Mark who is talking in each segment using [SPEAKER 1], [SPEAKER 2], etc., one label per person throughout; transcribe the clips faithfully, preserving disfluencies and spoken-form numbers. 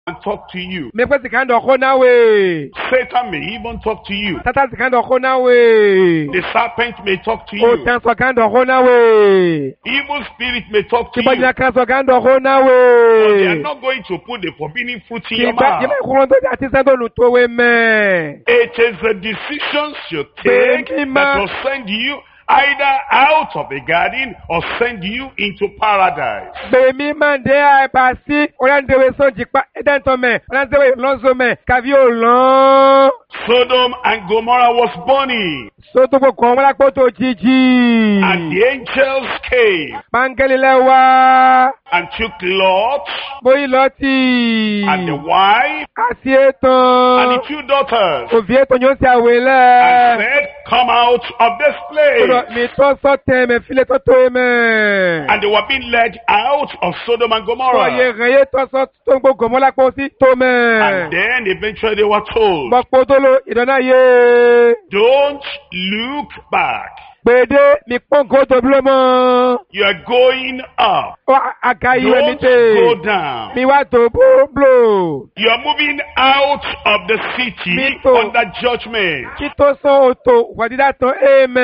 [SPEAKER 1] and talk to you.
[SPEAKER 2] Mekwe sikando ko nawe.
[SPEAKER 1] Satan may even talk to you.
[SPEAKER 2] Satan sikando ko nawe.
[SPEAKER 1] The serpent may talk to you.
[SPEAKER 2] Otan sikando ko nawe.
[SPEAKER 1] Evil spirit may talk to you.
[SPEAKER 2] Kibanya kan sikando ko
[SPEAKER 1] But they are
[SPEAKER 2] nawe.
[SPEAKER 1] not going to put the forbidden fruit in your
[SPEAKER 2] Kiba
[SPEAKER 1] mouth.
[SPEAKER 2] kiba kurondo ati sando lutowe me.
[SPEAKER 1] It is the decisions you take that will send you either out of the garden or send you into paradise.
[SPEAKER 2] Bemi mande a basi orandewe so jikpa edentome orandewe lonzo me kavio lon.
[SPEAKER 1] Sodom and Gomorrah was burning,
[SPEAKER 2] So to ko kon wala poto jiji.
[SPEAKER 1] and the angels came
[SPEAKER 2] Mangeli lewa.
[SPEAKER 1] and took Lot
[SPEAKER 2] Boyi loti.
[SPEAKER 1] and the wife
[SPEAKER 2] Asi
[SPEAKER 1] and the
[SPEAKER 2] eton.
[SPEAKER 1] two daughters
[SPEAKER 2] Ovie to nyon si
[SPEAKER 1] and
[SPEAKER 2] awele.
[SPEAKER 1] said, "Come out of this
[SPEAKER 2] Odo
[SPEAKER 1] place."
[SPEAKER 2] mi to so te me file to to me.
[SPEAKER 1] And they were being led out of Sodom and
[SPEAKER 2] So ye
[SPEAKER 1] Gomorrah.
[SPEAKER 2] reye to so to gbo gomola po si to me.
[SPEAKER 1] And then eventually they were told,
[SPEAKER 2] Mo podolo idona ye.
[SPEAKER 1] "Don't look back.
[SPEAKER 2] Bede mi pon go to blomo.
[SPEAKER 1] You are going up.
[SPEAKER 2] O akayi we mi
[SPEAKER 1] Don't go
[SPEAKER 2] te.
[SPEAKER 1] down.
[SPEAKER 2] Mi wa to bo blo.
[SPEAKER 1] You are moving out of the city
[SPEAKER 2] Mito.
[SPEAKER 1] under judgment.
[SPEAKER 2] Kito so oto wadida to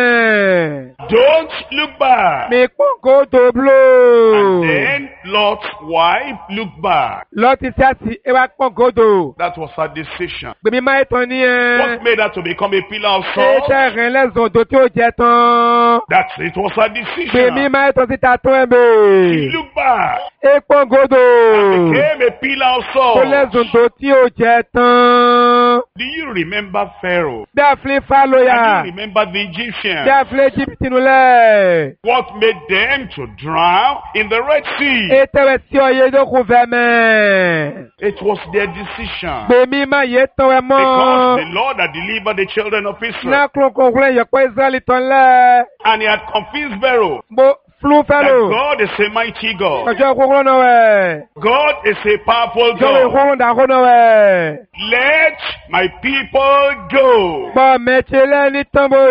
[SPEAKER 2] amen.
[SPEAKER 1] Don't look back."
[SPEAKER 2] Mi pon go to blow.
[SPEAKER 1] And then Lot's wife looked back.
[SPEAKER 2] Lọ́tí sí àti ewa pọ̀ gòdò.
[SPEAKER 1] That was her decision.
[SPEAKER 2] Gbèmí máa tán ní
[SPEAKER 1] What
[SPEAKER 2] ẹ.
[SPEAKER 1] made her to become a pillar of
[SPEAKER 2] Ṣé
[SPEAKER 1] salt?
[SPEAKER 2] tẹ́ rìn lẹ́sùn odò tí ó jẹ tán?
[SPEAKER 1] That it was her
[SPEAKER 2] Gbèmí
[SPEAKER 1] decision.
[SPEAKER 2] máa tán síta tán ẹ
[SPEAKER 1] She
[SPEAKER 2] bè.
[SPEAKER 1] looked back.
[SPEAKER 2] E pọ̀ gòdò.
[SPEAKER 1] Became a pillar of
[SPEAKER 2] Kó
[SPEAKER 1] salt.
[SPEAKER 2] lẹ́sùn odò tí ó jẹ tán.
[SPEAKER 1] Do you remember Pharaoh?
[SPEAKER 2] Bí a filé
[SPEAKER 1] Do
[SPEAKER 2] fálóyà.
[SPEAKER 1] you remember the
[SPEAKER 2] Bí
[SPEAKER 1] Egyptians?
[SPEAKER 2] a filé jìbìtì nulẹ̀.
[SPEAKER 1] What made them to drown in the Red Sea?
[SPEAKER 2] E tẹ́wẹ̀ sí ọyẹ ìdókòó fẹ́mẹ̀.
[SPEAKER 1] It was their decision.
[SPEAKER 2] Gbèmí máa yé tán ẹ
[SPEAKER 1] Because the
[SPEAKER 2] mọ́.
[SPEAKER 1] Lord had delivered the children of Israel.
[SPEAKER 2] Náà kúrò kò wúlẹ̀ yọ̀pọ̀ Ísírẹ́lì tán lẹ̀.
[SPEAKER 1] And he had confused Pharaoh
[SPEAKER 2] Mo flu
[SPEAKER 1] that
[SPEAKER 2] fẹ́lò.
[SPEAKER 1] God is a mighty God.
[SPEAKER 2] Ọjọ́ kúrò náà wẹ̀.
[SPEAKER 1] God is a powerful
[SPEAKER 2] Jọ̀wọ́
[SPEAKER 1] God.
[SPEAKER 2] ìkúrò dàkú náà wẹ̀.
[SPEAKER 1] Let my people go.
[SPEAKER 2] Bọ́ mẹ́tẹ́ lẹ́ni tánbó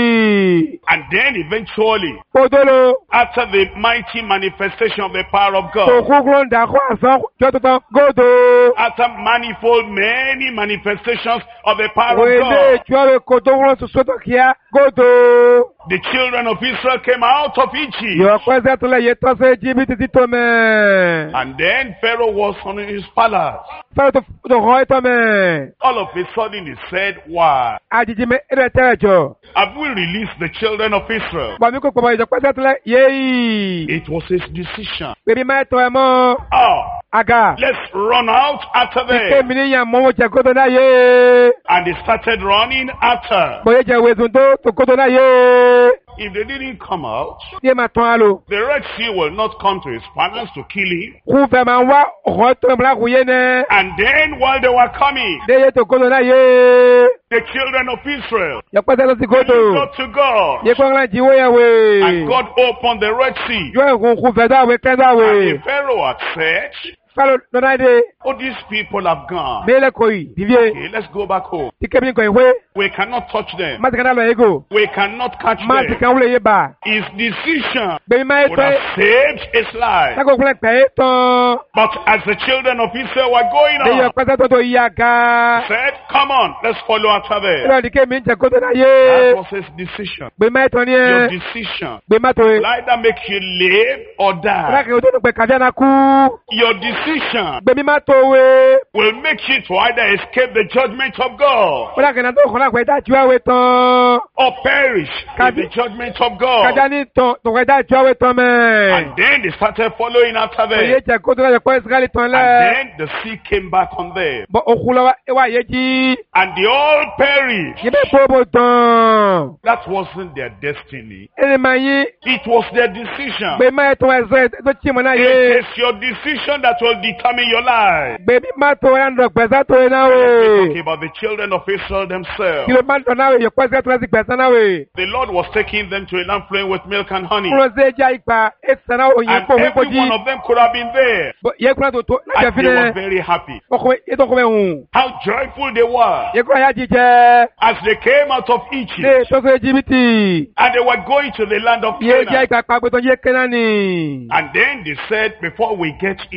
[SPEAKER 2] yìí.
[SPEAKER 1] And then eventually,
[SPEAKER 2] Podolo.
[SPEAKER 1] after the mighty manifestation of the power of
[SPEAKER 2] Kò
[SPEAKER 1] God,
[SPEAKER 2] kúrò dàkú àsán jọ tuntun gòdò.
[SPEAKER 1] after manifold, many manifestations of the power
[SPEAKER 2] Wèlé
[SPEAKER 1] of God,
[SPEAKER 2] ìjọ́rè kò tó wúrọ̀ soso tó kíá gòdò.
[SPEAKER 1] the children of Israel came out of Egypt.
[SPEAKER 2] Yọ̀ pẹ́sẹ́ tó lẹ̀ yé tọ́sẹ̀ jìbìtì tí tó mẹ́.
[SPEAKER 1] And then Pharaoh was on his palace.
[SPEAKER 2] Fẹ́rẹ̀ tó tó họ́ ẹ̀tọ́ mẹ́.
[SPEAKER 1] All of a sudden he said, "Why?
[SPEAKER 2] Àjèjì mẹ́ ẹ̀rẹ̀ tẹ́rẹ̀ jọ.
[SPEAKER 1] Have we released the children of Israel?"
[SPEAKER 2] Bọ̀mí kò pọ̀ ìjọ pẹ́sẹ́ tó lẹ̀ yé yìí.
[SPEAKER 1] It was his decision.
[SPEAKER 2] Bèbí máa tọ́ ẹ mọ́.
[SPEAKER 1] Oh,
[SPEAKER 2] Àgà.
[SPEAKER 1] let's run out after
[SPEAKER 2] Ìké
[SPEAKER 1] them.
[SPEAKER 2] mi níyàn mọ́wọ́ jẹ kótó náà yé.
[SPEAKER 1] And they started running after.
[SPEAKER 2] Bóyá jẹ wezùn tó tó kótó náà yé.
[SPEAKER 1] If they didn't come out,
[SPEAKER 2] Yé máa tán á lò.
[SPEAKER 1] the Red Sea will not come to his palace to kill him.
[SPEAKER 2] Kú fẹ́ máa wá ọ̀họ́ tó ń bla kú yé nẹ́.
[SPEAKER 1] And then while they were coming,
[SPEAKER 2] Dé yé tó kótó náà yé.
[SPEAKER 1] the children of Israel
[SPEAKER 2] Yọ pẹ́sẹ́ lọ sí
[SPEAKER 1] they
[SPEAKER 2] kótó.
[SPEAKER 1] looked up to God.
[SPEAKER 2] Yé kọ́ ńlá jíwó yẹ wé.
[SPEAKER 1] And God opened the Red Sea.
[SPEAKER 2] Yọ ìkún kú fẹ́ dáwé kẹ́ńdá
[SPEAKER 1] And
[SPEAKER 2] wé.
[SPEAKER 1] the Pharaoh had said,
[SPEAKER 2] Fálọ̀ lọ́nà dé.
[SPEAKER 1] "Oh, these people have gone.
[SPEAKER 2] Bẹ́ẹ̀lẹ̀ kò yìí. Dìbíye.
[SPEAKER 1] Okay, let's go back home.
[SPEAKER 2] Tí kébí kò ìwé.
[SPEAKER 1] We cannot touch them.
[SPEAKER 2] Má ti kàn dá lọ yé gò.
[SPEAKER 1] We cannot catch
[SPEAKER 2] Má ti
[SPEAKER 1] them."
[SPEAKER 2] kàn wúlò yé bà.
[SPEAKER 1] His decision
[SPEAKER 2] Bẹ́ẹ̀ni máa yé
[SPEAKER 1] would
[SPEAKER 2] tọ́.
[SPEAKER 1] have saved his life.
[SPEAKER 2] Sáko kúlẹ̀ pẹ̀ yé tán.
[SPEAKER 1] But as the children of Israel were going
[SPEAKER 2] Dé yọ
[SPEAKER 1] on,
[SPEAKER 2] pẹ́sẹ́ tó tó yí àga.
[SPEAKER 1] said, "Come on, let's follow after them."
[SPEAKER 2] Ìlọ ìdíkẹ́ mi ń jẹ kótó náà
[SPEAKER 1] That
[SPEAKER 2] yé.
[SPEAKER 1] was his decision.
[SPEAKER 2] Bẹ́ẹ̀ni máa yé tán ní
[SPEAKER 1] Your
[SPEAKER 2] ẹ.
[SPEAKER 1] decision
[SPEAKER 2] Bẹ́ẹ̀ni máa tó yé.
[SPEAKER 1] will either make you live or die.
[SPEAKER 2] Lákì ojú tó pẹ̀ kàdé àná kú.
[SPEAKER 1] Your decision
[SPEAKER 2] Bẹ́ẹ̀ni máa tó wé.
[SPEAKER 1] will make you to either escape the judgment of God
[SPEAKER 2] Ó lákì náà tó kọ́ lákì ẹ̀dá ìjọ́ àwẹ̀ tán.
[SPEAKER 1] or perish in
[SPEAKER 2] Kadi-
[SPEAKER 1] the judgment of
[SPEAKER 2] Kàdá
[SPEAKER 1] God.
[SPEAKER 2] ní tán tó kọ́ ẹ̀dá ìjọ́ àwẹ̀ tán mẹ́.
[SPEAKER 1] And then they started following after
[SPEAKER 2] Òye
[SPEAKER 1] them.
[SPEAKER 2] jẹ kótó náà yẹ kọ́ Ísírẹ́lì tán
[SPEAKER 1] And
[SPEAKER 2] lẹ̀.
[SPEAKER 1] then the sea came back on them.
[SPEAKER 2] Bọ̀ òkú lọ́wọ́ ẹwà yé jí.
[SPEAKER 1] And they all perished.
[SPEAKER 2] Yé bẹ́ẹ̀ bó bó tán.
[SPEAKER 1] That wasn't their destiny.
[SPEAKER 2] Ẹni máa yí.
[SPEAKER 1] It was their decision.
[SPEAKER 2] Bẹ́ẹ̀ máa yẹ tán ẹ̀sọ́ tó tí mo náà
[SPEAKER 1] It
[SPEAKER 2] yé.
[SPEAKER 1] is your decision that will determine your life.
[SPEAKER 2] Bẹ́ẹ̀ni máa tó ẹ̀ ń dọ̀ gbẹ̀sán tó yẹ náà
[SPEAKER 1] We're
[SPEAKER 2] wé.
[SPEAKER 1] talking about the children of Israel themselves.
[SPEAKER 2] Kí ló máa ń dọ̀ náà wé yẹ kọ́ Ísírẹ́lì tó lẹ́sìn gbẹ̀sán náà wé.
[SPEAKER 1] The Lord was taking them to a land flowing with milk and honey.
[SPEAKER 2] Kúrò sí ẹja ìgbà ẹ̀sán náà òyìn
[SPEAKER 1] And
[SPEAKER 2] pọ̀ wí kò
[SPEAKER 1] every
[SPEAKER 2] jí.
[SPEAKER 1] one of them could have been there.
[SPEAKER 2] Yẹ kúrò tó tó lájẹ̀
[SPEAKER 1] And
[SPEAKER 2] fi
[SPEAKER 1] they were
[SPEAKER 2] nẹ.
[SPEAKER 1] very happy.
[SPEAKER 2] Ọkọ̀ yẹ tó kọ́ bẹ́ẹ̀ hùn.
[SPEAKER 1] How joyful they were
[SPEAKER 2] Yẹ kúrò ayá jíjẹ.
[SPEAKER 1] as they came out of
[SPEAKER 2] Lé
[SPEAKER 1] Egypt.
[SPEAKER 2] tó sọ Ejibiti.
[SPEAKER 1] And they were going to the land of
[SPEAKER 2] Yẹ jẹ́
[SPEAKER 1] Canaan.
[SPEAKER 2] ìgbà pàgbẹ́tọ̀ yẹ kẹ́nà ni.
[SPEAKER 1] And then they said, before we get
[SPEAKER 2] Yẹ
[SPEAKER 1] in,
[SPEAKER 2] lọ́wọ́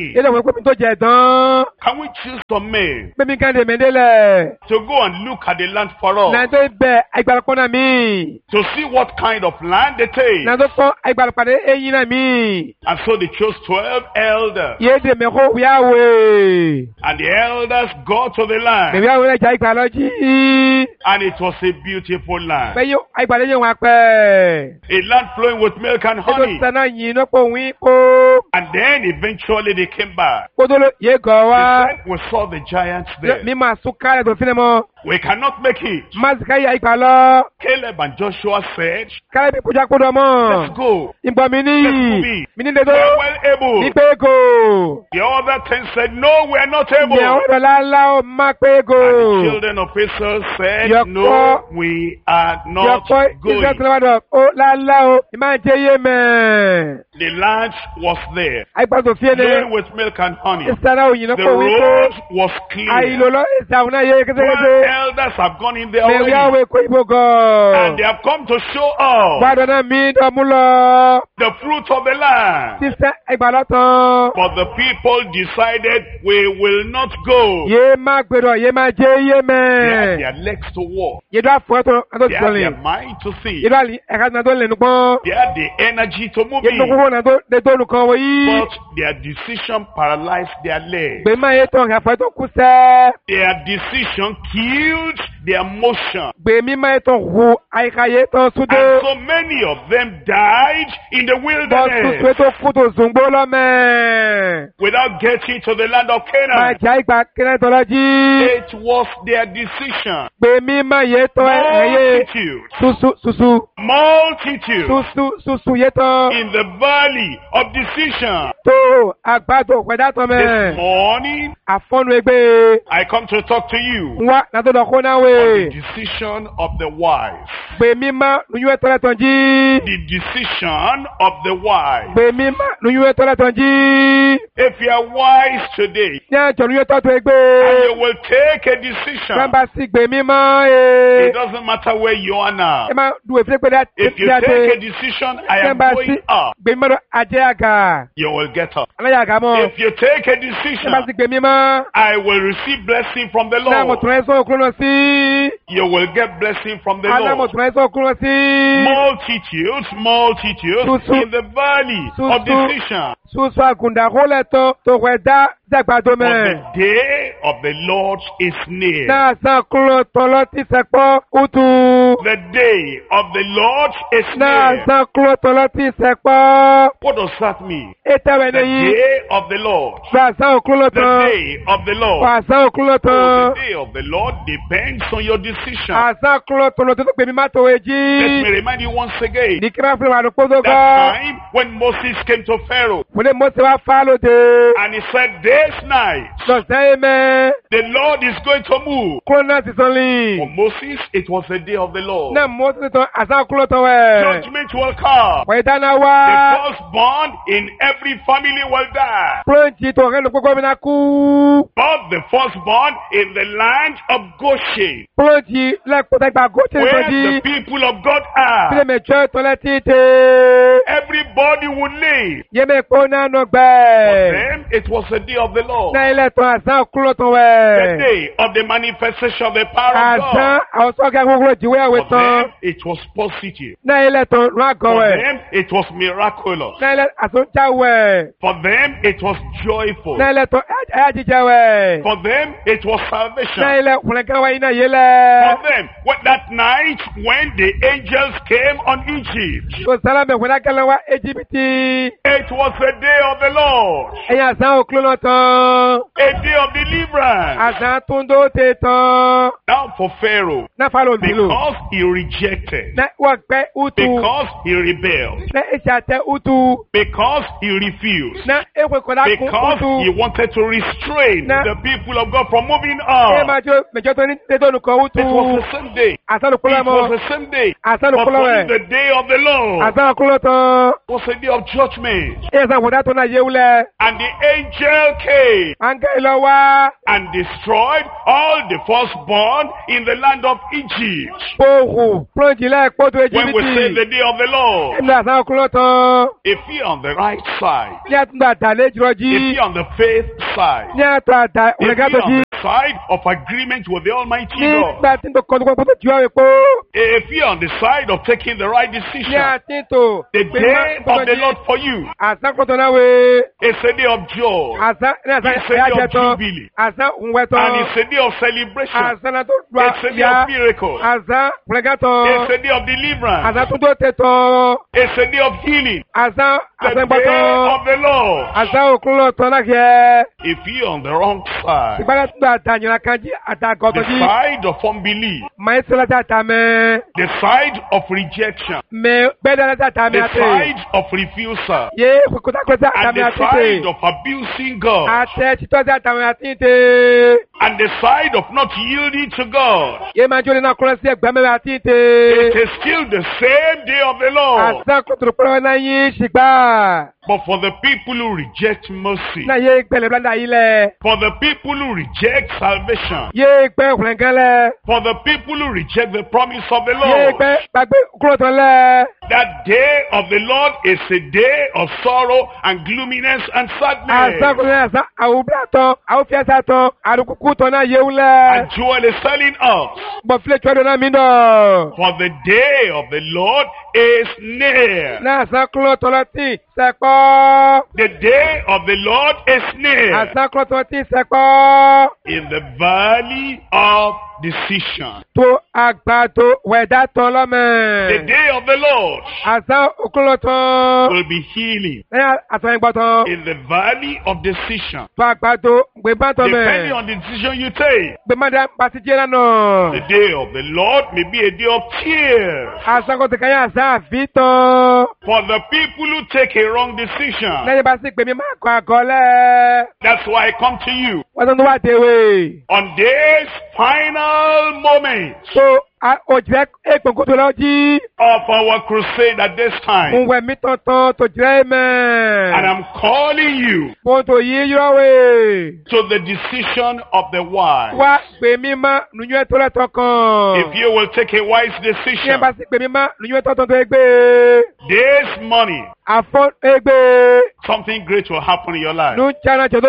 [SPEAKER 2] pé mi tó jẹ tán.
[SPEAKER 1] Can we choose some men
[SPEAKER 2] Pé mi kàn lè mẹ́ndélẹ̀.
[SPEAKER 1] to go and look at the land for us,
[SPEAKER 2] Nàá tó bẹ̀ àgbàlùpọ̀ náà mi.
[SPEAKER 1] to see what kind of land it is?
[SPEAKER 2] Nàá tó kọ́ àgbàlùpọ̀ náà eyín náà mi.
[SPEAKER 1] And so they chose twelve elders.
[SPEAKER 2] Yé de mẹ́kọ́ wíyáwé.
[SPEAKER 1] And the elders got to the land.
[SPEAKER 2] Bẹ̀bí àwọn ẹja ìgbàlọ́jì.
[SPEAKER 1] And it was a beautiful land.
[SPEAKER 2] Bẹ́ẹ̀ yóò àgbàlẹ́ yóò wá pẹ́.
[SPEAKER 1] A land flowing with milk and
[SPEAKER 2] Ètò
[SPEAKER 1] honey.
[SPEAKER 2] sẹ́nà yìí náà pò wí kó.
[SPEAKER 1] And then eventually they came back.
[SPEAKER 2] Kótó yé gọ̀
[SPEAKER 1] They
[SPEAKER 2] wá.
[SPEAKER 1] said, we saw the giants there.
[SPEAKER 2] Mi máa sún kárẹ̀ tó fi lẹ̀ mọ́.
[SPEAKER 1] We cannot make it.
[SPEAKER 2] Mazika yà ìgbàlọ́.
[SPEAKER 1] Caleb and Joshua said,
[SPEAKER 2] Kárẹ̀ bí kújà kó dọ̀ mọ́.
[SPEAKER 1] let's go.
[SPEAKER 2] Ìgbà mi ní.
[SPEAKER 1] Let's move.
[SPEAKER 2] Mi ní dédó.
[SPEAKER 1] We're well able.
[SPEAKER 2] Ní pé kò.
[SPEAKER 1] The other ten said, no, we are not able.
[SPEAKER 2] Ní àwọn ọ̀dọ̀ lálá ó má pé kò.
[SPEAKER 1] And the children of Israel said,
[SPEAKER 2] Yọ̀pọ̀-
[SPEAKER 1] no, we are not
[SPEAKER 2] Yọ̀pọ̀ Israel
[SPEAKER 1] going.
[SPEAKER 2] tó lọ́wọ́ dọ̀ ó lálá ó. Ìmá jẹ́ yé mẹ́.
[SPEAKER 1] The land was there,
[SPEAKER 2] Àìgbà tó fi
[SPEAKER 1] flowing
[SPEAKER 2] ẹni.
[SPEAKER 1] with milk and honey.
[SPEAKER 2] Ìsára òyìn náà
[SPEAKER 1] The
[SPEAKER 2] kò wí kó.
[SPEAKER 1] road was clear.
[SPEAKER 2] Àìlò lọ ìsàwọn náà yé
[SPEAKER 1] Twelve
[SPEAKER 2] kétékété.
[SPEAKER 1] elders have gone in there
[SPEAKER 2] Mẹ̀wí
[SPEAKER 1] already,
[SPEAKER 2] àwẹ̀ kó ìbò
[SPEAKER 1] and
[SPEAKER 2] gọ̀.
[SPEAKER 1] they have come to show us
[SPEAKER 2] Gbàdọ̀ náà mi dọ̀mú lọ.
[SPEAKER 1] the fruit of the land.
[SPEAKER 2] Sísẹ́ ìgbàlọ́ tán.
[SPEAKER 1] But the people decided we will not go.
[SPEAKER 2] Yé má gbèrò yé má jẹ́ yé
[SPEAKER 1] They had
[SPEAKER 2] mẹ́.
[SPEAKER 1] their legs to walk.
[SPEAKER 2] Yé dọ́ àfọ̀ tó àtọ́
[SPEAKER 1] They
[SPEAKER 2] ti
[SPEAKER 1] had their
[SPEAKER 2] sọ̀lẹ̀.
[SPEAKER 1] mind to see.
[SPEAKER 2] Yé dọ́ àlì ẹ̀ka náà tó lẹ́nu pọ́n.
[SPEAKER 1] They had the energy to move
[SPEAKER 2] Yé tó
[SPEAKER 1] in.
[SPEAKER 2] kúkú náà tó lè tó olùkọ́ wọ yí.
[SPEAKER 1] But their decision paralyzed their legs.
[SPEAKER 2] Gbé má yé tán àfọ̀ tó kú sẹ́.
[SPEAKER 1] Their decision killed their motion.
[SPEAKER 2] Gbé mi má yé tán hu àyíká yé tán súdó.
[SPEAKER 1] And so many of them died in the
[SPEAKER 2] Bọ́
[SPEAKER 1] wilderness
[SPEAKER 2] tuntun tó kú tó zùngbó lọ́mẹ́.
[SPEAKER 1] without getting to the land of
[SPEAKER 2] Má
[SPEAKER 1] Canaan.
[SPEAKER 2] jà ìgbà kẹ́rẹ́ tọ́lọ́ jí.
[SPEAKER 1] It was their decision.
[SPEAKER 2] Gbé mi má yé tán ẹ̀yẹ.
[SPEAKER 1] Multitude,
[SPEAKER 2] Susu susu.
[SPEAKER 1] multitude
[SPEAKER 2] Susu susu yé tán.
[SPEAKER 1] in the valley of decision.
[SPEAKER 2] Tó àgbàdo pẹ̀dá tán
[SPEAKER 1] This
[SPEAKER 2] mẹ́.
[SPEAKER 1] morning,
[SPEAKER 2] Àfọ́nu ẹgbẹ́.
[SPEAKER 1] I come to talk to you
[SPEAKER 2] Wá nàtó lọ kó náà
[SPEAKER 1] on
[SPEAKER 2] wé.
[SPEAKER 1] the decision of the wise.
[SPEAKER 2] Gbé mi má lóyún ẹ̀ tọ́lẹ̀ tán jí.
[SPEAKER 1] The decision of the wise.
[SPEAKER 2] Gbé mi má lóyún ẹ̀ tọ́lẹ̀ tán jí.
[SPEAKER 1] If you are wise today,
[SPEAKER 2] Ní àjọ lóyún ẹ̀ tọ́ tó
[SPEAKER 1] and you
[SPEAKER 2] ẹgbẹ́.
[SPEAKER 1] will take a decision,
[SPEAKER 2] Gbàmbá sí gbé mi má ẹ̀.
[SPEAKER 1] it doesn't matter where you are now.
[SPEAKER 2] Ẹ máa du èfé pé dá
[SPEAKER 1] If you
[SPEAKER 2] dá
[SPEAKER 1] take a
[SPEAKER 2] dé.
[SPEAKER 1] decision, I am
[SPEAKER 2] Gbàmbá sí
[SPEAKER 1] going up,
[SPEAKER 2] gbé mi má lọ àjẹ́ àgà.
[SPEAKER 1] you will get up.
[SPEAKER 2] Aláya àgà mọ́.
[SPEAKER 1] If you take a
[SPEAKER 2] Gbàmbá
[SPEAKER 1] decision,
[SPEAKER 2] sí gbé mi má.
[SPEAKER 1] I will receive blessing from the
[SPEAKER 2] Náà mo
[SPEAKER 1] Lord.
[SPEAKER 2] tún ẹ sọ òkúrò sí.
[SPEAKER 1] You will get blessing from the
[SPEAKER 2] Àná mo
[SPEAKER 1] Lord.
[SPEAKER 2] tún ẹ sọ òkúrò sí.
[SPEAKER 1] Multitudes, multitudes
[SPEAKER 2] Susu.
[SPEAKER 1] in the valley of
[SPEAKER 2] Susu.
[SPEAKER 1] decision.
[SPEAKER 2] Susu àgùndà kólẹ̀ tán tó wẹ̀ dá dàgbàdo
[SPEAKER 1] For
[SPEAKER 2] mẹ́.
[SPEAKER 1] the day of the Lord is near.
[SPEAKER 2] Náà sàn kúrò tọ́lọ́ tí sẹ́pọ̀ kútu.
[SPEAKER 1] The day of the Lord is
[SPEAKER 2] Náà
[SPEAKER 1] near.
[SPEAKER 2] sàn kúrò tọ́lọ́ tí sẹ́pọ̀.
[SPEAKER 1] What does that mean?
[SPEAKER 2] Ètẹ̀wẹ̀
[SPEAKER 1] The
[SPEAKER 2] nìyí.
[SPEAKER 1] day of the Lord.
[SPEAKER 2] Gbà sàn òkúrò
[SPEAKER 1] The
[SPEAKER 2] tán.
[SPEAKER 1] day of the Lord.
[SPEAKER 2] Wà sàn òkúrò
[SPEAKER 1] Oh,
[SPEAKER 2] tán.
[SPEAKER 1] the day of the Lord depends on your decision.
[SPEAKER 2] Àsàn kúrò tọ́lọ́ tó tó gbèmí má tó
[SPEAKER 1] Let
[SPEAKER 2] ejì.
[SPEAKER 1] me remind you once again.
[SPEAKER 2] Ní kíra fún wa ló kó tó
[SPEAKER 1] That
[SPEAKER 2] gọ́.
[SPEAKER 1] time when Moses came to Pharaoh
[SPEAKER 2] Mo lè mọ̀ sí wa fá lóde.
[SPEAKER 1] and he said, this night
[SPEAKER 2] Lọ̀sẹ̀ yé mẹ́.
[SPEAKER 1] the Lord is going to move.
[SPEAKER 2] Kúrò náà ti sọ lì.
[SPEAKER 1] For Moses, it was the day of the Lord.
[SPEAKER 2] Náà mo ti tán àsàn kúrò tán wẹ̀.
[SPEAKER 1] Judgment will come.
[SPEAKER 2] Wẹ̀ dáná
[SPEAKER 1] The
[SPEAKER 2] wá.
[SPEAKER 1] firstborn in every family will die.
[SPEAKER 2] Púrọ̀ǹtì tó rẹ̀ ló gbogbo mi náà kú.
[SPEAKER 1] But the firstborn in the land of Goshen,
[SPEAKER 2] Púrọ̀ǹtì lẹ́kọ̀ọ́ gba gòtì
[SPEAKER 1] where
[SPEAKER 2] ìtọ́jú.
[SPEAKER 1] the people of God
[SPEAKER 2] Sílẹ̀
[SPEAKER 1] are,
[SPEAKER 2] mẹ́tọ́ tọ́lẹ̀ títẹ̀.
[SPEAKER 1] everybody would live.
[SPEAKER 2] Yẹ́mẹ̀ kó náà nọ
[SPEAKER 1] For
[SPEAKER 2] gbẹ́.
[SPEAKER 1] them, it was the day of the Lord.
[SPEAKER 2] Náà ilẹ̀ tán àsán kúrò tán
[SPEAKER 1] The
[SPEAKER 2] wẹ̀.
[SPEAKER 1] day of the manifestation of the power of
[SPEAKER 2] Àsán
[SPEAKER 1] God.
[SPEAKER 2] àwọn sọ́kẹ́ gbogbo ìjìwé àwẹ̀
[SPEAKER 1] For
[SPEAKER 2] tán.
[SPEAKER 1] them, it was positive.
[SPEAKER 2] Náà ilẹ̀ tán rún àgọ́
[SPEAKER 1] For
[SPEAKER 2] wẹ̀.
[SPEAKER 1] them, it was miraculous.
[SPEAKER 2] Náà ilẹ̀ àtúnjà wẹ̀.
[SPEAKER 1] For them, it was joyful.
[SPEAKER 2] Náà ilẹ̀ tán ẹ̀yà jíjẹ wẹ̀.
[SPEAKER 1] For them, it was
[SPEAKER 2] Náà
[SPEAKER 1] salvation.
[SPEAKER 2] ilẹ̀ kùnlẹ̀kẹ́ wẹ̀ iná yé lẹ̀.
[SPEAKER 1] For them, what that night when the angels came on Egypt,
[SPEAKER 2] Kò sára mẹ́ kùnlẹ̀kẹ́ lọ wá Íjíbítì.
[SPEAKER 1] it was the day of the Lord,
[SPEAKER 2] Ẹ̀yà àsán òkúlò náà tán.
[SPEAKER 1] a day of deliverance.
[SPEAKER 2] Àsán túndó tè tán.
[SPEAKER 1] Now for Pharaoh,
[SPEAKER 2] Náà fà ló ń dìlò.
[SPEAKER 1] because he rejected,
[SPEAKER 2] Náà wọ́n pẹ́ útu.
[SPEAKER 1] because he rebelled,
[SPEAKER 2] Náà èsì àtẹ útu.
[SPEAKER 1] because he refused,
[SPEAKER 2] Náà èkó kọ̀dá kún
[SPEAKER 1] because
[SPEAKER 2] útu.
[SPEAKER 1] he wanted to restrain
[SPEAKER 2] Nah.
[SPEAKER 1] the people of God from moving
[SPEAKER 2] Ẹ
[SPEAKER 1] on.
[SPEAKER 2] máa jó mẹjọ tó ní tètò olùkọ́ útu.
[SPEAKER 1] It was the same day.
[SPEAKER 2] Àsán olùkúlọ̀
[SPEAKER 1] It was
[SPEAKER 2] mọ́.
[SPEAKER 1] the same day.
[SPEAKER 2] Àsán
[SPEAKER 1] But
[SPEAKER 2] olùkúlọ̀
[SPEAKER 1] only
[SPEAKER 2] wẹ̀.
[SPEAKER 1] the day of the Lord
[SPEAKER 2] Àsán olùkúlọ̀ tán.
[SPEAKER 1] was a day of judgment.
[SPEAKER 2] Ẹ sàn kọ̀dá tó náà yé wulẹ̀.
[SPEAKER 1] And the angel came
[SPEAKER 2] Àǹkẹ́ ìlọ wá. pa.
[SPEAKER 1] and destroyed all the firstborn in the land of Egypt.
[SPEAKER 2] Pohù pọ́njìlẹ̀ kótó
[SPEAKER 1] When we say the
[SPEAKER 2] Ejibiti.
[SPEAKER 1] day of the Lord,
[SPEAKER 2] Ẹnu àtàwọn ọkùnrin tán.
[SPEAKER 1] if you're on the right side,
[SPEAKER 2] Ní àtúntò àtàlẹ́
[SPEAKER 1] if
[SPEAKER 2] jùlọjí.
[SPEAKER 1] you're on the faith side,
[SPEAKER 2] Ní àtúntò àtà
[SPEAKER 1] if
[SPEAKER 2] òrẹ́gá tó
[SPEAKER 1] you're on
[SPEAKER 2] jí.
[SPEAKER 1] the side of agreement with the Almighty God,
[SPEAKER 2] Nígbà tí n tó kọ́ tó kọ́ tó jù ọ́ epo.
[SPEAKER 1] if you're on the side of taking the right
[SPEAKER 2] Ní
[SPEAKER 1] decision,
[SPEAKER 2] àtìntò.
[SPEAKER 1] the day of the Lord for you
[SPEAKER 2] Àṣà kọ́tọ̀ náà wé.
[SPEAKER 1] is a day of joy,
[SPEAKER 2] Àṣà ní àṣà
[SPEAKER 1] It's a
[SPEAKER 2] ẹ̀yà
[SPEAKER 1] day of
[SPEAKER 2] jẹ tán.
[SPEAKER 1] jubilee.
[SPEAKER 2] Àṣà òǹwẹ̀
[SPEAKER 1] and
[SPEAKER 2] tán.
[SPEAKER 1] it's a day of celebration.
[SPEAKER 2] Àṣà náà tó lu
[SPEAKER 1] It's a day
[SPEAKER 2] àyà.
[SPEAKER 1] of miracle.
[SPEAKER 2] Àṣà òrẹ́gá tán.
[SPEAKER 1] It's a day of deliverance.
[SPEAKER 2] Àṣà tó tó tẹ̀ tán.
[SPEAKER 1] It's a day of healing.
[SPEAKER 2] Àṣà
[SPEAKER 1] The
[SPEAKER 2] àṣà ń bọ̀
[SPEAKER 1] day
[SPEAKER 2] tán.
[SPEAKER 1] of the Lord.
[SPEAKER 2] Àṣà òkun lọ tán náà kẹ́.
[SPEAKER 1] If you're on the wrong side,
[SPEAKER 2] Ìgbàlẹ̀ tó àtàyàn kan jí àtàgọ́tọ̀
[SPEAKER 1] the
[SPEAKER 2] jí.
[SPEAKER 1] side of unbelief,
[SPEAKER 2] Màá ṣe láti àtàmẹ́.
[SPEAKER 1] the side of rejection,
[SPEAKER 2] Mẹ gbẹ́dẹ̀ láti àtàmẹ́
[SPEAKER 1] the
[SPEAKER 2] àti.
[SPEAKER 1] side of refusal,
[SPEAKER 2] Yé kókótákótá
[SPEAKER 1] and
[SPEAKER 2] àtàmẹ́
[SPEAKER 1] the
[SPEAKER 2] àti
[SPEAKER 1] side
[SPEAKER 2] tè.
[SPEAKER 1] of abusing God,
[SPEAKER 2] Àtẹ títọ́ sí àtàmẹ́ àti tè.
[SPEAKER 1] and the side of not yielding to God.
[SPEAKER 2] Yé máa jóni náà kúrẹ́ sí ẹgbẹ́ mẹ́rin àti tè.
[SPEAKER 1] It is still the same day of the Lord.
[SPEAKER 2] Àṣà kòtò pẹ́rẹ́ náà yín ṣìgbà.
[SPEAKER 1] But for the people who reject mercy,
[SPEAKER 2] Náà yé gbẹ̀lẹ̀ bláda yìí lẹ̀.
[SPEAKER 1] for the people who reject salvation,
[SPEAKER 2] Yé gbẹ́ òkùnrin lẹ̀.
[SPEAKER 1] for the people who reject the promise of the
[SPEAKER 2] Yé
[SPEAKER 1] Lord,
[SPEAKER 2] gbẹ́ gbàgbé kúrò tán lẹ̀.
[SPEAKER 1] that day of the Lord is a day of sorrow and gloominess and
[SPEAKER 2] Àṣà
[SPEAKER 1] sadness.
[SPEAKER 2] kòtò náà àṣà àwùbá tán, àwùfiẹ́sà tán, àdùkùkù tán náà yéwu lẹ̀.
[SPEAKER 1] And Joel is telling us,
[SPEAKER 2] Bọ̀ filẹ̀ tí wọ́n dún náà mí dọ̀.
[SPEAKER 1] for the day of the Lord is near.
[SPEAKER 2] Náà àṣà kúrò tán lọ sí sẹ́pọ̀.
[SPEAKER 1] The day of the Lord is near
[SPEAKER 2] Àṣà kúrò tán lọ sí sẹ́pọ̀.
[SPEAKER 1] in the valley of decision.
[SPEAKER 2] Tó àgbàdo wẹ̀dá tán
[SPEAKER 1] The
[SPEAKER 2] lọ́mẹ̀.
[SPEAKER 1] day of the Lord
[SPEAKER 2] Àṣà òkúrò tán.
[SPEAKER 1] will be healing
[SPEAKER 2] Lẹ́yìn àtọ̀yìn gbọ́ tán.
[SPEAKER 1] in the valley of decision.
[SPEAKER 2] Tó àgbàdo gbẹ̀bá tán
[SPEAKER 1] Depending
[SPEAKER 2] mẹ̀.
[SPEAKER 1] on the decision you take,
[SPEAKER 2] Gbẹ̀mọ́dá pàṣẹ jẹ́ lánàá.
[SPEAKER 1] the day of the Lord may be a day of tears.
[SPEAKER 2] Àṣà kò tẹ̀ka yẹn àṣà àfi tán.
[SPEAKER 1] For the people who take a wrong decision,
[SPEAKER 2] Lẹ́yìn bá sì pè mí máa kọ àgọ́lẹ̀.
[SPEAKER 1] that's why I come to you
[SPEAKER 2] Wọ́n tún wá tèwé.
[SPEAKER 1] on this final moment
[SPEAKER 2] So òjìrẹ́ èpè kótó lọ jí.
[SPEAKER 1] of our crusade at this time.
[SPEAKER 2] Mo wẹ̀ mí tọ̀tàn tó jẹ́ mẹ́.
[SPEAKER 1] And I'm calling you
[SPEAKER 2] Mo tó yí yọ̀wé.
[SPEAKER 1] to the decision of the wise.
[SPEAKER 2] Wá pè mí má nùyún ẹ̀tọ́ lẹ́tọ̀ kan.
[SPEAKER 1] If you will take a wise
[SPEAKER 2] Ní ẹ
[SPEAKER 1] decision,
[SPEAKER 2] bá sì pè mí má nùyún ẹ̀tọ́ tán tó gbé.
[SPEAKER 1] this morning,
[SPEAKER 2] Àfọ́ égbé.
[SPEAKER 1] something great will happen in your life.
[SPEAKER 2] Nù jẹ́nà jẹ́ tó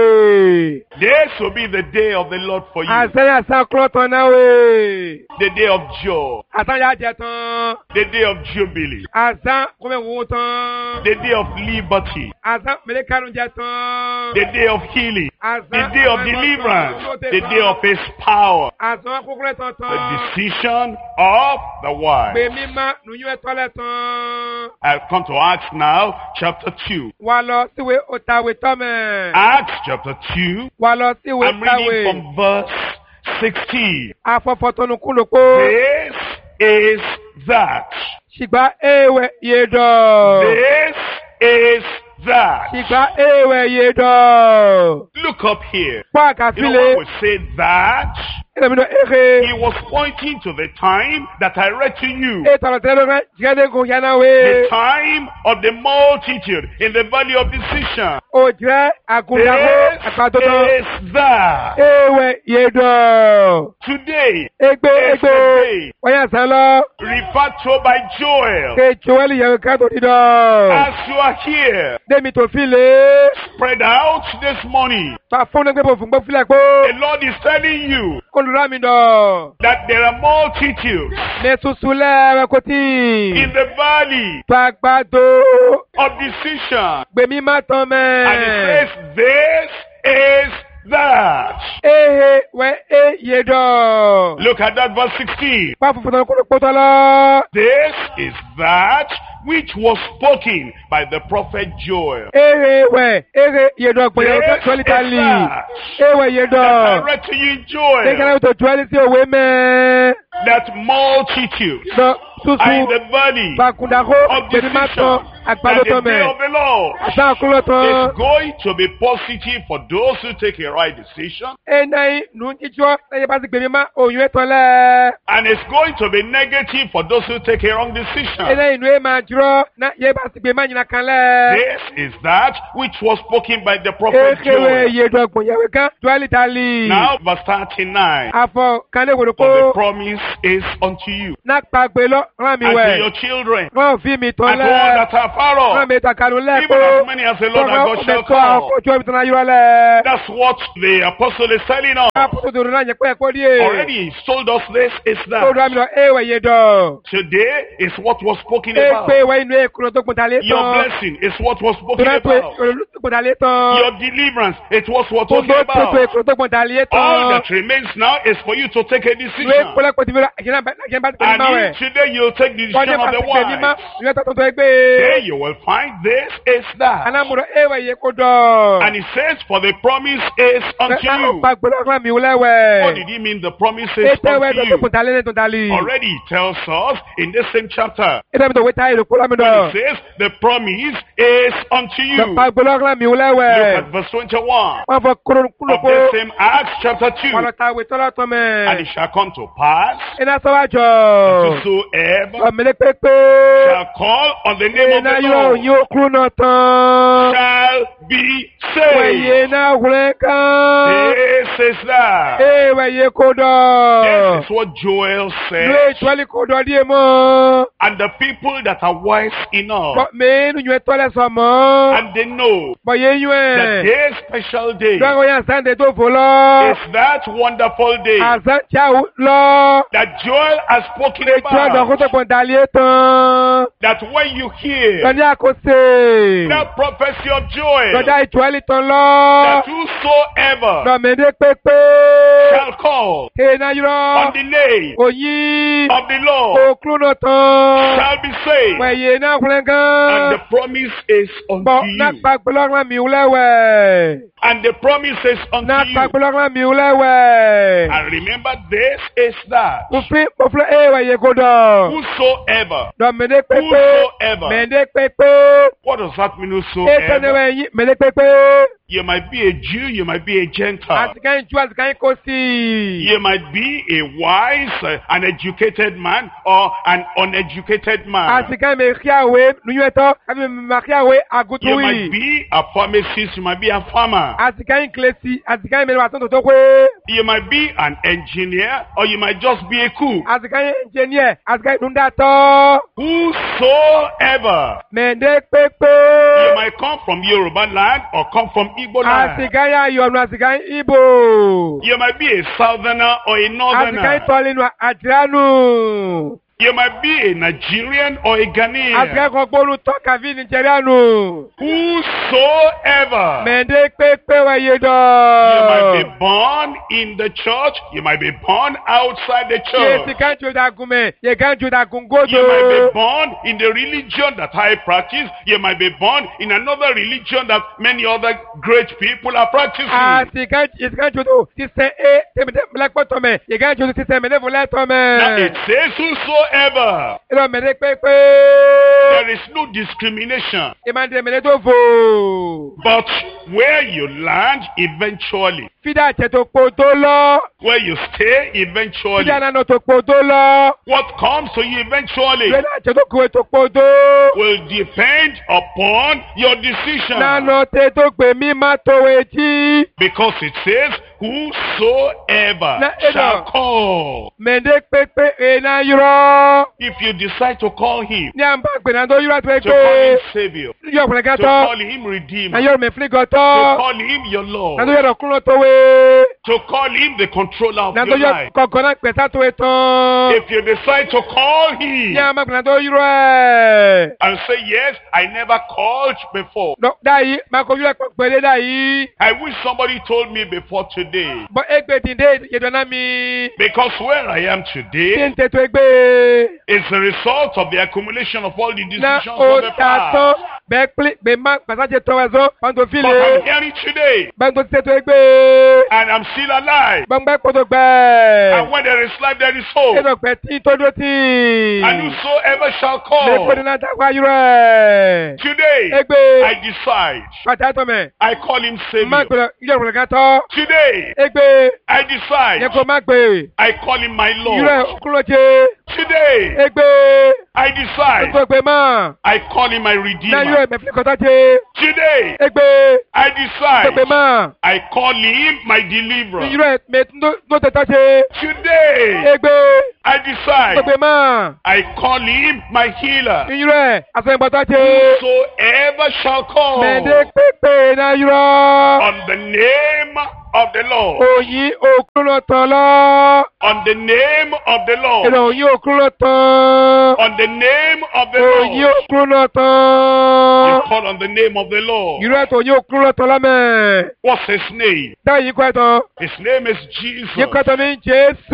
[SPEAKER 2] gòwé.
[SPEAKER 1] This will be the day of the Lord for you.
[SPEAKER 2] Àṣẹ́yìn àṣà kúrọ̀ tán náà wé.
[SPEAKER 1] The day of joy.
[SPEAKER 2] Àṣàyà jẹ tán.
[SPEAKER 1] The day of jubilee.
[SPEAKER 2] Àṣà kọ́mẹ̀ wò tán.
[SPEAKER 1] The day of liberty.
[SPEAKER 2] Àṣà mẹ́lẹ́kànú jẹ tán.
[SPEAKER 1] The day of healing.
[SPEAKER 2] Àṣà
[SPEAKER 1] The day of deliverance. The day of his power.
[SPEAKER 2] Àṣà kúkúrẹ́ tán
[SPEAKER 1] The
[SPEAKER 2] tán.
[SPEAKER 1] decision of the wise.
[SPEAKER 2] Gbèmí má nùyún ẹ̀tọ́ lẹ̀ tán.
[SPEAKER 1] I've come to Acts now, chapter two.
[SPEAKER 2] Wà lọ síwé òtàwé tọ́mẹ̀.
[SPEAKER 1] Acts chapter two.
[SPEAKER 2] Wà lọ síwé
[SPEAKER 1] I'm reading
[SPEAKER 2] òtàwé.
[SPEAKER 1] from verse sixteen.
[SPEAKER 2] Afọ́fọ́tọ́nukú ló kó.
[SPEAKER 1] This is that.
[SPEAKER 2] Ṣìgbà èèwẹ̀ yé dọ̀.
[SPEAKER 1] This is that.
[SPEAKER 2] Ṣìgbà èèwẹ̀ yé dọ̀.
[SPEAKER 1] Look up here.
[SPEAKER 2] Pọ́
[SPEAKER 1] You know when
[SPEAKER 2] àkàsílẹ̀.
[SPEAKER 1] we say that,
[SPEAKER 2] Ẹ̀rẹ̀mìnà èrè.
[SPEAKER 1] he was pointing to the time that I read to you.
[SPEAKER 2] Ètò àlọ́tẹ́lẹ́ lọ́rẹ́ jìgẹ́dẹ́gùn
[SPEAKER 1] The
[SPEAKER 2] yanáwé.
[SPEAKER 1] time of the multitude in the valley of decision.
[SPEAKER 2] Òjìrẹ́ àgùndàgbò àgbàdọ́dọ́.
[SPEAKER 1] This is that.
[SPEAKER 2] Èèwẹ̀ yé dọ̀.
[SPEAKER 1] Today,
[SPEAKER 2] Egbe
[SPEAKER 1] is
[SPEAKER 2] egbe.
[SPEAKER 1] the day
[SPEAKER 2] Wọ́n yà sán lọ.
[SPEAKER 1] referred to by Joel.
[SPEAKER 2] Ke Joel yẹ̀wò káàtó dídọ̀.
[SPEAKER 1] As you are here,
[SPEAKER 2] Démi tó fi lé.
[SPEAKER 1] spread out this morning.
[SPEAKER 2] Fà fún ní gbẹ́bọ̀ fún gbọ́ fílẹ̀ pé.
[SPEAKER 1] The Lord is telling you
[SPEAKER 2] Olùrà mi dọ̀.
[SPEAKER 1] that there are multitudes
[SPEAKER 2] Mẹ tuntun lẹ́rẹ̀ kò tí.
[SPEAKER 1] in the valley
[SPEAKER 2] Tó àgbàdo.
[SPEAKER 1] of decision.
[SPEAKER 2] Gbèmí má tán mẹ́.
[SPEAKER 1] And it says, this is that.
[SPEAKER 2] Ehe wẹ́ e yé dọ̀.
[SPEAKER 1] Look at that verse sixteen.
[SPEAKER 2] Wá funfun tán kúrò pọ́tọ́ lọ.
[SPEAKER 1] This is that which was spoken by the prophet Joel.
[SPEAKER 2] Ehe wẹ́ ehe yé dọ̀ gbọ̀nyẹ̀
[SPEAKER 1] This
[SPEAKER 2] tó tọ́lítàlì.
[SPEAKER 1] is that.
[SPEAKER 2] Ewẹ̀ yé
[SPEAKER 1] That I
[SPEAKER 2] dọ̀.
[SPEAKER 1] read to you in
[SPEAKER 2] Ṣé
[SPEAKER 1] Joel.
[SPEAKER 2] kí tó Joel sí òwe mẹ́?
[SPEAKER 1] That multitude
[SPEAKER 2] Dọ̀
[SPEAKER 1] are in
[SPEAKER 2] tuntun.
[SPEAKER 1] the valley
[SPEAKER 2] Fàkùndàkó
[SPEAKER 1] of
[SPEAKER 2] gbèmí má
[SPEAKER 1] decision.
[SPEAKER 2] tán. Àgbàdo
[SPEAKER 1] That the
[SPEAKER 2] tán
[SPEAKER 1] day
[SPEAKER 2] mẹ́.
[SPEAKER 1] of the Lord
[SPEAKER 2] Àṣà kúrò tán.
[SPEAKER 1] is going to be positive for those who take a right decision.
[SPEAKER 2] Enayi nu jíjọ́ lẹ́yìn bá ti gbèmí má òyìn ẹ̀tọ́ lẹ̀.
[SPEAKER 1] And it's going to be negative for those who take a wrong decision.
[SPEAKER 2] Enayi nu ẹ̀ máa tiro na ye ba sigbe manyina kan le.
[SPEAKER 1] This is that which was spoken by the prophet
[SPEAKER 2] Ekewe
[SPEAKER 1] Joel.
[SPEAKER 2] ye do gbon yawe kan twali tali.
[SPEAKER 1] Now verse thirty-nine.
[SPEAKER 2] Afọ kan le woro
[SPEAKER 1] For the
[SPEAKER 2] ko
[SPEAKER 1] promise is unto you
[SPEAKER 2] na pagbe lo ran mi
[SPEAKER 1] and to
[SPEAKER 2] we.
[SPEAKER 1] your children
[SPEAKER 2] Wọ́n fi mi tán
[SPEAKER 1] and to all
[SPEAKER 2] lẹ́.
[SPEAKER 1] that are far
[SPEAKER 2] Wọ́n
[SPEAKER 1] off,
[SPEAKER 2] mi ta kanu lẹ́
[SPEAKER 1] even as many as the Lord our God shall call.
[SPEAKER 2] Ojú omi tó náà yọ lẹ́.
[SPEAKER 1] That's what the apostle is telling us.
[SPEAKER 2] Apọ́tò tó rán yẹn pé ẹ̀kọ́ díẹ̀.
[SPEAKER 1] Already he's told us this is
[SPEAKER 2] Tó
[SPEAKER 1] that.
[SPEAKER 2] rán mi lọ éwẹ̀ yé dọ̀.
[SPEAKER 1] Today is what was spoken
[SPEAKER 2] É
[SPEAKER 1] about.
[SPEAKER 2] pé ìwé inú èkúrò tó gbọ̀ntà lé tán.
[SPEAKER 1] Your blessing is what was
[SPEAKER 2] Tó
[SPEAKER 1] spoken
[SPEAKER 2] rán pé
[SPEAKER 1] about.
[SPEAKER 2] èkúrò tó gbọ̀ntà lé tán.
[SPEAKER 1] Your deliverance, it was what
[SPEAKER 2] Tó
[SPEAKER 1] was
[SPEAKER 2] tó tó
[SPEAKER 1] about.
[SPEAKER 2] èkúrò tó gbọ̀ntà lé
[SPEAKER 1] All
[SPEAKER 2] tán.
[SPEAKER 1] that remains now is for you to take a
[SPEAKER 2] Ìwé
[SPEAKER 1] decision.
[SPEAKER 2] ìpínlẹ̀ pẹ̀tì mi rà àjẹ́ bá ti pẹ̀lú
[SPEAKER 1] And
[SPEAKER 2] máa
[SPEAKER 1] you,
[SPEAKER 2] wẹ̀.
[SPEAKER 1] today you'll take the
[SPEAKER 2] Wọ́n
[SPEAKER 1] decision
[SPEAKER 2] jẹ́
[SPEAKER 1] of the
[SPEAKER 2] pàṣẹ ní má.
[SPEAKER 1] wise.
[SPEAKER 2] Ìwé tó tó tó ẹgbẹ́.
[SPEAKER 1] There you will find this is that.
[SPEAKER 2] Alámúrò éwẹ̀ yé kó dọ̀.
[SPEAKER 1] And he says, for the promise is unto
[SPEAKER 2] Náà ó
[SPEAKER 1] you.
[SPEAKER 2] pa gbọ́dọ̀ rán mi
[SPEAKER 1] What
[SPEAKER 2] lẹ́wẹ̀.
[SPEAKER 1] did he mean the promise is
[SPEAKER 2] Ètò ẹ̀wẹ̀
[SPEAKER 1] unto
[SPEAKER 2] tó tó
[SPEAKER 1] you?
[SPEAKER 2] gbọ̀ntà lé tó dálí.
[SPEAKER 1] Already he tells us in this same chapter.
[SPEAKER 2] Ètò ẹ̀mí tó wé táyé ló kó lámi
[SPEAKER 1] When
[SPEAKER 2] dọ̀.
[SPEAKER 1] he says, the promise is unto you.
[SPEAKER 2] Pa gbọ́dọ̀ rán mi
[SPEAKER 1] Look
[SPEAKER 2] lẹ́wẹ̀.
[SPEAKER 1] at verse twenty-one
[SPEAKER 2] Wọ́n fọ kúrò kúrò
[SPEAKER 1] of
[SPEAKER 2] kó.
[SPEAKER 1] the same Acts chapter two.
[SPEAKER 2] Wọ́n lọ ta ìwé tọ́lá tọ́ mẹ́.
[SPEAKER 1] And it shall come to pass,
[SPEAKER 2] Iná sọ́wájọ́.
[SPEAKER 1] whosoever
[SPEAKER 2] Ọ̀mẹ́lẹ́ pépé.
[SPEAKER 1] shall call on the name of
[SPEAKER 2] Iná
[SPEAKER 1] the
[SPEAKER 2] yóò
[SPEAKER 1] Lord
[SPEAKER 2] yóò kúrò náà tán.
[SPEAKER 1] shall be
[SPEAKER 2] Wẹ̀yẹ
[SPEAKER 1] saved.
[SPEAKER 2] náà wúlẹ̀ kan.
[SPEAKER 1] This is that.
[SPEAKER 2] Ee wẹ̀yẹ kó dọ̀.
[SPEAKER 1] This is what Joel
[SPEAKER 2] Ìlú
[SPEAKER 1] said.
[SPEAKER 2] ìtọ́lí kó dọ̀ díẹ̀ mọ́.
[SPEAKER 1] And the people that are wise enough,
[SPEAKER 2] Bọ̀ mẹ́nu yẹn tọ́lẹ̀ sọ mọ́.
[SPEAKER 1] and they know
[SPEAKER 2] Bọ̀ yé yún
[SPEAKER 1] that
[SPEAKER 2] ẹ̀.
[SPEAKER 1] their special day
[SPEAKER 2] Dọ́gọ̀ yẹn sáńdẹ̀ tó fò lọ.
[SPEAKER 1] is that wonderful day
[SPEAKER 2] Àṣà tíáwó lọ.
[SPEAKER 1] that Joel has spoken
[SPEAKER 2] Ètò ọ̀dọ̀ kó tó
[SPEAKER 1] about.
[SPEAKER 2] pọ̀ dàlẹ́ tán.
[SPEAKER 1] That when you hear
[SPEAKER 2] Lọ́dí àkóso.
[SPEAKER 1] that prophecy of Joel,
[SPEAKER 2] Lọ́dí ìtọ́lí tán lọ.
[SPEAKER 1] that whosoever
[SPEAKER 2] Lọ́mẹdé pépé.
[SPEAKER 1] shall call
[SPEAKER 2] Èèna
[SPEAKER 1] on
[SPEAKER 2] yúrọ.
[SPEAKER 1] the name
[SPEAKER 2] Òyìn.
[SPEAKER 1] of the Lord
[SPEAKER 2] Òkúrò náà tán.
[SPEAKER 1] shall be saved.
[SPEAKER 2] Wẹ̀yẹ náà kúrẹ́
[SPEAKER 1] And
[SPEAKER 2] gan.
[SPEAKER 1] the promise is unto
[SPEAKER 2] Bọ̀ náà
[SPEAKER 1] you.
[SPEAKER 2] pa gbọ́lọ́gbọ́n mi lẹ́wẹ̀.
[SPEAKER 1] And the promise is unto
[SPEAKER 2] Náà pa
[SPEAKER 1] you.
[SPEAKER 2] gbọ́lọ́gbọ́n mi lẹ́wẹ̀.
[SPEAKER 1] And remember, this is that.
[SPEAKER 2] Òfin òfin èèwẹ̀ yẹ kó dọ̀.
[SPEAKER 1] Whosoever.
[SPEAKER 2] Lọ́mẹdé pépé.
[SPEAKER 1] Whosoever.
[SPEAKER 2] Mẹ̀dé pépé.
[SPEAKER 1] What does that mean,
[SPEAKER 2] Ètò
[SPEAKER 1] whosoever?
[SPEAKER 2] ẹ̀wẹ̀ yín mẹ̀dé pépé.
[SPEAKER 1] You might be a Jew, you might be a Gentile.
[SPEAKER 2] Àtìkáyìn ju àtìkáyìn kó sí.
[SPEAKER 1] You might be a wise, uh, an educated man, or an uneducated man.
[SPEAKER 2] Àtìkáyìn mẹ̀ kíáwé nuyú ẹ̀tọ́. Àbí mẹ̀ kíáwé
[SPEAKER 1] You
[SPEAKER 2] àgùtùwì.
[SPEAKER 1] might be a pharmacist, you might be a farmer.
[SPEAKER 2] Àtìkáyìn kìlẹ̀sì. Àtìkáyìn mẹ̀rẹ̀ wà tó tó pé.
[SPEAKER 1] You might be an engineer, or you might just be a cook.
[SPEAKER 2] Àtìkáyìn ẹnjẹniẹ̀. Àtìkáyìn dundatọ́.
[SPEAKER 1] Whosoever.
[SPEAKER 2] Mẹ̀dé
[SPEAKER 1] You
[SPEAKER 2] pépé.
[SPEAKER 1] might come from Yoruba land or come from Igbo land.
[SPEAKER 2] Àtìkáyìn ayọ̀nù àtìkáyìn Ìbò.
[SPEAKER 1] You might be a southerner or a
[SPEAKER 2] Àtìkáyìn
[SPEAKER 1] northerner.
[SPEAKER 2] tọ́línú àtìránù.
[SPEAKER 1] You might be a Nigerian or a Ghanaian.
[SPEAKER 2] Àtìkáyìn kan gbóòórùn tọ́ka bí Nìjẹ́ríànù.
[SPEAKER 1] Whosoever.
[SPEAKER 2] Mẹ̀dé pépé wẹ̀yẹ
[SPEAKER 1] You
[SPEAKER 2] dọ̀.
[SPEAKER 1] might be born in the church. You might be born outside the church.
[SPEAKER 2] Yesi kan jo da gume, ye kan jo da
[SPEAKER 1] You might be
[SPEAKER 2] gungodo.
[SPEAKER 1] born in the religion that I practice. You might be born in another religion that many other great people are practicing.
[SPEAKER 2] Àti kan yesi kan jo do ti sẹ e tẹmẹ tẹmẹ lẹkpọ tọmẹ, ye kan jo do ti sẹ mẹ lẹfọ lẹ
[SPEAKER 1] Now
[SPEAKER 2] tọmẹ.
[SPEAKER 1] it says whosoever.
[SPEAKER 2] Ìlọ mẹ̀lẹ́ pépé.
[SPEAKER 1] There is no discrimination.
[SPEAKER 2] Ìmàdé mẹ̀lẹ́ tó fò.
[SPEAKER 1] But where you land eventually,
[SPEAKER 2] Fídà àtẹ tó po tó lọ.
[SPEAKER 1] where you stay eventually,
[SPEAKER 2] Fídà nánà tó po tó lọ.
[SPEAKER 1] what comes to you eventually
[SPEAKER 2] Fídà àtẹ tó kúrò tó po tó.
[SPEAKER 1] will depend upon your decision.
[SPEAKER 2] Nánà tẹ tó gbé mi má tó etí.
[SPEAKER 1] Because it says, whosoever
[SPEAKER 2] Na- eh,
[SPEAKER 1] shall
[SPEAKER 2] no.
[SPEAKER 1] call.
[SPEAKER 2] Mẹ̀dé pépé èèna yúrọ.
[SPEAKER 1] If you decide to call him,
[SPEAKER 2] Ní à ń bá gbẹ̀nà tó yúrọ tó
[SPEAKER 1] to call
[SPEAKER 2] pé.
[SPEAKER 1] him Savior,
[SPEAKER 2] Yọ̀ ọ̀pọ̀lọpọ̀
[SPEAKER 1] to
[SPEAKER 2] gàtọ̀.
[SPEAKER 1] call him Redeemer,
[SPEAKER 2] Ayọ̀ mẹ̀ fili
[SPEAKER 1] to
[SPEAKER 2] gọ̀tọ̀.
[SPEAKER 1] call him your Lord,
[SPEAKER 2] Nàdó yọ̀rọ̀ kúrò tó wé.
[SPEAKER 1] to call him the controller of
[SPEAKER 2] Nàdó
[SPEAKER 1] your
[SPEAKER 2] yọ̀
[SPEAKER 1] life.
[SPEAKER 2] kọ̀kọ́ náà pẹ̀sà tó wé tán.
[SPEAKER 1] If you decide to call him
[SPEAKER 2] Ní àmà gbẹ̀nà tó yúrọ̀ ẹ̀.
[SPEAKER 1] and say, yes, I never called before.
[SPEAKER 2] Dáyìí, máa kọ yúrọ̀ pẹ̀lẹ́ dáyìí.
[SPEAKER 1] I wish somebody told me before today.
[SPEAKER 2] Bọ́ égbè dìde ìdọ̀nà mi.
[SPEAKER 1] Because where I am
[SPEAKER 2] Ṣé
[SPEAKER 1] today
[SPEAKER 2] ń tètò égbè?
[SPEAKER 1] is the result of the accumulation of all the
[SPEAKER 2] Na
[SPEAKER 1] decisions of the
[SPEAKER 2] ó ta tán.
[SPEAKER 1] past.
[SPEAKER 2] Bẹ́ẹ̀ pílí gbè má pàṣẹ tọwọ́ ẹ̀zọ́. Bọ́n tó
[SPEAKER 1] But
[SPEAKER 2] fìlè.
[SPEAKER 1] I'm hearing today,
[SPEAKER 2] Bọ́n tó tètò égbè.
[SPEAKER 1] and I'm still alive.
[SPEAKER 2] Bọ́n gbẹ́ kótó gbẹ́.
[SPEAKER 1] And when there is life, there is hope.
[SPEAKER 2] Ètò pẹ̀ tí tó dó tí.
[SPEAKER 1] And whosoever shall
[SPEAKER 2] Lè
[SPEAKER 1] call,
[SPEAKER 2] kó ní náà dákọ̀ ayúrọ̀ ẹ̀.
[SPEAKER 1] today
[SPEAKER 2] Égbè.
[SPEAKER 1] I decide.
[SPEAKER 2] Pàtà tó mẹ̀.
[SPEAKER 1] I call him
[SPEAKER 2] Má
[SPEAKER 1] Savior.
[SPEAKER 2] gbẹ̀rẹ̀ yúrọ̀ pẹ̀lẹ́ gàtọ̀.
[SPEAKER 1] Today
[SPEAKER 2] Égbè.
[SPEAKER 1] I
[SPEAKER 2] Yẹ
[SPEAKER 1] decide.
[SPEAKER 2] kó má gbè.
[SPEAKER 1] I call him my
[SPEAKER 2] Yúrọ̀
[SPEAKER 1] Lord.
[SPEAKER 2] kúrò jẹ́.
[SPEAKER 1] Today,
[SPEAKER 2] Egbe.
[SPEAKER 1] I decide
[SPEAKER 2] Tó gbé mọ́.
[SPEAKER 1] I call him my
[SPEAKER 2] Náà yóò
[SPEAKER 1] Redeemer.
[SPEAKER 2] ẹ̀mẹ́ fi kọ́tà ṣe.
[SPEAKER 1] Today,
[SPEAKER 2] Egbe.
[SPEAKER 1] I
[SPEAKER 2] Tó gbé
[SPEAKER 1] decide
[SPEAKER 2] mọ́.
[SPEAKER 1] I call him my Deliverer.
[SPEAKER 2] Irú ẹ̀mẹ́ tó tẹ̀tà ṣe.
[SPEAKER 1] Today,
[SPEAKER 2] Egbe.
[SPEAKER 1] I
[SPEAKER 2] Tó
[SPEAKER 1] decide
[SPEAKER 2] gbé mọ́.
[SPEAKER 1] I call him my Healer.
[SPEAKER 2] Irú ẹ̀ àsọ̀yìnbọ̀tà ṣe.
[SPEAKER 1] Whosoever shall call
[SPEAKER 2] Mẹ̀dẹ́ pépè náà yúrọ̀.
[SPEAKER 1] on the name of the Lord,
[SPEAKER 2] Òyìn òkú lọ tán lọ.
[SPEAKER 1] on the name of the
[SPEAKER 2] Èrè
[SPEAKER 1] Lord,
[SPEAKER 2] òyìn òkú lọ tán.
[SPEAKER 1] on the name of the
[SPEAKER 2] Òyìn
[SPEAKER 1] Lord,
[SPEAKER 2] òkú lọ
[SPEAKER 1] you
[SPEAKER 2] tán.
[SPEAKER 1] call on the name of the Lord.
[SPEAKER 2] Irú ẹ̀ tó òyìn òkú lọ tán lọ́mẹ̀.
[SPEAKER 1] What's his name?
[SPEAKER 2] Dáhùn yìí kọ́ ẹ̀ tán.
[SPEAKER 1] His name is
[SPEAKER 2] Yìí
[SPEAKER 1] Jesus.
[SPEAKER 2] kọ́ ẹ̀ tán ní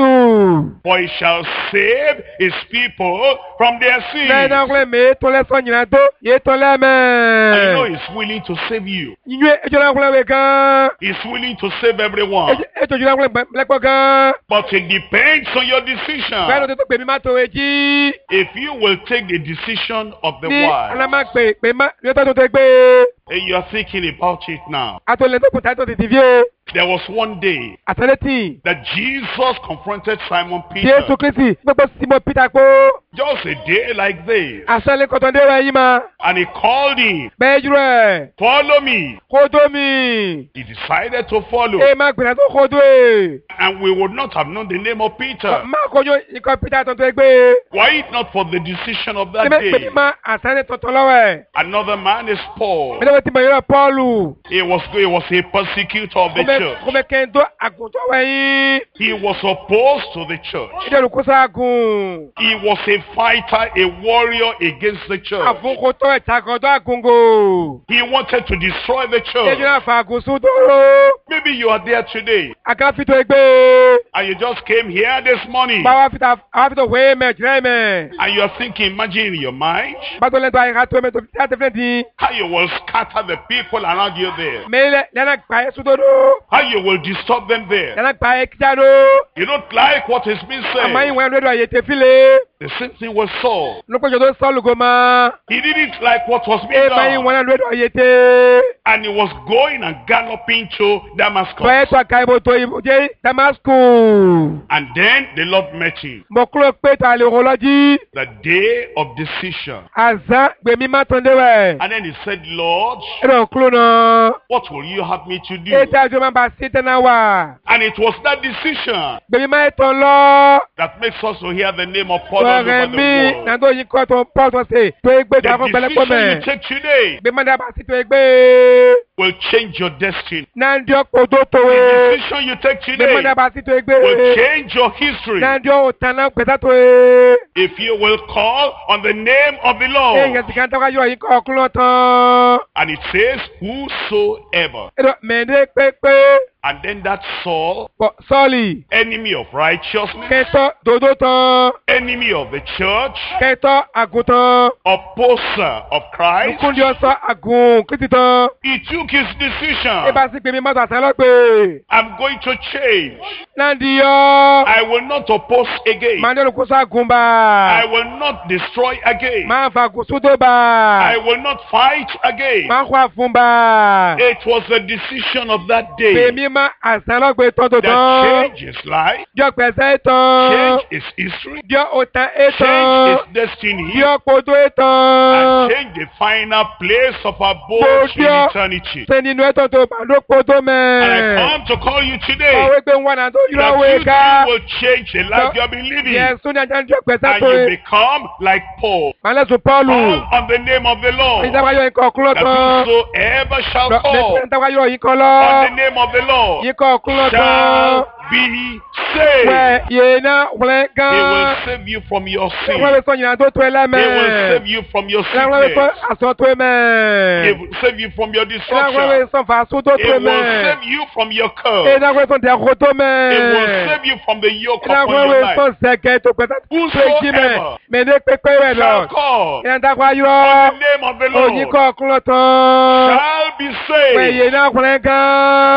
[SPEAKER 2] Jésù.
[SPEAKER 1] For he shall save his people from their
[SPEAKER 2] Lẹ́yìn
[SPEAKER 1] sins.
[SPEAKER 2] náà kúlẹ̀ mí tó lẹ́sọ̀ nyìnà tó yé tó
[SPEAKER 1] And you know
[SPEAKER 2] lẹ́mẹ̀.
[SPEAKER 1] he's willing to save you.
[SPEAKER 2] Yíyú ẹjọ́ náà kúlẹ̀ wẹ̀ gan.
[SPEAKER 1] He's willing to save everyone.
[SPEAKER 2] Ẹjọ́ náà kúlẹ̀ lẹ́pọ̀ gan.
[SPEAKER 1] But it depends on your
[SPEAKER 2] Bẹ́ẹ̀ ló
[SPEAKER 1] decision.
[SPEAKER 2] ti tó pè mí má tó etí.
[SPEAKER 1] If you will take the decision of the
[SPEAKER 2] Ní
[SPEAKER 1] wise,
[SPEAKER 2] alámà pè pè má yóò tó tó tó gbé.
[SPEAKER 1] and you are thinking about it now.
[SPEAKER 2] Atọ́lẹ̀ tó kù tá tó ti ti fi é.
[SPEAKER 1] There was one day
[SPEAKER 2] Àtẹ̀lẹ́tì.
[SPEAKER 1] that Jesus confronted Simon
[SPEAKER 2] Jésù
[SPEAKER 1] Peter.
[SPEAKER 2] Kristi gbogbo Simon Peter kó.
[SPEAKER 1] Just a day like this.
[SPEAKER 2] Àṣẹlẹ̀ kọ̀tọ̀ndé rẹ̀ yìí ma.
[SPEAKER 1] And he called him,
[SPEAKER 2] Bẹ́ẹ̀ jù rẹ̀.
[SPEAKER 1] follow me.
[SPEAKER 2] Kó tó mi.
[SPEAKER 1] He decided to follow.
[SPEAKER 2] Ẹ má gbìyànjú tó kó tó e.
[SPEAKER 1] And we would not have known the name of Peter.
[SPEAKER 2] Má kojú ikọ̀ Peter tó tó gbé.
[SPEAKER 1] Were it not for the decision of that
[SPEAKER 2] Ṣé pèmí
[SPEAKER 1] day?
[SPEAKER 2] má àṣẹlẹ̀ tọ̀tọ̀ lọ́wọ́ ẹ̀.
[SPEAKER 1] Another man is Paul.
[SPEAKER 2] Mílíọ̀nù ti mọ̀ yọ̀rọ̀ Pọ́ọ̀lù.
[SPEAKER 1] He was, he was a persecutor of the church.
[SPEAKER 2] Kọ́mẹ́ kẹ́ńtó àgùntàn wẹ̀yìn.
[SPEAKER 1] He was opposed to the church.
[SPEAKER 2] Ìdè olùkóso àgùn.
[SPEAKER 1] He was a fighter, a warrior against the church.
[SPEAKER 2] Àfúnkótó ìtàkọ̀tọ̀ àgùngò.
[SPEAKER 1] He wanted to destroy the
[SPEAKER 2] Ẹjọ́
[SPEAKER 1] church.
[SPEAKER 2] náà fa àgùn súdòrò.
[SPEAKER 1] Maybe you are there today
[SPEAKER 2] Àkàfitò ẹgbẹ́.
[SPEAKER 1] and you just came here this morning
[SPEAKER 2] Báwa fita àwọn fita wéé mẹ̀ jìrẹ́ mẹ̀.
[SPEAKER 1] and you are thinking, imagine in your mind
[SPEAKER 2] Bàtò lẹ́tọ̀ àyíká tó mẹ́tò fi láti fẹ́ di.
[SPEAKER 1] how you will scatter the people around you there,
[SPEAKER 2] Mẹ́lẹ̀ lẹ́nà gbà ẹ́ súdòrò.
[SPEAKER 1] how you will disturb them there.
[SPEAKER 2] Lẹ́nà gbà ẹ́ kíjàdó.
[SPEAKER 1] You don't like what is being
[SPEAKER 2] Àmọ́
[SPEAKER 1] said.
[SPEAKER 2] ìwọ̀n lórí àyè tẹ fílẹ̀.
[SPEAKER 1] The same thing was Saul.
[SPEAKER 2] Lókòjò tó sọ́ọ̀lù gò máa.
[SPEAKER 1] He didn't like what was being
[SPEAKER 2] Ẹ máa
[SPEAKER 1] done.
[SPEAKER 2] ìwọ̀n lórí àyè tẹ.
[SPEAKER 1] And he was going and galloping to Damascus.
[SPEAKER 2] Bọ́ẹ̀ tó àkà ìbò tó ìbò jẹ́ Damascus.
[SPEAKER 1] And then the Lord met him.
[SPEAKER 2] Mo kúrò pé ta lè rò lọ́jí.
[SPEAKER 1] The day of decision.
[SPEAKER 2] Àzá gbèmí má tán déwẹ̀.
[SPEAKER 1] And then he said, Lord,
[SPEAKER 2] Ẹ̀rọ kúrò náà.
[SPEAKER 1] what will you have me to do?
[SPEAKER 2] Ètò àjọ máa bá sí tẹ́ná wà.
[SPEAKER 1] And it was that decision
[SPEAKER 2] Gbèmí má tán lọ.
[SPEAKER 1] that makes us to hear the name of Paul all
[SPEAKER 2] Ọ̀rẹ́
[SPEAKER 1] over
[SPEAKER 2] mi
[SPEAKER 1] the world.
[SPEAKER 2] nàdó yìí kọ́ tó pọ̀ tó ṣe tó ẹgbẹ́ tó
[SPEAKER 1] The
[SPEAKER 2] àfọ̀ pẹ̀lẹ́pọ̀
[SPEAKER 1] decision you
[SPEAKER 2] mẹ́.
[SPEAKER 1] take today
[SPEAKER 2] Gbèmí má dábàá sí tó ẹgbẹ́.
[SPEAKER 1] will change your destiny.
[SPEAKER 2] Nàndí ọ̀pọ̀ tó tó
[SPEAKER 1] The
[SPEAKER 2] e.
[SPEAKER 1] decision you take
[SPEAKER 2] Gbèmí
[SPEAKER 1] today
[SPEAKER 2] má dábàá sí tó
[SPEAKER 1] will
[SPEAKER 2] ẹgbẹ́.
[SPEAKER 1] change your history.
[SPEAKER 2] Nàndí ọ̀tàn náà pẹ̀sà tó e.
[SPEAKER 1] If you will call on the name of the
[SPEAKER 2] Èèyàn
[SPEAKER 1] Lord.
[SPEAKER 2] sì kàn tọ́ka yọ yìí kọ́ ọkùnrin tán.
[SPEAKER 1] And it says, whosoever.
[SPEAKER 2] Ẹ̀rọ mẹ́ẹ̀dẹ́ pépé.
[SPEAKER 1] And then that Saul,
[SPEAKER 2] Bọ̀ sọ́ọ̀lì.
[SPEAKER 1] enemy of righteousness,
[SPEAKER 2] Kẹtọ́ dòdó tán.
[SPEAKER 1] enemy of the church,
[SPEAKER 2] Kẹtọ́ àgùntàn.
[SPEAKER 1] opposer of Christ,
[SPEAKER 2] Nkúndí ọ̀sán àgùn kìtì tán.
[SPEAKER 1] he took his
[SPEAKER 2] Ẹ
[SPEAKER 1] decision.
[SPEAKER 2] bá sí gbèmí mọ́tò àṣà lọ́gbẹ̀ẹ́.
[SPEAKER 1] I'm going to change.
[SPEAKER 2] Nàndí yọ.
[SPEAKER 1] I will not oppose again.
[SPEAKER 2] Màá ní olùkóso àgùn bá.
[SPEAKER 1] I will not destroy again.
[SPEAKER 2] Máa fa àgùn súdó bá.
[SPEAKER 1] I will not fight again.
[SPEAKER 2] Máa kó àfún bá.
[SPEAKER 1] It was the decision of that day
[SPEAKER 2] Gbèmí má àṣà lọ́gbẹ̀ẹ́ tán tó
[SPEAKER 1] that
[SPEAKER 2] tán.
[SPEAKER 1] changed his life,
[SPEAKER 2] Jọ pẹ̀sẹ̀ tán.
[SPEAKER 1] changed his history,
[SPEAKER 2] Jọ òtàn é tán.
[SPEAKER 1] changed his destiny,
[SPEAKER 2] Jọ kòtò é tán.
[SPEAKER 1] and changed the final place of abode in
[SPEAKER 2] Gbòdìọ́.
[SPEAKER 1] eternity.
[SPEAKER 2] Ṣé nínú ẹ̀tọ́ tó bá ló kòtò
[SPEAKER 1] And I
[SPEAKER 2] mẹ́?
[SPEAKER 1] come to call you today
[SPEAKER 2] Ọ̀wé pé ń wà náà tó yúrọ̀
[SPEAKER 1] that
[SPEAKER 2] wé
[SPEAKER 1] you
[SPEAKER 2] ká.
[SPEAKER 1] too will change the life you have been living,
[SPEAKER 2] Yẹ̀sùn ní ajá ń jọ pẹ̀sẹ̀
[SPEAKER 1] and
[SPEAKER 2] tó
[SPEAKER 1] you
[SPEAKER 2] é.
[SPEAKER 1] become like Paul.
[SPEAKER 2] Màlẹ́sùn Pọ́ọ̀lù.
[SPEAKER 1] Call on the name of the Lord,
[SPEAKER 2] Ìjọba yọ ikọ̀ ọ̀kúnlọ́
[SPEAKER 1] that
[SPEAKER 2] tán.
[SPEAKER 1] whosoever shall call
[SPEAKER 2] Ìjọba yọ ikọ̀
[SPEAKER 1] on
[SPEAKER 2] lọ.
[SPEAKER 1] the name of the Lord
[SPEAKER 2] Ikọ̀ ọ̀kúnlọ́ tán.
[SPEAKER 1] shall be saved.
[SPEAKER 2] Wẹ̀ yé náà wọlé
[SPEAKER 1] He will
[SPEAKER 2] gan.
[SPEAKER 1] save you from your
[SPEAKER 2] Wọ́n
[SPEAKER 1] sin.
[SPEAKER 2] lè sọ ìyìnà tó tó ẹ
[SPEAKER 1] He
[SPEAKER 2] lẹ́mẹ̀.
[SPEAKER 1] will save you from your
[SPEAKER 2] Wọ́n lè sọ
[SPEAKER 1] sickness.
[SPEAKER 2] àṣọ tó ẹ
[SPEAKER 1] He
[SPEAKER 2] mẹ́.
[SPEAKER 1] will save you from your
[SPEAKER 2] Wọ́n lè
[SPEAKER 1] destruction.
[SPEAKER 2] sọ fàṣọ tó
[SPEAKER 1] He
[SPEAKER 2] tó ẹ
[SPEAKER 1] will
[SPEAKER 2] mẹ́.
[SPEAKER 1] save you from your curse.
[SPEAKER 2] Ìjọba yọ sọ dẹ̀kọ̀ tó
[SPEAKER 1] He will
[SPEAKER 2] mẹ́.
[SPEAKER 1] save you from the yoke
[SPEAKER 2] Ìjọba
[SPEAKER 1] upon your
[SPEAKER 2] yọ
[SPEAKER 1] life.
[SPEAKER 2] sọ sẹ̀kẹ̀ tó pẹ̀sẹ̀ tó èjì mẹ́.
[SPEAKER 1] Whosoever
[SPEAKER 2] Mẹ̀dẹ́ pépé rẹ̀ lọ.
[SPEAKER 1] shall call
[SPEAKER 2] Ìjọba yọ
[SPEAKER 1] on the name of the Lord
[SPEAKER 2] òyìnkọ̀ ọ̀kúnlọ́ tán.
[SPEAKER 1] shall be
[SPEAKER 2] Wẹ̀ yé
[SPEAKER 1] saved.
[SPEAKER 2] náà wọlé gan.
[SPEAKER 1] That's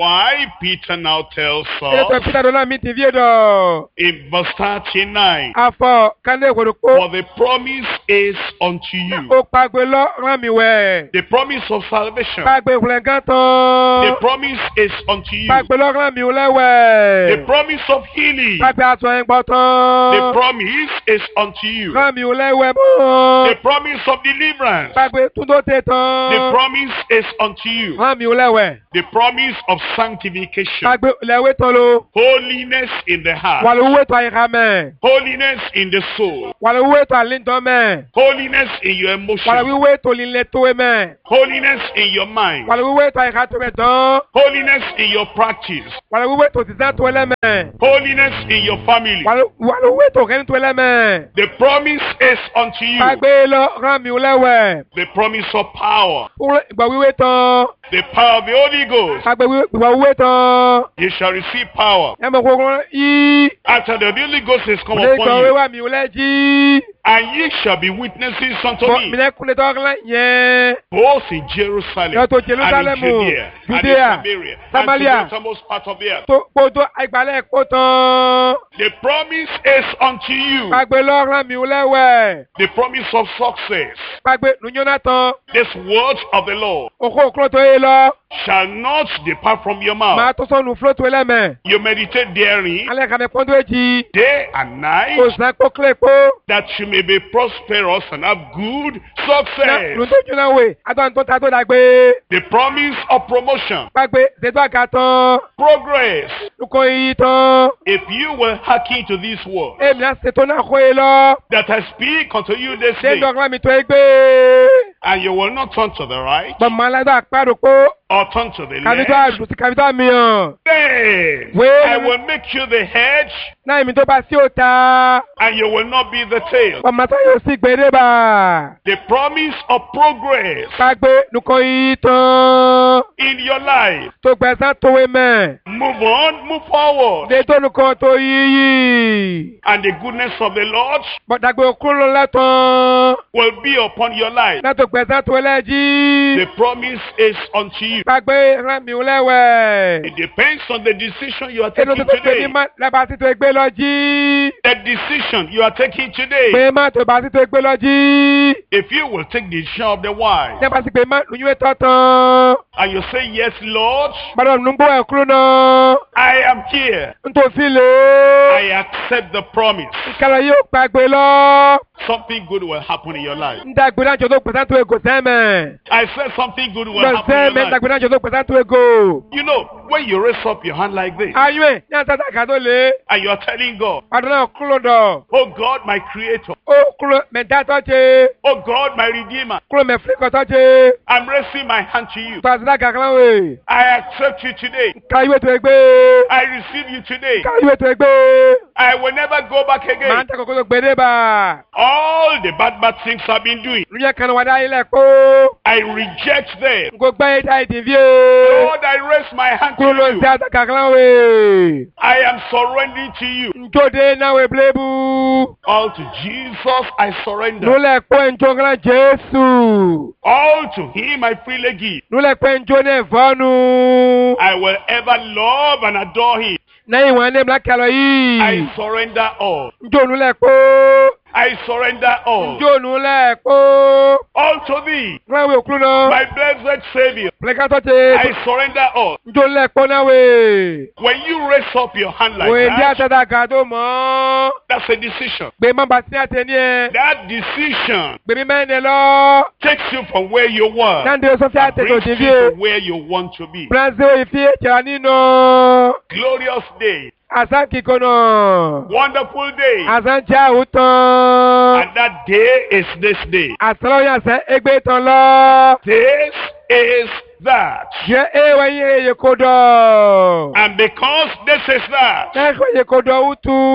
[SPEAKER 1] why Peter now tells
[SPEAKER 2] Ètò
[SPEAKER 1] us
[SPEAKER 2] Peter dọ́là mi ti fi èdò.
[SPEAKER 1] in verse thirty-nine,
[SPEAKER 2] Afọ kánlé ìwòrúkọ.
[SPEAKER 1] for the promise is unto you.
[SPEAKER 2] Ó pàgbé lọ rán mi wẹ̀.
[SPEAKER 1] The promise of salvation.
[SPEAKER 2] Pàgbé ìwòlẹ̀ngàn
[SPEAKER 1] The
[SPEAKER 2] tán.
[SPEAKER 1] promise is unto you.
[SPEAKER 2] Pàgbé lọ rán mi
[SPEAKER 1] The
[SPEAKER 2] wẹ̀wẹ̀.
[SPEAKER 1] promise of healing.
[SPEAKER 2] Pàgbé aṣọ ẹ̀gbọ́n
[SPEAKER 1] The
[SPEAKER 2] tán.
[SPEAKER 1] promise is unto you.
[SPEAKER 2] Rán mi wẹ̀wẹ̀ mọ́.
[SPEAKER 1] The promise of deliverance.
[SPEAKER 2] Pàgbé túndó tẹ̀
[SPEAKER 1] The
[SPEAKER 2] tán.
[SPEAKER 1] promise is unto you.
[SPEAKER 2] Rán mi wẹ̀wẹ̀.
[SPEAKER 1] The promise of sanctification.
[SPEAKER 2] Pàgbé lẹ́wẹ̀ tán lo.
[SPEAKER 1] Holiness in the heart.
[SPEAKER 2] Wàlúwẹ̀ tó àyíká mẹ́.
[SPEAKER 1] Holiness in the soul.
[SPEAKER 2] Wàlúwẹ̀ tó àlíntàn mẹ́.
[SPEAKER 1] Holiness in your emotions.
[SPEAKER 2] Wàlúwẹ̀ tó lílẹ̀ tó wẹ̀ mẹ́.
[SPEAKER 1] Holiness in your mind.
[SPEAKER 2] Wàlúwẹ̀ tó àyíká tó wẹ̀ tán.
[SPEAKER 1] Holiness in your practice.
[SPEAKER 2] Wàlúwẹ̀ tó sísá tó wẹ̀ mẹ́.
[SPEAKER 1] Holiness in your family.
[SPEAKER 2] Wàlúwẹ̀ tó kẹ́ni tó wẹ̀ mẹ́.
[SPEAKER 1] The promise is unto you.
[SPEAKER 2] Pàgbé lọ rán mi lẹ́wẹ̀.
[SPEAKER 1] The promise of power.
[SPEAKER 2] Ìgbà wíwé tán.
[SPEAKER 1] The power of the Holy Ghost.
[SPEAKER 2] Pàgbé ìgbà wíwé tán.
[SPEAKER 1] You shall receive power.
[SPEAKER 2] Ẹ mọ̀ kókó yí.
[SPEAKER 1] After the Holy Ghost is come
[SPEAKER 2] Ṣé ìgbà
[SPEAKER 1] upon you.
[SPEAKER 2] wíwá mi lẹ́ jí?
[SPEAKER 1] And ye shall be witnesses unto
[SPEAKER 2] Bọ̀
[SPEAKER 1] me.
[SPEAKER 2] mi lẹ́kùnlé tọ́kílẹ̀ yẹn.
[SPEAKER 1] Both in Jerusalem
[SPEAKER 2] Yàtọ̀
[SPEAKER 1] and in
[SPEAKER 2] Jerusalem,
[SPEAKER 1] Judea and in
[SPEAKER 2] Judea,
[SPEAKER 1] Samaria
[SPEAKER 2] Samaria.
[SPEAKER 1] and to the uttermost part of the earth.
[SPEAKER 2] Tó kpótó ìgbàlẹ̀ kó tán.
[SPEAKER 1] The promise is unto you.
[SPEAKER 2] Pàgbé lọ rán mi lẹ́wẹ̀.
[SPEAKER 1] The promise of success.
[SPEAKER 2] Pàgbé nùyọ́nà tán.
[SPEAKER 1] This word of the Lord
[SPEAKER 2] Òkú òkúrò tó yé lọ.
[SPEAKER 1] shall not depart from your
[SPEAKER 2] Màá
[SPEAKER 1] mouth.
[SPEAKER 2] tó sọnù fúló tó lẹ́mẹ̀.
[SPEAKER 1] You meditate therein
[SPEAKER 2] Alẹ́ kàmẹ́ pọ́ńtò èjì.
[SPEAKER 1] day and night,
[SPEAKER 2] Òsàn kó kílẹ̀ kó.
[SPEAKER 1] that you may be prosperous and have good success.
[SPEAKER 2] Lùtó jùlọ wè. Àtọ̀ tó ta tó dàgbé.
[SPEAKER 1] The promise of promotion,
[SPEAKER 2] Pàgbé ṣètò àga tán.
[SPEAKER 1] progress.
[SPEAKER 2] Lukọ iyì tán.
[SPEAKER 1] If you will hearken to this word
[SPEAKER 2] Èmi á ṣètò náà kó e lọ.
[SPEAKER 1] that I speak unto you this
[SPEAKER 2] Ṣé
[SPEAKER 1] day,
[SPEAKER 2] dọ́gba mi tó e gbé?
[SPEAKER 1] and you will not turn to the right
[SPEAKER 2] Bọ̀mọ̀ aládọ́ àpárò kó.
[SPEAKER 1] or turn to the
[SPEAKER 2] Kàbítọ́
[SPEAKER 1] left,
[SPEAKER 2] àdùsí kàbítọ́ mìíràn.
[SPEAKER 1] then
[SPEAKER 2] Well-
[SPEAKER 1] I will make you the head
[SPEAKER 2] Náà èmi tó bá sí òta.
[SPEAKER 1] and you will not be the tail.
[SPEAKER 2] Bọ̀mọ̀ tó yóò sì gbèrè bá.
[SPEAKER 1] The promise of progress
[SPEAKER 2] Pàgbé lukọ iyì tán.
[SPEAKER 1] in your life.
[SPEAKER 2] Tó gbẹ̀sán tó wé mẹ́.
[SPEAKER 1] Move on, move forward.
[SPEAKER 2] Lè tó lukọ tó yíyí.
[SPEAKER 1] And the goodness of the Lord
[SPEAKER 2] Bọ̀dàgbé òkúrò lẹ́tàn.
[SPEAKER 1] will be upon your life.
[SPEAKER 2] Náà tó gbẹ̀sán tó lẹ́jì.
[SPEAKER 1] The promise is unto you.
[SPEAKER 2] Pàgbé rán mi lẹ́wẹ̀.
[SPEAKER 1] It depends on the decision you are
[SPEAKER 2] Inú
[SPEAKER 1] taking
[SPEAKER 2] tó pè ní
[SPEAKER 1] today.
[SPEAKER 2] má lábàá sí tó gbé lọ jí.
[SPEAKER 1] The decision you are taking today.
[SPEAKER 2] Pé má tó bá sí tó gbé lọ jí.
[SPEAKER 1] If you will take the decision of the wise
[SPEAKER 2] Ní bá sí pé má lóyún ètò tán.
[SPEAKER 1] and you say, yes, Lord,
[SPEAKER 2] Gbọ́dọ̀ nùgbò ẹ̀ kúrò náà.
[SPEAKER 1] I am here.
[SPEAKER 2] Ntòsí lè.
[SPEAKER 1] I accept the promise.
[SPEAKER 2] Ìkàlọ̀ yóò pàgbé lọ.
[SPEAKER 1] Something good will happen in your life.
[SPEAKER 2] Ń dàgbé náà jọ tó pèsè tó ego sẹ́mẹ̀.
[SPEAKER 1] I said something good will
[SPEAKER 2] Lọ
[SPEAKER 1] happen in
[SPEAKER 2] sẹ́mẹ̀
[SPEAKER 1] your life.
[SPEAKER 2] dàgbé náà jọ tó pèsè tó ego.
[SPEAKER 1] You know, when you raise up your hand like this
[SPEAKER 2] Ayú ẹ̀ ní àtàtà kàdó lè.
[SPEAKER 1] and you are telling God,
[SPEAKER 2] Pàdé náà kúrò dọ̀.
[SPEAKER 1] oh God, my creator,
[SPEAKER 2] Ó kúrò mẹ̀dá tọ́jú.
[SPEAKER 1] oh God, my redeemer,
[SPEAKER 2] Kúrò mẹ̀fíkọ̀ tọ́jú.
[SPEAKER 1] I'm raising my hand to you.
[SPEAKER 2] Tọ́sílá kàkàrà wè.
[SPEAKER 1] I accept you today.
[SPEAKER 2] Káyúwé tó gbé.
[SPEAKER 1] I receive you today.
[SPEAKER 2] Káyúwé tó gbé.
[SPEAKER 1] I will never go back
[SPEAKER 2] Màá
[SPEAKER 1] again.
[SPEAKER 2] ń tẹ́kọ̀ọ́ tó gbé bá.
[SPEAKER 1] All the bad, bad things I've been doing,
[SPEAKER 2] Lóyún kan wà dá ilẹ̀ kó.
[SPEAKER 1] I reject them.
[SPEAKER 2] Nkó gbẹ́ ìdá ìdìbíyé.
[SPEAKER 1] Lord, I raise my hand to
[SPEAKER 2] Kúrò ló ń
[SPEAKER 1] you.
[SPEAKER 2] sẹ́ àtà kàkàrà wè.
[SPEAKER 1] I am surrendering to you.
[SPEAKER 2] Njode náà wè blébu.
[SPEAKER 1] All to Jesus I surrender.
[SPEAKER 2] Nulẹ̀ pé njó kan Jésù.
[SPEAKER 1] All to him I freely give.
[SPEAKER 2] Nulẹ̀ pé njó náà fọ́nu.
[SPEAKER 1] I will ever love and adore him.
[SPEAKER 2] Náà ìwọ̀n ní ìmúlá kẹlọ yìí.
[SPEAKER 1] I surrender all.
[SPEAKER 2] Njó nulẹ̀ pé.
[SPEAKER 1] I surrender all.
[SPEAKER 2] Njó nulẹ̀ pé.
[SPEAKER 1] All to thee,
[SPEAKER 2] Náà wè òkúrú náà.
[SPEAKER 1] my blessed Savior.
[SPEAKER 2] Pẹ̀lẹ́kàtọ́ ti.
[SPEAKER 1] I surrender all.
[SPEAKER 2] Njó nulẹ̀ pé náà wè.
[SPEAKER 1] When you raise up your hand like
[SPEAKER 2] Wè ní
[SPEAKER 1] that,
[SPEAKER 2] àtàtà kàdó mọ́.
[SPEAKER 1] that's a decision.
[SPEAKER 2] Gbé má bàtí ní àtẹ ní ẹ.
[SPEAKER 1] That decision
[SPEAKER 2] Gbèmí mẹ́rin lọ.
[SPEAKER 1] takes you from where you were
[SPEAKER 2] Náà ndé sọ́fẹ́
[SPEAKER 1] and
[SPEAKER 2] àtẹ tó
[SPEAKER 1] brings
[SPEAKER 2] ti
[SPEAKER 1] you
[SPEAKER 2] fi.
[SPEAKER 1] to where you want to be.
[SPEAKER 2] Brazil ìfi ìjìrà nínú.
[SPEAKER 1] Glorious day,
[SPEAKER 2] Àsán kíkọ́ náà.
[SPEAKER 1] wonderful day,
[SPEAKER 2] Àsán jẹ́ àwùtán.
[SPEAKER 1] and that day is this day.
[SPEAKER 2] Àsọ̀rọ̀ àsán égbé tán lọ.
[SPEAKER 1] This is that.
[SPEAKER 2] Jẹ́ éwà yín èyí kò dọ̀.
[SPEAKER 1] And because this is that,
[SPEAKER 2] Ẹ̀kọ́ èyí kò dọ̀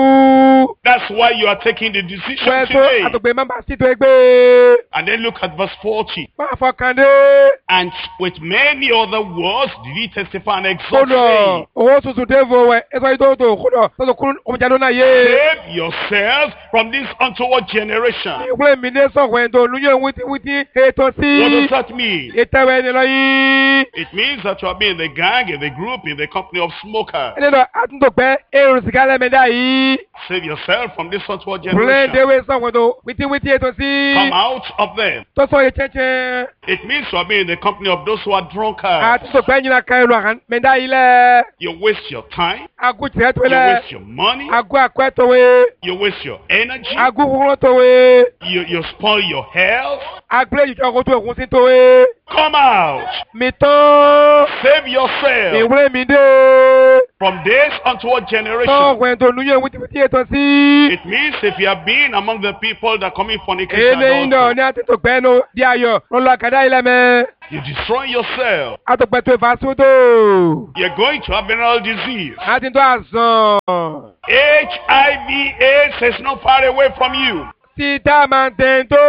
[SPEAKER 2] wútu.
[SPEAKER 1] that's why you are taking the decision
[SPEAKER 2] Wẹ́n tó
[SPEAKER 1] today.
[SPEAKER 2] àtògbè má bàa sí tó égbé.
[SPEAKER 1] And then look at verse forty.
[SPEAKER 2] Má fọkàndé.
[SPEAKER 1] And with many other words did he testify and
[SPEAKER 2] Kò
[SPEAKER 1] exhort,
[SPEAKER 2] dọ̀.
[SPEAKER 1] saying,
[SPEAKER 2] Owó tuntun dé vo wẹ̀. Ẹ̀sọ́ yìí tó tó kò dọ̀. Tọ́tò kúrú ọmọdé náà yé.
[SPEAKER 1] save yourselves from this untoward generation.
[SPEAKER 2] Ìwé mi ní sọ̀kọ̀ ẹ̀ tó lóyún wítíwítí ètò sí.
[SPEAKER 1] What does that mean?
[SPEAKER 2] Ìtẹ̀wé ni lọ yìí.
[SPEAKER 1] It means that you have been in the gang, in the group, in the company of smokers.
[SPEAKER 2] Ẹni lọ àtúntò pẹ́ èrò sìgá lẹ́mẹ̀dá yìí.
[SPEAKER 1] Save yourself from this untoward
[SPEAKER 2] Bùrẹ́
[SPEAKER 1] generation.
[SPEAKER 2] ìdéwé sọ̀wọ́n tó wítíwítí ètò sí.
[SPEAKER 1] Come out of them.
[SPEAKER 2] Tó sọ yìí chẹ́chẹ́.
[SPEAKER 1] It means you have been in the company of those who are drunkards.
[SPEAKER 2] Àtúntò pẹ́ nyina kan èrò àkànmẹ́dá yìí lẹ̀.
[SPEAKER 1] You waste your time.
[SPEAKER 2] Agu tìrẹ́ tó
[SPEAKER 1] You
[SPEAKER 2] lẹ̀.
[SPEAKER 1] waste your money.
[SPEAKER 2] Agu àkọ́ tó wé.
[SPEAKER 1] You waste your energy.
[SPEAKER 2] Agu kúkúrú tó wé.
[SPEAKER 1] You, you spoil your health.
[SPEAKER 2] Agbélé yìí tó kó tó òkun sí tó wé.
[SPEAKER 1] Come out.
[SPEAKER 2] Mi tán.
[SPEAKER 1] Save yourself
[SPEAKER 2] Ìwúrẹ́ mi dé.
[SPEAKER 1] from this untoward generation.
[SPEAKER 2] Tọ́ọ̀kùn tó nuyẹ̀ wítíwítí ètò sí.
[SPEAKER 1] It means if you have been among the people that commit fornication,
[SPEAKER 2] Eléyìí náà ní àtúntò pẹ́ nu di ayọ̀ lọ́lọ́ àkàdá yìí lẹ́mẹ̀.
[SPEAKER 1] you destroy yourself.
[SPEAKER 2] Àtọ̀pẹ̀ tó ìfàsódò.
[SPEAKER 1] You're going to have venereal disease.
[SPEAKER 2] Àtúntò àsàn.
[SPEAKER 1] H I V AIDS is not far away from you.
[SPEAKER 2] Títà máa tẹ̀ tó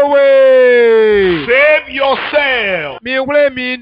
[SPEAKER 2] wé.
[SPEAKER 1] Save yourself
[SPEAKER 2] Mi wúlé mi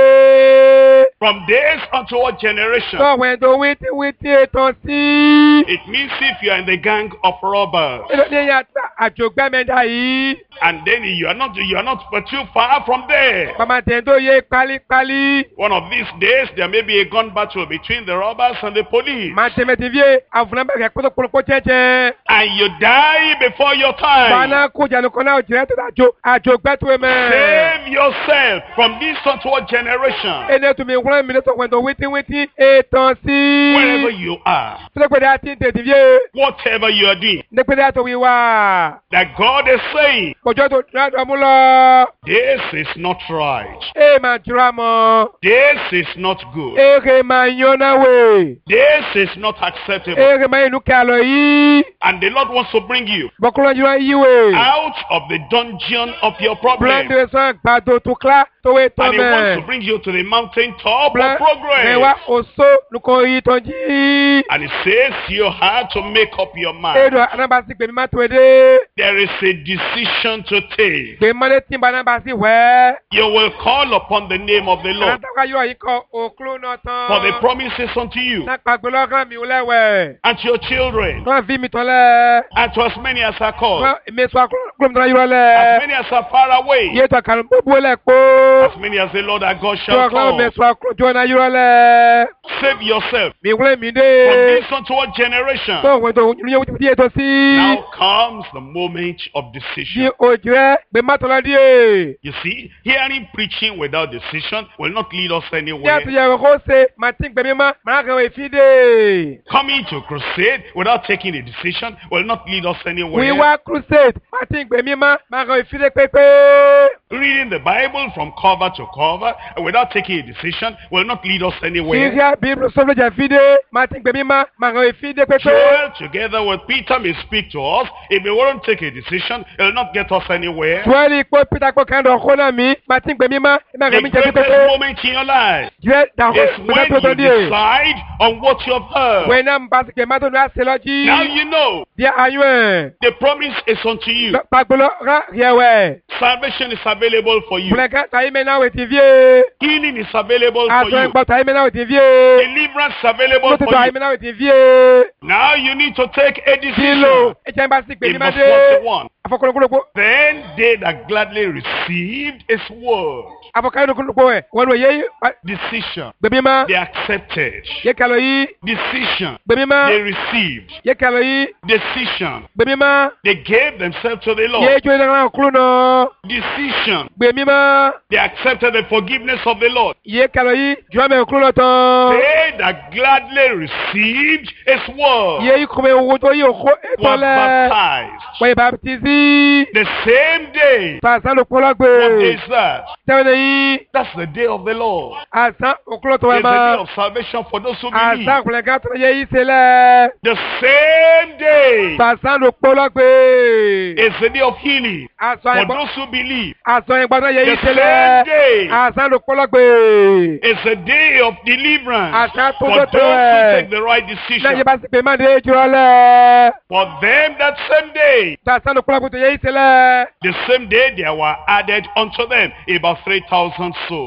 [SPEAKER 2] dé.
[SPEAKER 1] from this untoward generation.
[SPEAKER 2] Tọ́ọ̀kùn tó wítíwítí ètò sí.
[SPEAKER 1] It means if you are in the gang of robbers,
[SPEAKER 2] Ní yàtọ̀ àjògbẹ́mẹ̀dá yìí.
[SPEAKER 1] and then you are not you are not but too far from there.
[SPEAKER 2] Màmá tẹ̀ tó yé pálípálí.
[SPEAKER 1] One of these days there may be a gun battle between the robbers and the police,
[SPEAKER 2] Màá tẹ̀mẹ̀ tì fíye àfúnábẹ̀rẹ̀ kótópolópó chẹ́chẹ́.
[SPEAKER 1] and you die before your time.
[SPEAKER 2] Bàánà kó jàlùkọ́ náà jìrẹ́ tó àjò àjògbẹ́tò mẹ́.
[SPEAKER 1] Save yourself from this untoward generation.
[SPEAKER 2] Ẹni tó mi wúlẹ̀ mi lọ́tọ̀ pẹ̀lú wítíwítí ètò sí.
[SPEAKER 1] Wherever you are,
[SPEAKER 2] Pẹ́lẹ́pẹ́lẹ́ àti tètè fíye.
[SPEAKER 1] whatever you are doing,
[SPEAKER 2] Nípẹ́lẹ́ àtọ̀ wíwá.
[SPEAKER 1] that God is saying,
[SPEAKER 2] Kòjọ́ tó dáadọ́ mú lọ.
[SPEAKER 1] this is not right.
[SPEAKER 2] Ẹ máa tura mọ́.
[SPEAKER 1] This is not good.
[SPEAKER 2] Èrè máa yan náà wè.
[SPEAKER 1] This is not acceptable.
[SPEAKER 2] Èrè máa inú kí a lọ yìí.
[SPEAKER 1] And the Lord wants to bring you
[SPEAKER 2] Bọ́kúrọ̀ yìí wá yí wè.
[SPEAKER 1] out of the dungeon of your problem.
[SPEAKER 2] Bùrẹ́ndì sàn gbàdó tó kílá tó wé tán
[SPEAKER 1] And He wants
[SPEAKER 2] mẹ́.
[SPEAKER 1] to bring you to the mountain top of
[SPEAKER 2] Bùrẹ́ndì wá
[SPEAKER 1] progress.
[SPEAKER 2] òṣó lukọ̀ yìí tán jí.
[SPEAKER 1] And He says you have to make up your mind.
[SPEAKER 2] Èdò anábàásí gbèmí má tó edé.
[SPEAKER 1] There is a decision to take.
[SPEAKER 2] Gbèmí mọ́lé tí ń bá anábàásí wẹ́.
[SPEAKER 1] You will call upon the name of the Lord,
[SPEAKER 2] Anátáwá yóò yí kọ òkúrú náà tán.
[SPEAKER 1] for the promises unto you
[SPEAKER 2] Náà pàgbé lọ́gán mi lẹ́wẹ̀.
[SPEAKER 1] and to your children,
[SPEAKER 2] Wọ́n fi mi tán lẹ́.
[SPEAKER 1] and to as many as are called,
[SPEAKER 2] Wọ́n èmi sọ akúrò mi tán yúrọ̀
[SPEAKER 1] as
[SPEAKER 2] lẹ́.
[SPEAKER 1] many as are far away,
[SPEAKER 2] Yé tó àkàrà gbogbo lẹ̀ kó.
[SPEAKER 1] as many as the Lord our God
[SPEAKER 2] Tó
[SPEAKER 1] shall
[SPEAKER 2] àkàrà mi
[SPEAKER 1] call.
[SPEAKER 2] sọ akúrò tó náà yúrọ̀ lẹ́.
[SPEAKER 1] Save yourself
[SPEAKER 2] Mi wúlé mi
[SPEAKER 1] from
[SPEAKER 2] dé.
[SPEAKER 1] this untoward generation.
[SPEAKER 2] Tó òun tó yẹ wúti yé tó sí.
[SPEAKER 1] Now comes the moment of
[SPEAKER 2] Di
[SPEAKER 1] decision.
[SPEAKER 2] òjì rẹ̀ gbé má tọ́lá díẹ̀.
[SPEAKER 1] You see, hearing preaching without decision will not lead us
[SPEAKER 2] Ní
[SPEAKER 1] anywhere.
[SPEAKER 2] àtúnyẹ̀ kó ṣe màtí gbẹ̀mí má màá kàn wé fi dé.
[SPEAKER 1] Coming to crusade without taking a decision will not lead us anywhere.
[SPEAKER 2] Wíwá crusade màtí gbẹ̀mí má màá kàn wé fi dé pépé.
[SPEAKER 1] Reading the Bible from cover to cover without taking a decision will not lead us anywhere.
[SPEAKER 2] Kíkẹ́ bíbélì sọ́fúnlẹ̀jà fi dé màtí gbẹ̀mí má màá kàn wé fi dé pépé.
[SPEAKER 1] Joel, together with Peter, may speak to us. If we won't take a decision, it will not get us anywhere.
[SPEAKER 2] Tuwẹ́lì kó Peter kó kàn dọ̀ kó náà mi màtí gbẹ̀mí má màá
[SPEAKER 1] The
[SPEAKER 2] kàn mí jẹ́
[SPEAKER 1] greatest
[SPEAKER 2] pépé.
[SPEAKER 1] moment in your life
[SPEAKER 2] Jẹ́ dàkó
[SPEAKER 1] is
[SPEAKER 2] gbẹ̀dá
[SPEAKER 1] when
[SPEAKER 2] tó tó
[SPEAKER 1] you
[SPEAKER 2] díẹ̀.
[SPEAKER 1] decide on what you have heard.
[SPEAKER 2] Wẹ́n náà ń bá sìkè má tó ní àṣẹ lọ́jí.
[SPEAKER 1] Now you know
[SPEAKER 2] Bí ayún ẹ̀.
[SPEAKER 1] the promise is unto you.
[SPEAKER 2] Pàgbọ́lọ́ rà yẹ̀wẹ̀.
[SPEAKER 1] Salvation is available for you.
[SPEAKER 2] Bùrẹ̀kẹ́ tàyí mẹ́ náà wẹ̀ ti fíye.
[SPEAKER 1] Healing is available for
[SPEAKER 2] Àtọ̀
[SPEAKER 1] you.
[SPEAKER 2] ẹ̀gbọ́n tàyí mẹ́ náà wẹ̀ ti fíye.
[SPEAKER 1] Deliverance is available
[SPEAKER 2] Mọ́tò
[SPEAKER 1] for
[SPEAKER 2] tàyí
[SPEAKER 1] you.
[SPEAKER 2] mẹ́ náà wẹ̀ ti fíye.
[SPEAKER 1] Now you need to take a
[SPEAKER 2] Kílò
[SPEAKER 1] decision.
[SPEAKER 2] ẹ̀jẹ̀ ń bá sí pé ní
[SPEAKER 1] In
[SPEAKER 2] má
[SPEAKER 1] verse
[SPEAKER 2] dé.
[SPEAKER 1] forty-one.
[SPEAKER 2] Afọkọlọkọlọkọ.
[SPEAKER 1] Then they that gladly received his word,
[SPEAKER 2] Afọkọlọkọlọkọ ẹ̀ wọ́n lọ yé
[SPEAKER 1] decision,
[SPEAKER 2] gbẹ̀mí má.
[SPEAKER 1] they accepted.
[SPEAKER 2] Yé kalọ̀ yí.
[SPEAKER 1] Decision,
[SPEAKER 2] Gbẹ̀mí má.
[SPEAKER 1] they received.
[SPEAKER 2] Yé kalọ̀ yí.
[SPEAKER 1] Decision,
[SPEAKER 2] Gbẹ̀mí má.
[SPEAKER 1] they gave themselves to the
[SPEAKER 2] Yé
[SPEAKER 1] Lord.
[SPEAKER 2] jó ìdáná kúrò náà.
[SPEAKER 1] Decision,
[SPEAKER 2] Gbẹ̀mí má.
[SPEAKER 1] they accepted the forgiveness of the Lord.
[SPEAKER 2] Yé kalọ̀ yí. Jọ́ àmì kúrò náà tán.
[SPEAKER 1] They that gladly received his word
[SPEAKER 2] Yé ikùnmẹ̀ owó tó yí òkú ètò
[SPEAKER 1] were
[SPEAKER 2] lẹ̀.
[SPEAKER 1] baptized.
[SPEAKER 2] Wọ́n yẹ baptizi.
[SPEAKER 1] The same day.
[SPEAKER 2] Fàṣán ló kọ́
[SPEAKER 1] What day
[SPEAKER 2] lọ́gbẹ̀.
[SPEAKER 1] is that?
[SPEAKER 2] Tẹ́wọ́n yí.
[SPEAKER 1] That's the day of the Lord.
[SPEAKER 2] Àṣán òkúrò tó wẹ̀
[SPEAKER 1] It's the day
[SPEAKER 2] má.
[SPEAKER 1] of salvation for those who believe.
[SPEAKER 2] Àṣán kùlẹ̀ ká tó yẹ yí sílẹ̀.
[SPEAKER 1] The same day
[SPEAKER 2] Fàṣán ló kọ́ lọ́gbẹ̀.
[SPEAKER 1] is the day of healing
[SPEAKER 2] Àṣán
[SPEAKER 1] for
[SPEAKER 2] ẹ̀gbọ́n.
[SPEAKER 1] those who believe.
[SPEAKER 2] Àṣán ẹ̀gbọ́n tó yẹ yí
[SPEAKER 1] The same
[SPEAKER 2] sílẹ̀.
[SPEAKER 1] day
[SPEAKER 2] Àṣán ló kọ́ lọ́gbẹ̀.
[SPEAKER 1] is the day of deliverance
[SPEAKER 2] Àṣán tó
[SPEAKER 1] for
[SPEAKER 2] tó
[SPEAKER 1] those
[SPEAKER 2] tó
[SPEAKER 1] who
[SPEAKER 2] ẹ̀.
[SPEAKER 1] take the right
[SPEAKER 2] Lẹ́yìn
[SPEAKER 1] decision.
[SPEAKER 2] bá sì pé má dé jùlọ lẹ̀.
[SPEAKER 1] For them that same day,
[SPEAKER 2] Àṣán ló kọ́ lọ́gbẹ̀ tó yẹ yí sílẹ̀.
[SPEAKER 1] the same day there were added unto them about three thousand souls.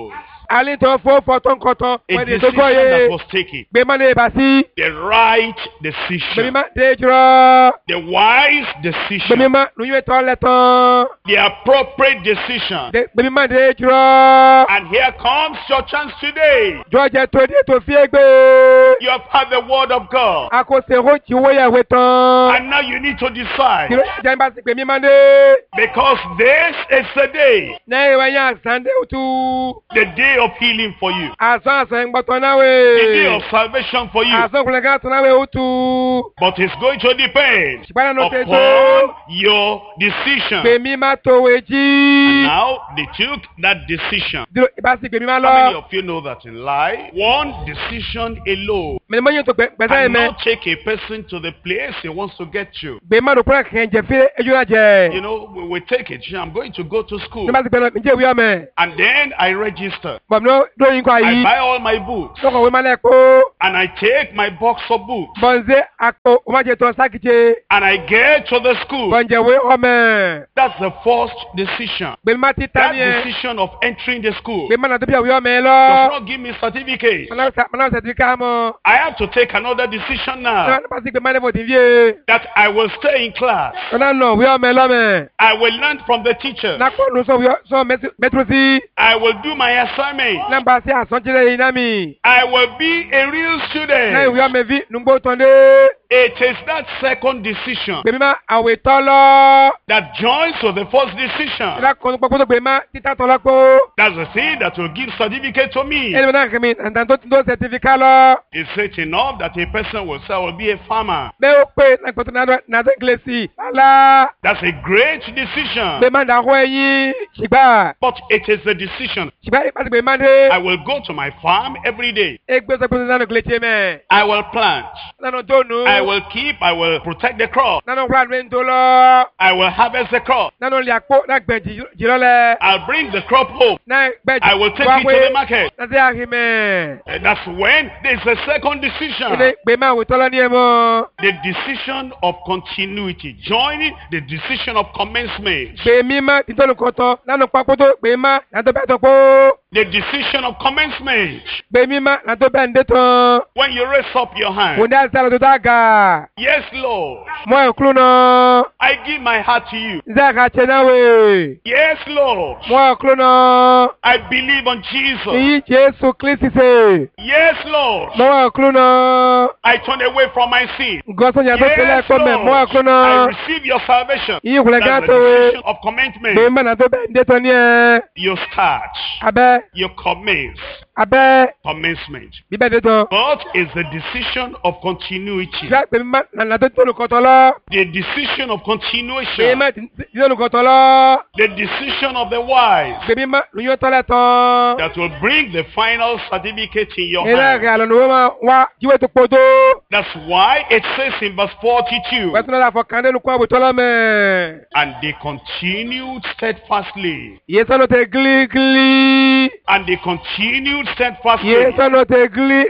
[SPEAKER 2] alẹ́ tó fọ́ fọ́tọ́ nkọ́tọ́.
[SPEAKER 1] A decision that was taken.
[SPEAKER 2] Gbẹ̀mọ́ lè bá sí.
[SPEAKER 1] The right decision.
[SPEAKER 2] Gbẹ̀mí má dé jùlọ.
[SPEAKER 1] The wise decision.
[SPEAKER 2] Gbẹ̀mí má lóyún ẹ̀tọ́ lẹ́tọ́.
[SPEAKER 1] The appropriate decision.
[SPEAKER 2] Gbẹ̀mí má dé jùlọ.
[SPEAKER 1] And here comes your chance today.
[SPEAKER 2] Jọ́jẹ́ tó dé tó fi égbé.
[SPEAKER 1] You have had the word of God.
[SPEAKER 2] A kò ṣe ro tí wọ́n yà wé tán.
[SPEAKER 1] And now you need to decide.
[SPEAKER 2] Kìlọ̀ ìjà ìbá sí gbẹ̀mí má dé.
[SPEAKER 1] Because this is the day.
[SPEAKER 2] Náà ìwé yẹn àṣà ń dé òtú.
[SPEAKER 1] The day of healing for you.
[SPEAKER 2] Àṣà àṣà ń gbọ́tọ̀ náà
[SPEAKER 1] The day
[SPEAKER 2] wé.
[SPEAKER 1] of salvation for you.
[SPEAKER 2] Àṣà òkùnrin kan tó náà wé òtú.
[SPEAKER 1] But it's going to depend
[SPEAKER 2] Ṣùgbọ́n náà ṣe tó.
[SPEAKER 1] upon your decision.
[SPEAKER 2] Gbẹ̀mí má tó wé jí.
[SPEAKER 1] Now they took that decision.
[SPEAKER 2] Dúró ìbá sí gbẹ̀mí má
[SPEAKER 1] How many
[SPEAKER 2] lọ.
[SPEAKER 1] of you know that in life, one decision alone
[SPEAKER 2] Mẹ̀lẹ́ mọ́yìn tó gbẹ̀sẹ̀ yẹn mẹ́.
[SPEAKER 1] cannot take a person to the place he wants to get to?
[SPEAKER 2] Gbẹ̀mí má lọ kúrẹ́ kẹ́ jẹ fi ejú náà jẹ.
[SPEAKER 1] You know, we, we take it. I'm going to go to school.
[SPEAKER 2] Nígbà tí gbẹ̀mí ǹjẹ́ ìwé ọmọ.
[SPEAKER 1] And then I register.
[SPEAKER 2] Bọ̀mí ló lóyún kọ́
[SPEAKER 1] I
[SPEAKER 2] àyí.
[SPEAKER 1] buy all my books.
[SPEAKER 2] Lọ́kọ̀ wé má lẹ́ kó.
[SPEAKER 1] And I take my box of books.
[SPEAKER 2] Bọ̀nzé àpò ọmọdé tó sákìtì.
[SPEAKER 1] And I get to the school.
[SPEAKER 2] Bọ̀njẹ̀ wé ọmọ.
[SPEAKER 1] That's the first decision.
[SPEAKER 2] Gbẹ̀mí má ti
[SPEAKER 1] That
[SPEAKER 2] tán yẹn.
[SPEAKER 1] decision of entering the school
[SPEAKER 2] Gbẹ̀mí má nà tó bí àwé ọmọ yẹn
[SPEAKER 1] does
[SPEAKER 2] lọ.
[SPEAKER 1] not give me certificate.
[SPEAKER 2] Mọ̀nà sẹ̀tìfíkà mọ̀.
[SPEAKER 1] I have to take another decision now
[SPEAKER 2] Nígbà tí gbẹ̀mí má lẹ́bọ̀ tí ń fi.
[SPEAKER 1] that I will stay in class.
[SPEAKER 2] Ọ̀nà nà wé ọmọ lọ́mọ.
[SPEAKER 1] I will learn from the teacher.
[SPEAKER 2] Nàkó ló sọ wíwọ́ sọ mẹ́tírò sí.
[SPEAKER 1] I will do my assignment.
[SPEAKER 2] Nàmbà sí àsọ̀njẹ́lẹ̀ yìí náà mi.
[SPEAKER 1] I will be a real
[SPEAKER 2] Náà
[SPEAKER 1] student.
[SPEAKER 2] ìwé ọmọ fi nùgbò tán dé.
[SPEAKER 1] It is that second decision
[SPEAKER 2] Gbẹ̀mí má àwẹ̀ tọ́ lọ.
[SPEAKER 1] that joins with the first decision.
[SPEAKER 2] Ìlà kan tó gbogbo gbẹ̀mí má títà tọ́ lọ́pọ̀.
[SPEAKER 1] That's the thing that will give certificate to me.
[SPEAKER 2] Ẹni náà kẹ́mi àǹtà tó ti tó sẹ̀tìfíkà lọ.
[SPEAKER 1] Is it enough that a person will say, I will be a farmer?
[SPEAKER 2] Bẹ́ẹ̀ ó pé nàgbọ̀tò nàdó gilẹ̀sì. Lálá.
[SPEAKER 1] That's a great decision.
[SPEAKER 2] Gbẹ̀mí má dàgbọ́ ẹyin. Ṣìgbà.
[SPEAKER 1] But it is a decision.
[SPEAKER 2] Ṣìgbà ìpàdé gbẹ̀mí má dé.
[SPEAKER 1] I will go to my farm every day.
[SPEAKER 2] Egbe sọ pé nánú gilẹ̀tì mẹ́.
[SPEAKER 1] I will plant.
[SPEAKER 2] Nánú tó nù.
[SPEAKER 1] I will keep, I will protect the crop.
[SPEAKER 2] Nánú wúrà lóyún tó lọ.
[SPEAKER 1] I will harvest the crop.
[SPEAKER 2] Nánú lè àpò náà gbẹ̀ jìrọ̀ lẹ̀.
[SPEAKER 1] I'll bring the crop home.
[SPEAKER 2] Náà gbẹ̀
[SPEAKER 1] I will take it to the market.
[SPEAKER 2] Nàdí àhìmẹ̀.
[SPEAKER 1] And that's when there's a second decision.
[SPEAKER 2] Ilé gbẹ̀mí àwòtọ́ lọ ní ẹ̀ mọ́.
[SPEAKER 1] The decision of continuity. Joining the decision of commencement.
[SPEAKER 2] Gbẹ̀mí má títọ́lù kọ́tọ́. Nánú pápó tó gbẹ̀mí má nàdó bẹ́ẹ̀ tó kó.
[SPEAKER 1] The decision of commencement.
[SPEAKER 2] Gbẹ̀mí má nàdó bẹ́ẹ̀ ń dé tán.
[SPEAKER 1] When you raise up your
[SPEAKER 2] Kò
[SPEAKER 1] hand.
[SPEAKER 2] ní àṣà lọ́dọ̀ tó àgà.
[SPEAKER 1] Yes, Lord.
[SPEAKER 2] Mọ ẹ̀kúrú náà.
[SPEAKER 1] I give my heart to you.
[SPEAKER 2] Ǹjẹ́ àkà ṣe náà wè?
[SPEAKER 1] Yes, Lord.
[SPEAKER 2] Mọ ẹ̀kúrú náà.
[SPEAKER 1] I believe on Jesus.
[SPEAKER 2] Ìyí Jésù Kristi ṣe.
[SPEAKER 1] Yes, Lord.
[SPEAKER 2] Mọ ẹ̀kúrú náà.
[SPEAKER 1] I turn away from my sin.
[SPEAKER 2] Gọ́sọ̀ yàtọ̀ sílẹ̀
[SPEAKER 1] Yes,
[SPEAKER 2] ẹ̀kọ́ mẹ́. Mọ
[SPEAKER 1] Lord.
[SPEAKER 2] ẹ̀kúrú
[SPEAKER 1] I
[SPEAKER 2] náà.
[SPEAKER 1] receive your salvation.
[SPEAKER 2] Ìyí ìkùlẹ̀
[SPEAKER 1] That's
[SPEAKER 2] gàtọ̀
[SPEAKER 1] the
[SPEAKER 2] wè.
[SPEAKER 1] decision of commencement.
[SPEAKER 2] Gbẹ̀mí má nàdó bẹ́ẹ̀ ń dé tán ní ẹ̀.
[SPEAKER 1] You start.
[SPEAKER 2] Abẹ́.
[SPEAKER 1] You commence.
[SPEAKER 2] Abẹ́.
[SPEAKER 1] Commencement.
[SPEAKER 2] Bíbẹ́ dé tán.
[SPEAKER 1] But it's the decision of continuity.
[SPEAKER 2] Ìjọba gbẹ̀mí má nàdó títọ́lù kọ́tọ́ lọ.
[SPEAKER 1] The decision of
[SPEAKER 2] Gbẹ̀mí
[SPEAKER 1] continuation.
[SPEAKER 2] má títọ́lù kọ́tọ́ lọ.
[SPEAKER 1] The decision of the wise
[SPEAKER 2] Gbẹ̀mí má lóyún tọ́lẹ̀ tán.
[SPEAKER 1] that will bring the final certificate in your
[SPEAKER 2] Ilé
[SPEAKER 1] hand.
[SPEAKER 2] ẹ̀rẹ̀ àlọ́ ni wọ́n máa wá jíwé tó kpó tó.
[SPEAKER 1] That's why it says in verse forty-two,
[SPEAKER 2] Wẹ́tí náà fọ kàndé nukú àbùtọ́ lọ́mẹ̀.
[SPEAKER 1] and they continued steadfastly.
[SPEAKER 2] Iye sọ́nù tẹ gírígírí.
[SPEAKER 1] And they continued steadfastly.
[SPEAKER 2] Iye sọ́nù tẹ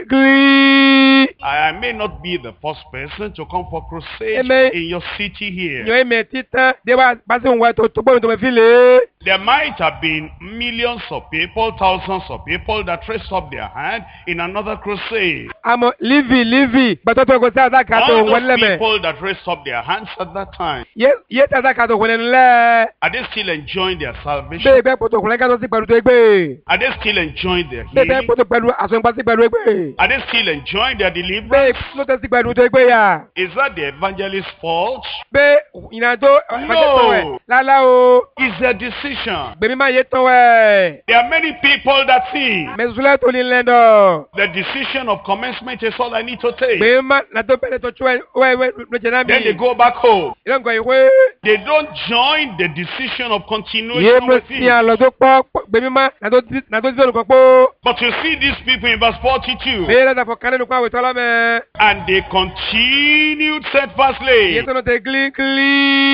[SPEAKER 2] gírígírí.
[SPEAKER 1] I may not be the first person to come for crusade
[SPEAKER 2] Amen.
[SPEAKER 1] in your city here.
[SPEAKER 2] Nyọ̀ ẹ̀mẹ̀ títán dé wá pàṣẹ òun wá tó tó gbọ́dọ̀ tó mẹ́ fi lè.
[SPEAKER 1] There might have been millions of people, thousands of people that raised up their hand in another crusade.
[SPEAKER 2] Àmọ́ lífì lífì gbàtọ́ tó kọ sí àdáka tó
[SPEAKER 1] All
[SPEAKER 2] wọlé
[SPEAKER 1] those
[SPEAKER 2] lẹ́mẹ̀.
[SPEAKER 1] people that raised up their hands at that time,
[SPEAKER 2] Yé tí àdáka tó wọlé nílẹ̀.
[SPEAKER 1] are they still enjoying their salvation?
[SPEAKER 2] Bẹ́ẹ̀ bẹ́ẹ̀ pọ̀tò kùnlẹ̀ kátó sí pẹ̀lú tó gbé.
[SPEAKER 1] Are they still enjoying their
[SPEAKER 2] Bẹ́ẹ̀ bẹ́ẹ̀
[SPEAKER 1] healing?
[SPEAKER 2] pọ̀tò pẹ̀lú àsọ̀npá sí pẹ̀lú gbé.
[SPEAKER 1] Are they still enjoying their
[SPEAKER 2] Bẹ́ẹ̀
[SPEAKER 1] deliverance?
[SPEAKER 2] ló tẹ́ sí pẹ̀lú tó gbé yà.
[SPEAKER 1] Is that the evangelist's fault?
[SPEAKER 2] Bẹ́ẹ̀ ìrìnàjò ọ̀fẹ́tẹ̀tọ̀ wẹ̀ lálá o.
[SPEAKER 1] It's their decision.
[SPEAKER 2] Gbèmí máa yé tán wẹ̀.
[SPEAKER 1] There are many people that think
[SPEAKER 2] Mẹ̀sùlẹ̀ tó ní lẹ́dọ̀.
[SPEAKER 1] the decision of commencement is all I need to take.
[SPEAKER 2] Gbèmí máa nàtó bẹ̀rẹ̀ tó tú ẹ̀ wẹ̀ lójẹ́ náà
[SPEAKER 1] Then they
[SPEAKER 2] mi.
[SPEAKER 1] go back home.
[SPEAKER 2] Ìlànà ìwé.
[SPEAKER 1] They don't join the decision of
[SPEAKER 2] Yé
[SPEAKER 1] continuation
[SPEAKER 2] mo
[SPEAKER 1] with
[SPEAKER 2] sì
[SPEAKER 1] it.
[SPEAKER 2] àlọ́ tó pọ̀ gbèmí máa nàtó sí olùkọ́ pọ̀.
[SPEAKER 1] But you see these people in verse forty-two.
[SPEAKER 2] Bẹ́ẹ̀ lọ́dà fọ kánú nukú àwòtọ́ lọ́mẹ.
[SPEAKER 1] And they continued
[SPEAKER 2] Yé
[SPEAKER 1] steadfastly.
[SPEAKER 2] sọ́nà tẹ gírígírí.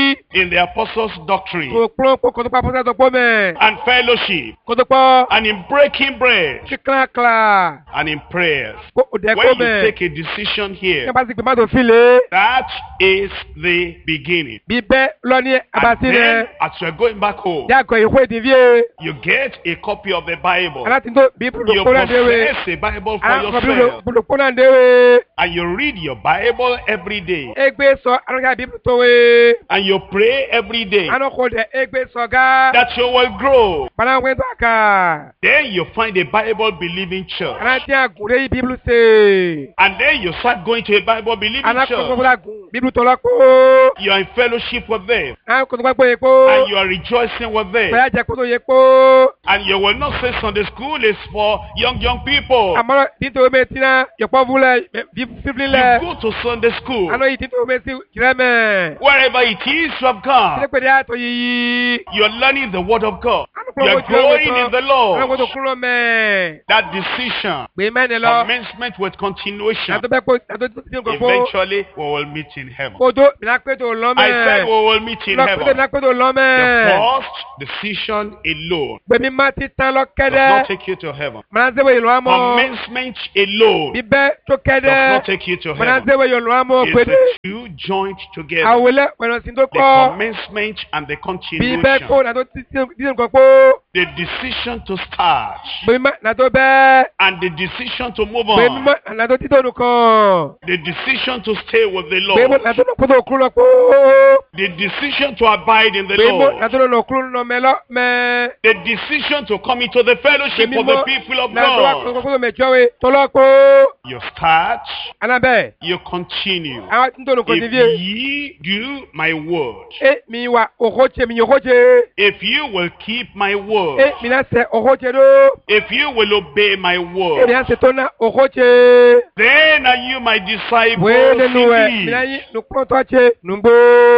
[SPEAKER 2] yìí.
[SPEAKER 1] in the apostles' doctrine
[SPEAKER 2] Kò pọ́n kó kò tó pa fúnṣẹ́ tó pọ́ mẹ́.
[SPEAKER 1] and fellowship
[SPEAKER 2] Kò tó pọ́.
[SPEAKER 1] and in breaking bread
[SPEAKER 2] Kíkàkà.
[SPEAKER 1] and in prayers.
[SPEAKER 2] Kò òdẹ kó
[SPEAKER 1] When you
[SPEAKER 2] mẹ́.
[SPEAKER 1] take a decision here,
[SPEAKER 2] Ní abasi pé má tó fi lé.
[SPEAKER 1] that is the beginning.
[SPEAKER 2] Bíbẹ́ lọ ní
[SPEAKER 1] And
[SPEAKER 2] abasi
[SPEAKER 1] then,
[SPEAKER 2] rẹ̀.
[SPEAKER 1] as you're going back home,
[SPEAKER 2] Yàgò ìwé ìdìbíye.
[SPEAKER 1] you get a copy of the Bible.
[SPEAKER 2] Aláti tó bíbélù
[SPEAKER 1] You
[SPEAKER 2] kó náà déwé.
[SPEAKER 1] possess a Bible for
[SPEAKER 2] Alákọ̀ọ́
[SPEAKER 1] yourself.
[SPEAKER 2] bíbélù kó náà déwé.
[SPEAKER 1] And you read your Bible every day.
[SPEAKER 2] Egbe sọ alọ́gà bíbélù tó wé.
[SPEAKER 1] And you pray every day
[SPEAKER 2] Anọ́kọ̀ dẹ̀ egbe sọ gá.
[SPEAKER 1] that you will grow.
[SPEAKER 2] Panáwé tó àkà.
[SPEAKER 1] Then you find a Bible believing church.
[SPEAKER 2] Aláti àgùnrẹ́ yìí bíbélù ṣe.
[SPEAKER 1] And then you start going to a Bible believing
[SPEAKER 2] Alákọ̀ọ́
[SPEAKER 1] church.
[SPEAKER 2] gbọ́dọ̀ àgùn bíbélù tó lọ́kọ́.
[SPEAKER 1] You are in fellowship with them.
[SPEAKER 2] Alákọ̀ọ́ gbọ́dọ̀ yẹ kó.
[SPEAKER 1] And you are rejoicing with them.
[SPEAKER 2] Bẹ́ẹ̀ jẹ́ kó tó yẹ kó.
[SPEAKER 1] And you will not say Sunday school is for young, young people.
[SPEAKER 2] Àmọ́ nítorí mi ti náà yọ̀pọ̀ fúnlẹ̀ bíbélì
[SPEAKER 1] You
[SPEAKER 2] lẹ̀.
[SPEAKER 1] go to Sunday school.
[SPEAKER 2] Àná yìí nítorí mi ti jìrẹ́ mẹ́.
[SPEAKER 1] Wherever it is you have
[SPEAKER 2] Ṣé
[SPEAKER 1] gone,
[SPEAKER 2] pé ní àtọ̀ yìí?
[SPEAKER 1] you're learning the word of God.
[SPEAKER 2] Àná
[SPEAKER 1] You're growing in the
[SPEAKER 2] Àwọn
[SPEAKER 1] Lord.
[SPEAKER 2] tó kúrò mẹ́.
[SPEAKER 1] That decision,
[SPEAKER 2] Gbé mẹ́ni lọ.
[SPEAKER 1] commencement with continuation,
[SPEAKER 2] Àtọ́ bẹ́ẹ̀ kó àtọ́ tí o kò fó.
[SPEAKER 1] eventually we will meet in heaven.
[SPEAKER 2] Kodo mina pé tó lọ
[SPEAKER 1] I said
[SPEAKER 2] mẹ́.
[SPEAKER 1] we will meet in
[SPEAKER 2] Lọ pé tó
[SPEAKER 1] heaven.
[SPEAKER 2] mina pé tó lọ
[SPEAKER 1] The
[SPEAKER 2] mẹ́.
[SPEAKER 1] first decision alone
[SPEAKER 2] Gbèmí má ti tán lọ
[SPEAKER 1] does
[SPEAKER 2] kẹ́dẹ́.
[SPEAKER 1] not take you to heaven.
[SPEAKER 2] Mọ̀nà sẹ́wọ̀ ìlú àmọ́.
[SPEAKER 1] Commencement alone
[SPEAKER 2] Bíbẹ́ tó
[SPEAKER 1] does
[SPEAKER 2] kẹ́dẹ́.
[SPEAKER 1] not take you to
[SPEAKER 2] Mọ̀nà
[SPEAKER 1] heaven.
[SPEAKER 2] sẹ́wọ̀ ìlú àmọ́
[SPEAKER 1] It's
[SPEAKER 2] pèdè.
[SPEAKER 1] the two joined together.
[SPEAKER 2] Àwòlẹ̀ pẹ̀lú sí tó
[SPEAKER 1] The
[SPEAKER 2] kọ́.
[SPEAKER 1] commencement and the
[SPEAKER 2] Bíbẹ́
[SPEAKER 1] continuation.
[SPEAKER 2] kó nàtó tí tí kò kó.
[SPEAKER 1] The decision to start
[SPEAKER 2] Gbèmí má nàtó bẹ́ẹ̀.
[SPEAKER 1] and the decision to move
[SPEAKER 2] Gbèmí
[SPEAKER 1] on.
[SPEAKER 2] má nàtó títọ́ nù kàn.
[SPEAKER 1] The decision to stay with the
[SPEAKER 2] Gbèmí
[SPEAKER 1] Lord.
[SPEAKER 2] nàtó nù kúrò kúrò kó.
[SPEAKER 1] The decision to abide in the
[SPEAKER 2] Gbèmí
[SPEAKER 1] Lord.
[SPEAKER 2] nàtó nù kúrò nù mẹ́lọ́ mẹ́.
[SPEAKER 1] The decision to come into the fellowship
[SPEAKER 2] Gbèmí
[SPEAKER 1] of the
[SPEAKER 2] mọ́
[SPEAKER 1] people of
[SPEAKER 2] nàtó wà
[SPEAKER 1] God.
[SPEAKER 2] kúrò kúrò mẹ́jọ́wé tọ́lọ́ kó.
[SPEAKER 1] You start,
[SPEAKER 2] Anábẹ́.
[SPEAKER 1] you continue.
[SPEAKER 2] Àwọn tí ń tó nù kò ti
[SPEAKER 1] If
[SPEAKER 2] fi.
[SPEAKER 1] ye do my word,
[SPEAKER 2] E mi wa ohoche mi ohoche.
[SPEAKER 1] if you will keep my
[SPEAKER 2] E
[SPEAKER 1] word,
[SPEAKER 2] mi na se ohoche do.
[SPEAKER 1] if you will obey my
[SPEAKER 2] E mi
[SPEAKER 1] word,
[SPEAKER 2] na se to na ohoche.
[SPEAKER 1] then are you my disciples
[SPEAKER 2] Wele nuwe. Mi na
[SPEAKER 1] indeed.
[SPEAKER 2] yi nukroto che numbo.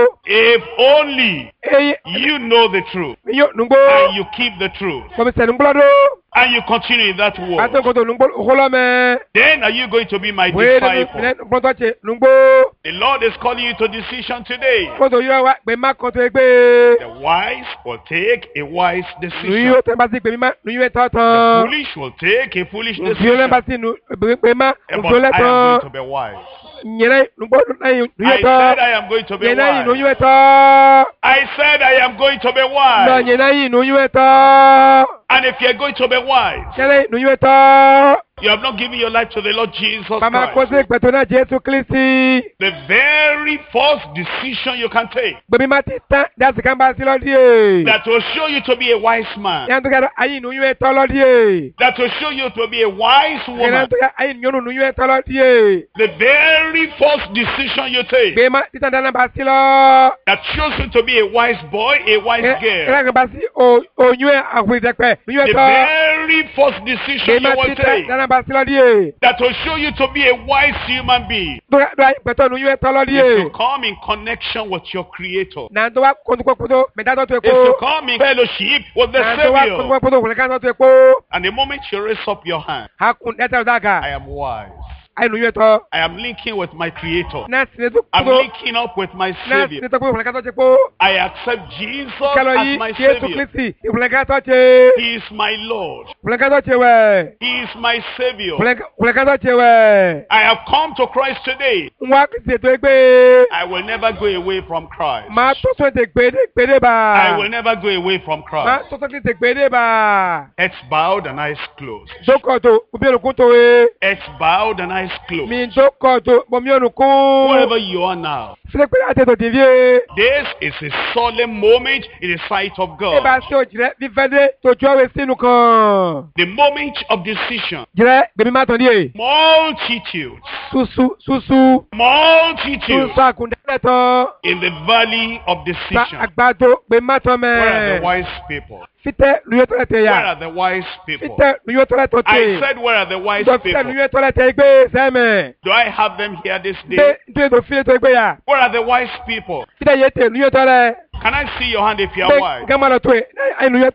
[SPEAKER 1] If only
[SPEAKER 2] E
[SPEAKER 1] you know the truth
[SPEAKER 2] mi yo numbo.
[SPEAKER 1] and you keep the truth
[SPEAKER 2] Ko mi se numbo do.
[SPEAKER 1] and you continue in that
[SPEAKER 2] Ato
[SPEAKER 1] word,
[SPEAKER 2] ko to numbo oholo me.
[SPEAKER 1] then are you going to be my
[SPEAKER 2] Wele nu mi na
[SPEAKER 1] disciple?
[SPEAKER 2] nukroto che numbo.
[SPEAKER 1] The Lord is calling you to decision today.
[SPEAKER 2] Ko to yo wa pe ma ko to egbe.
[SPEAKER 1] The wise will take a wise
[SPEAKER 2] Nu
[SPEAKER 1] decision.
[SPEAKER 2] yo te ba si pe mi ma nu yo
[SPEAKER 1] The
[SPEAKER 2] tatan.
[SPEAKER 1] foolish will take a foolish
[SPEAKER 2] Nu fi ole ba
[SPEAKER 1] decision.
[SPEAKER 2] si nu pe ma
[SPEAKER 1] Eh,
[SPEAKER 2] nu
[SPEAKER 1] But
[SPEAKER 2] fi ole
[SPEAKER 1] I am going to
[SPEAKER 2] tan.
[SPEAKER 1] be wise.
[SPEAKER 2] Nyere numbo na yi nu yo
[SPEAKER 1] I said
[SPEAKER 2] tan.
[SPEAKER 1] I am going to be
[SPEAKER 2] Nyere yi nu
[SPEAKER 1] wise.
[SPEAKER 2] yo tan.
[SPEAKER 1] I said I am going to be
[SPEAKER 2] Lọ
[SPEAKER 1] wise.
[SPEAKER 2] nyere yi nu yo tan.
[SPEAKER 1] And if you are going to be wise,
[SPEAKER 2] Nyere nu yo tan.
[SPEAKER 1] you have not given your life to the Lord Jesus
[SPEAKER 2] Mama
[SPEAKER 1] Christ.
[SPEAKER 2] kose gbẹ̀tọ̀ náà Jésù Kristi.
[SPEAKER 1] The very first decision you can take
[SPEAKER 2] Gbẹ̀mí máa ti tán dáàsì kan bá sí lọ́dí ẹ̀.
[SPEAKER 1] that will show you to be a wise man,
[SPEAKER 2] Yẹn tó kẹ́rọ ayé ìnú yún ẹ̀ tọ́ lọ́dí ẹ̀.
[SPEAKER 1] that will show you to be a wise
[SPEAKER 2] Yẹn
[SPEAKER 1] woman.
[SPEAKER 2] tó kẹ́rọ ayé ìnú yún ẹ̀ tọ́ lọ́dí ẹ̀.
[SPEAKER 1] The very first decision you take
[SPEAKER 2] Gbẹ̀mí máa títàn dáná bá sí lọ.
[SPEAKER 1] that shows you to be a wise boy, a wise girl.
[SPEAKER 2] Kẹ́rẹ́ kan bá sí oyún ẹ̀ àkùrẹ́ ìdẹ́pẹ́ yún ẹ̀
[SPEAKER 1] The
[SPEAKER 2] tọ́.
[SPEAKER 1] very first decision
[SPEAKER 2] Gbẹ̀mí
[SPEAKER 1] you
[SPEAKER 2] máa
[SPEAKER 1] will
[SPEAKER 2] títàn
[SPEAKER 1] take
[SPEAKER 2] dáná bá sí lọ́dí ẹ̀.
[SPEAKER 1] that will show you to be a wise human being
[SPEAKER 2] Tó kẹ́rọ ayé gbẹ̀tọ̀ nù yún ẹ̀ tọ́ lọ́dí
[SPEAKER 1] is
[SPEAKER 2] ẹ̀.
[SPEAKER 1] to come in connection with your Creator.
[SPEAKER 2] Nà tó wá kótókótó mẹ̀dátọ́ tó
[SPEAKER 1] Is to
[SPEAKER 2] ẹ̀kọ́.
[SPEAKER 1] come in fellowship with the
[SPEAKER 2] Nà tó wá
[SPEAKER 1] Savior.
[SPEAKER 2] kótókótó kòlẹ́ká tó ẹ̀kọ́.
[SPEAKER 1] And the moment you raise up your hand,
[SPEAKER 2] Hakùn ẹ̀tẹ̀ ọ̀dàgà.
[SPEAKER 1] I am wise.
[SPEAKER 2] Ayé ìnú yún ẹ̀ tọ́.
[SPEAKER 1] I am linking with my Creator.
[SPEAKER 2] Náà sì ní tó
[SPEAKER 1] I'm
[SPEAKER 2] kótó.
[SPEAKER 1] linking up with my
[SPEAKER 2] Náà sì
[SPEAKER 1] Savior.
[SPEAKER 2] ní tó kótó kòlẹ́ká tó ẹ̀kọ́.
[SPEAKER 1] I accept Jesus
[SPEAKER 2] Kalo
[SPEAKER 1] as
[SPEAKER 2] yi
[SPEAKER 1] my
[SPEAKER 2] Jésù
[SPEAKER 1] Savior.
[SPEAKER 2] Kristi ìfúnlẹ̀ká tó ṣe.
[SPEAKER 1] He is my Lord.
[SPEAKER 2] Ìfúnlẹ̀ká tó ṣe wẹ̀.
[SPEAKER 1] He is my Savior.
[SPEAKER 2] Ìfúnlẹ̀ká tó ṣe wẹ̀.
[SPEAKER 1] I have come to Christ today.
[SPEAKER 2] N wá Kristi ètò ẹgbẹ́.
[SPEAKER 1] I will never go away from Christ.
[SPEAKER 2] Màá tó tó ètè gbèdé gbèdé bá.
[SPEAKER 1] I will never go away from
[SPEAKER 2] Màá
[SPEAKER 1] Christ.
[SPEAKER 2] tó tó ètè gbèdé bá.
[SPEAKER 1] Heads bowed and eyes closed.
[SPEAKER 2] Dókòtò òbí olùkún tó wé.
[SPEAKER 1] Heads bowed and eyes closed.
[SPEAKER 2] Mi dókòtò bọ̀mí olùkún.
[SPEAKER 1] Wherever you are now,
[SPEAKER 2] Sílẹ̀ pé láti ètò tìbí.
[SPEAKER 1] this is a solemn moment in the sight of
[SPEAKER 2] Ẹ bá
[SPEAKER 1] God.
[SPEAKER 2] ṣe òjìrẹ́ fífẹ́ dé tòjú ọ̀rẹ́ sínú kan.
[SPEAKER 1] The moment of decision.
[SPEAKER 2] Jìrẹ́ gbèmí má tàn díẹ̀.
[SPEAKER 1] Multitudes,
[SPEAKER 2] Susu susu.
[SPEAKER 1] multitudes
[SPEAKER 2] Susu àkùndẹ́lẹ̀ tán.
[SPEAKER 1] in the valley of
[SPEAKER 2] Sa
[SPEAKER 1] decision.
[SPEAKER 2] àgbàdo gbèmí má tàn
[SPEAKER 1] Where are the
[SPEAKER 2] mẹ́.
[SPEAKER 1] wise people?
[SPEAKER 2] Fitẹ luyẹ tọlẹ tẹ
[SPEAKER 1] Where
[SPEAKER 2] ya.
[SPEAKER 1] are the wise people?
[SPEAKER 2] Fitẹ luyẹ tọlẹ tọ
[SPEAKER 1] I
[SPEAKER 2] tẹ.
[SPEAKER 1] said, where are the wise
[SPEAKER 2] Dọ fitẹ
[SPEAKER 1] people?
[SPEAKER 2] luyẹ tọlẹ tẹ gbé sẹ́mẹ̀.
[SPEAKER 1] Do I have them here this
[SPEAKER 2] Gbé
[SPEAKER 1] day?
[SPEAKER 2] ntúwé tó fiyẹ tó gbé ya.
[SPEAKER 1] Where are the wise people?
[SPEAKER 2] Fitẹ yẹ tẹ luyẹ tọlẹ.
[SPEAKER 1] Can I see your hand if you are
[SPEAKER 2] Gbé
[SPEAKER 1] wise?
[SPEAKER 2] gama lọ tó yẹ. Ayi luyẹ tọ.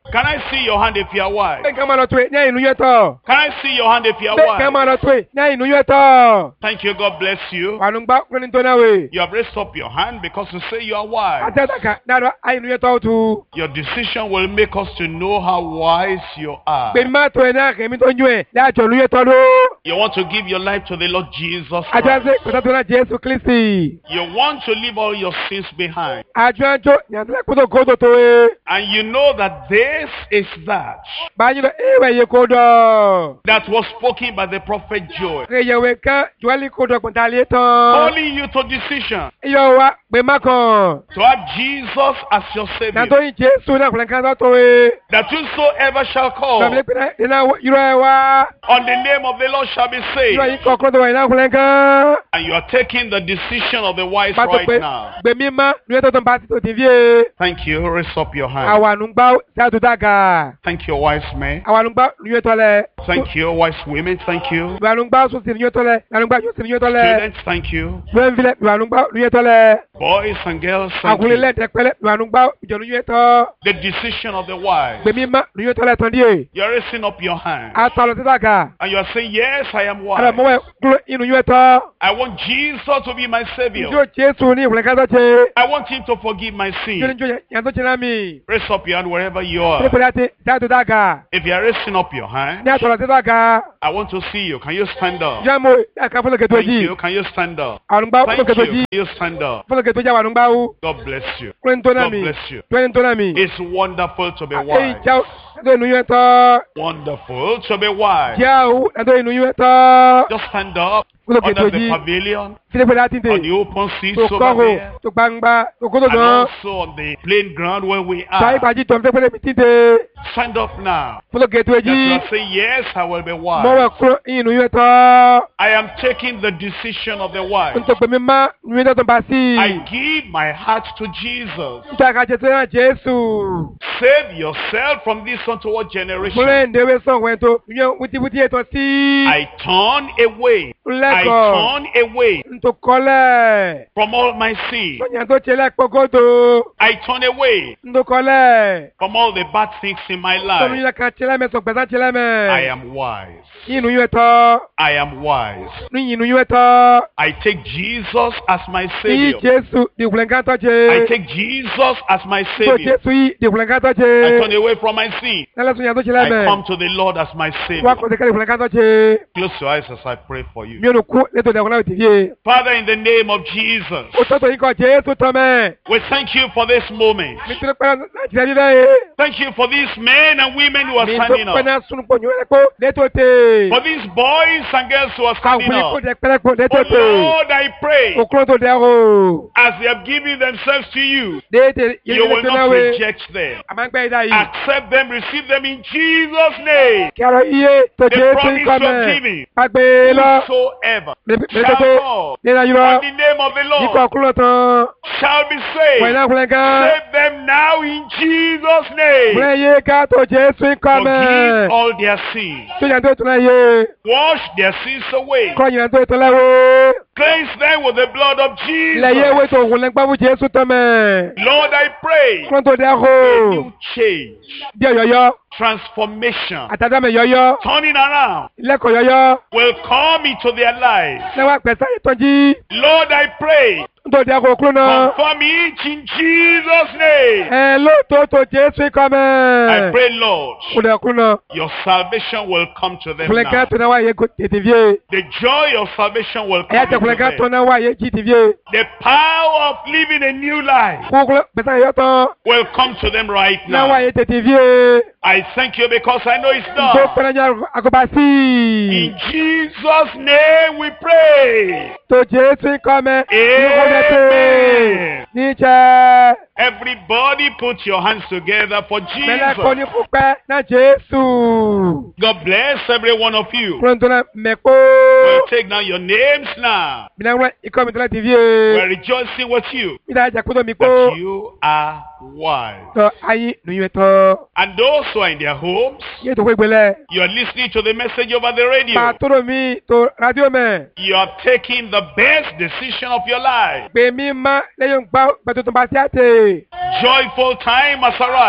[SPEAKER 1] Can I see your hand if you are wise?
[SPEAKER 2] Bẹ́ẹ̀ kan máa lọ tó ẹ̀ ní àyìnú yẹn tọ̀.
[SPEAKER 1] Can I see your hand if you are
[SPEAKER 2] Bẹ́ẹ̀ kan
[SPEAKER 1] wise?
[SPEAKER 2] máa lọ tó ẹ̀ ní àyìnú yẹn tọ̀.
[SPEAKER 1] Thank you. God bless you.
[SPEAKER 2] Wà ló ń gbá kúrin tó náà wè.
[SPEAKER 1] You have raised up your hand because you say you are wise.
[SPEAKER 2] Àtẹ̀tàkà náà àyìnú yẹn tọ̀ tu.
[SPEAKER 1] Your decision will make us to know how wise you are.
[SPEAKER 2] Gbèmí máa tó ẹ̀ náà kèmí tó ń yún ẹ̀ láàjọ ìlú yẹn tọ̀ ló.
[SPEAKER 1] You want to give your life to the Lord Jesus
[SPEAKER 2] Àjọ
[SPEAKER 1] Christ.
[SPEAKER 2] àti kòtà tó náà Jésù Kristi.
[SPEAKER 1] You want to leave all your sins behind.
[SPEAKER 2] Àjọ àjọ yàtọ̀ kótó kótó tó ẹ̀.
[SPEAKER 1] And you know that this is that
[SPEAKER 2] Báyìí lọ ẹ̀wẹ̀ yẹ kó dọ̀.
[SPEAKER 1] that was spoken by the prophet Joel.
[SPEAKER 2] Ẹ̀yẹ̀wẹ̀ kan Jọ́lí kó dọ̀ pọ̀ntàlẹ́ tán.
[SPEAKER 1] Calling you to decision
[SPEAKER 2] Iyọ̀ wa gbèmá kan.
[SPEAKER 1] to have Jesus as your Savior.
[SPEAKER 2] Nàtó yìí Jésù náà kùnà kan tó tó ẹ̀.
[SPEAKER 1] That whosoever shall call
[SPEAKER 2] Bàbá ìpínlẹ̀ ìná yúrọ̀ ẹ̀ wá.
[SPEAKER 1] on the name of the Lord shall be
[SPEAKER 2] Yúrọ̀
[SPEAKER 1] saved.
[SPEAKER 2] yìí kọ̀ọ̀kan tó wà iná kùnà kan.
[SPEAKER 1] And you are taking the decision of the wise
[SPEAKER 2] Bàtò
[SPEAKER 1] right
[SPEAKER 2] pé
[SPEAKER 1] now.
[SPEAKER 2] gbèmí má nuyẹ́ tó tó ń bá ti tó ti fi ẹ̀.
[SPEAKER 1] Thank you. Raise up your hand.
[SPEAKER 2] Àwọn ànúgbá sáàtú dàgà.
[SPEAKER 1] Thank you, wise men.
[SPEAKER 2] Àwọn ànúgbá nuyẹ́ tọ́lẹ̀.
[SPEAKER 1] Thank you, wise women. Thank you.
[SPEAKER 2] Àwọn ànúgbá sùn sí nuyẹ́ tọ́lẹ̀. Àwọn ànúgbá yóò sí nuyẹ́ tọ́lẹ̀.
[SPEAKER 1] Students, thank you.
[SPEAKER 2] Wọ́n fi lẹ̀ àwọn ànúgbá nuyẹ́ tọ́lẹ̀.
[SPEAKER 1] Boys and girls, thank
[SPEAKER 2] Àkùnrin
[SPEAKER 1] you.
[SPEAKER 2] lẹ̀ tẹ̀pẹ́lẹ̀ àwọn ànúgbá ìjọ nuyẹ́ tọ́.
[SPEAKER 1] The decision of the wise.
[SPEAKER 2] Gbèmí má nuyẹ́ tọ́lẹ̀ tán díẹ̀.
[SPEAKER 1] You're raising up your hand.
[SPEAKER 2] Àtọ̀ lọ sí dàgà.
[SPEAKER 1] And you are saying, yes, I am
[SPEAKER 2] Àlọ́
[SPEAKER 1] wise.
[SPEAKER 2] mọ́wẹ́ kúrò inú yẹ́ tọ́.
[SPEAKER 1] I want Jesus to be my Savior.
[SPEAKER 2] Ìjọ Jésù ní ìwòlẹ̀ kátó ṣe.
[SPEAKER 1] I want Him to forgive my
[SPEAKER 2] Ìjọ
[SPEAKER 1] sin.
[SPEAKER 2] níjọ yàtọ̀ ṣe náà mi.
[SPEAKER 1] Raise up your hand wherever you are.
[SPEAKER 2] Nípínlẹ̀ àti sáàtú dàgà.
[SPEAKER 1] If you are raising up your hand,
[SPEAKER 2] Ní àtọ̀ lọ sí dàgà.
[SPEAKER 1] I want to see you. Can you stand up?
[SPEAKER 2] Jẹ́ mo ẹ̀ka fọlọ́ kẹtọ́
[SPEAKER 1] Thank
[SPEAKER 2] yìí.
[SPEAKER 1] you. Can you stand up?
[SPEAKER 2] Àwọn ànúgbá
[SPEAKER 1] Thank
[SPEAKER 2] fọlọ́ kẹtọ́
[SPEAKER 1] you.
[SPEAKER 2] yìí.
[SPEAKER 1] Can you stand up?
[SPEAKER 2] Fọlọ́ kẹtọ́ jẹ́ àwọn ànúgbá wú.
[SPEAKER 1] God bless you.
[SPEAKER 2] Kúrin tó náà
[SPEAKER 1] God
[SPEAKER 2] mi.
[SPEAKER 1] bless you.
[SPEAKER 2] Kúrin tó náà mi.
[SPEAKER 1] It's wonderful to be
[SPEAKER 2] Èyí
[SPEAKER 1] wise.
[SPEAKER 2] jẹ́ ẹ̀dọ́ inú yẹn tọ́.
[SPEAKER 1] Wonderful to be wise.
[SPEAKER 2] Jẹ́ àwọn ẹ̀dọ́ inú yẹn tọ́.
[SPEAKER 1] Just stand up
[SPEAKER 2] Fọlọ́ kẹtọ́
[SPEAKER 1] under the
[SPEAKER 2] yìí.
[SPEAKER 1] pavilion,
[SPEAKER 2] Fílẹ̀pẹ̀lẹ̀ àti tè.
[SPEAKER 1] on the open seats
[SPEAKER 2] Tó
[SPEAKER 1] over
[SPEAKER 2] kọ́hó.
[SPEAKER 1] there,
[SPEAKER 2] Tó gbangba. Tó kótó
[SPEAKER 1] and
[SPEAKER 2] gan.
[SPEAKER 1] also on the plain ground where we
[SPEAKER 2] Sáyé
[SPEAKER 1] are.
[SPEAKER 2] bàjí tọ́ fílẹ̀pẹ̀lẹ̀ mi títè.
[SPEAKER 1] Stand up now.
[SPEAKER 2] Fọlọ́ kẹtọ́
[SPEAKER 1] That you
[SPEAKER 2] yìí.
[SPEAKER 1] are saying, yes, I will be
[SPEAKER 2] Mọ́wẹ́
[SPEAKER 1] wise.
[SPEAKER 2] kúrò inú yẹn tọ́.
[SPEAKER 1] I am taking the decision of the wise.
[SPEAKER 2] Ntọ́ pèmí má nuyẹ́ tó tó bá sí.
[SPEAKER 1] I give my heart to Jesus.
[SPEAKER 2] Ntọ́ àkàjẹ́ tó yàn Jésù.
[SPEAKER 1] Save yourself from this untoward generation.
[SPEAKER 2] Múlẹ̀ ǹdẹ́wé sàn wẹ̀ tó nuyẹ́ wútíwútí ètò sí.
[SPEAKER 1] I turn away. I
[SPEAKER 2] Lẹ́kọ̀ọ́.
[SPEAKER 1] turn away
[SPEAKER 2] Ntọ́ kọ́lẹ̀.
[SPEAKER 1] from all my sin.
[SPEAKER 2] Tọ́jà tó ṣe lẹ́kpọ́gọ́dọ̀.
[SPEAKER 1] I turn away
[SPEAKER 2] Ntọ́ kọ́lẹ̀.
[SPEAKER 1] from all the bad things in my
[SPEAKER 2] Tọ́nu
[SPEAKER 1] life.
[SPEAKER 2] yẹ ká ṣẹlẹ̀ sọ gbẹ̀sán ṣẹlẹ̀
[SPEAKER 1] I am wise.
[SPEAKER 2] Yínú yẹ tọ́.
[SPEAKER 1] I am wise.
[SPEAKER 2] Ní yínú yẹ tọ́.
[SPEAKER 1] I take Jesus as my
[SPEAKER 2] Yí
[SPEAKER 1] Savior.
[SPEAKER 2] Jésù dìgbìlẹ̀ká tọ́
[SPEAKER 1] I
[SPEAKER 2] ṣe.
[SPEAKER 1] take Jesus as my
[SPEAKER 2] Tó
[SPEAKER 1] Savior.
[SPEAKER 2] Jésù yí dìgbìlẹ̀ká tọ́
[SPEAKER 1] I turn
[SPEAKER 2] ṣe.
[SPEAKER 1] away from my sin.
[SPEAKER 2] Lẹ́lẹ́sùn yẹn tó
[SPEAKER 1] I
[SPEAKER 2] ṣẹlẹ̀
[SPEAKER 1] come to the Lord as my
[SPEAKER 2] Wá
[SPEAKER 1] Savior.
[SPEAKER 2] kọ́ sí kẹ́lẹ́ dìgbìlẹ̀ká tọ́ ṣe.
[SPEAKER 1] Close your eyes as I pray for you.
[SPEAKER 2] Mi ò ní kú létò ìdẹ̀kùn náà tìbí yé.
[SPEAKER 1] Father, in the name of Jesus,
[SPEAKER 2] Ó tọ́tọ̀ yìí kọ́ Jésù tọ́ mẹ́.
[SPEAKER 1] we thank you for this moment.
[SPEAKER 2] Mi tún pẹ́ láti rẹ̀ nílẹ̀ yé.
[SPEAKER 1] Thank you for these men and women who are
[SPEAKER 2] Mi
[SPEAKER 1] standing
[SPEAKER 2] tún pẹ́
[SPEAKER 1] up.
[SPEAKER 2] náà sunu pọ̀ nyọ́ ẹ̀kọ́ létò tè.
[SPEAKER 1] For these boys and girls who are standing
[SPEAKER 2] Kàwé kó
[SPEAKER 1] up.
[SPEAKER 2] dẹ̀ pẹ́rẹ́ kó létò
[SPEAKER 1] Oh
[SPEAKER 2] tè.
[SPEAKER 1] Lord, I pray,
[SPEAKER 2] Òkúrò tó dẹ̀ o.
[SPEAKER 1] as they have given themselves to you,
[SPEAKER 2] Déédéé
[SPEAKER 1] you
[SPEAKER 2] yẹn
[SPEAKER 1] will
[SPEAKER 2] tó náà
[SPEAKER 1] not
[SPEAKER 2] wé.
[SPEAKER 1] reject them.
[SPEAKER 2] Àmọ́ gbẹ́ ìdá yìí.
[SPEAKER 1] Accept them, receive them in Jesus' name.
[SPEAKER 2] Kí arọ iye tó
[SPEAKER 1] The
[SPEAKER 2] Jésù
[SPEAKER 1] promise
[SPEAKER 2] kọ́
[SPEAKER 1] you're
[SPEAKER 2] mẹ́.
[SPEAKER 1] giving,
[SPEAKER 2] Pàgbé lọ.
[SPEAKER 1] whosoever
[SPEAKER 2] Mẹ́tẹ́tẹ́
[SPEAKER 1] shall call
[SPEAKER 2] nínú ayúrọ̀.
[SPEAKER 1] on the name of the
[SPEAKER 2] Ikọ̀
[SPEAKER 1] Lord
[SPEAKER 2] kúrò tán.
[SPEAKER 1] shall be
[SPEAKER 2] Wọ́n
[SPEAKER 1] saved.
[SPEAKER 2] iná kúlẹ̀ gan.
[SPEAKER 1] Save them now in Jesus' name.
[SPEAKER 2] Kúlẹ̀ yé ká tó Jésù kọ́
[SPEAKER 1] Forgive
[SPEAKER 2] mẹ́.
[SPEAKER 1] all their sins.
[SPEAKER 2] Tó yàn tó tún náà yé.
[SPEAKER 1] Wash their sins away.
[SPEAKER 2] Kọ́ yàn tó tún lẹ́wọ́.
[SPEAKER 1] Cleanse them with the blood of
[SPEAKER 2] Ilẹ̀ yé
[SPEAKER 1] Jesus.
[SPEAKER 2] wé tó òun lẹ́gbàá fún Jésù tán mẹ́.
[SPEAKER 1] Lord, I pray
[SPEAKER 2] Kúrò tó dẹ́
[SPEAKER 1] a
[SPEAKER 2] o.
[SPEAKER 1] new change,
[SPEAKER 2] Bí ọ̀yọ́yọ́.
[SPEAKER 1] transformation,
[SPEAKER 2] Àtàdámẹ̀ yọ́yọ́.
[SPEAKER 1] turning around
[SPEAKER 2] Lẹ́kọ̀ọ́ yọ́yọ́.
[SPEAKER 1] will come into their lives.
[SPEAKER 2] Lẹ́wọ́ àpẹ̀sá yìí tọ́jú.
[SPEAKER 1] Lord, I pray,
[SPEAKER 2] Tó dẹ́ kó kúrò náà.
[SPEAKER 1] confirm each in Jesus' name.
[SPEAKER 2] Ẹ lóòótọ́ tó Jésù kọ́
[SPEAKER 1] I
[SPEAKER 2] mẹ́.
[SPEAKER 1] pray, Lord,
[SPEAKER 2] Kó dẹ́ kúrò náà.
[SPEAKER 1] your salvation will come to them
[SPEAKER 2] Kúlẹ̀ká
[SPEAKER 1] now.
[SPEAKER 2] tó náà wáyé tètè fíye.
[SPEAKER 1] The joy of salvation will
[SPEAKER 2] Ẹ̀yà
[SPEAKER 1] come
[SPEAKER 2] tẹ kúlẹ̀ká
[SPEAKER 1] into
[SPEAKER 2] tó
[SPEAKER 1] them.
[SPEAKER 2] náà wáyé jí ti fíye.
[SPEAKER 1] The power of living a new life
[SPEAKER 2] Kúkúlẹ̀ pẹ̀sá yọ́ tán.
[SPEAKER 1] will come to them right
[SPEAKER 2] Náà
[SPEAKER 1] now.
[SPEAKER 2] wáyé tètè fíye.
[SPEAKER 1] I thank you because I know it's
[SPEAKER 2] Tó
[SPEAKER 1] done.
[SPEAKER 2] pẹ̀lẹ́ ní àgọ́bá sí.
[SPEAKER 1] In Jesus' name we pray.
[SPEAKER 2] Tó Jésù kọ́ mẹ́.
[SPEAKER 1] Amen.
[SPEAKER 2] Níjẹ́.
[SPEAKER 1] Everybody put your hands together for
[SPEAKER 2] Mẹ́lẹ́ kọ́ ní
[SPEAKER 1] Jesus.
[SPEAKER 2] fúnpẹ́ náà Jésù.
[SPEAKER 1] God bless every one of you.
[SPEAKER 2] Kúrò tó náà mẹ́kó.
[SPEAKER 1] We'll take down your names now.
[SPEAKER 2] Bìnrin àwọn ikọ̀ mi tó láti fíye.
[SPEAKER 1] We're rejoicing with you
[SPEAKER 2] Ìdá ìjà kúrò mi kó.
[SPEAKER 1] that you are wise.
[SPEAKER 2] Tọ́ ayé nìyẹn tọ́.
[SPEAKER 1] And those who are in their homes,
[SPEAKER 2] Yé tó kó ìgbélẹ̀.
[SPEAKER 1] you are listening to the message over the radio.
[SPEAKER 2] Pàtóró mi tó rádíò mẹ́.
[SPEAKER 1] You are taking the best decision of your life.
[SPEAKER 2] Pè mí má lẹ́yìn gbá gbẹ̀tọ̀ tó bá sí àtẹ̀.
[SPEAKER 1] Joyful time has arrived.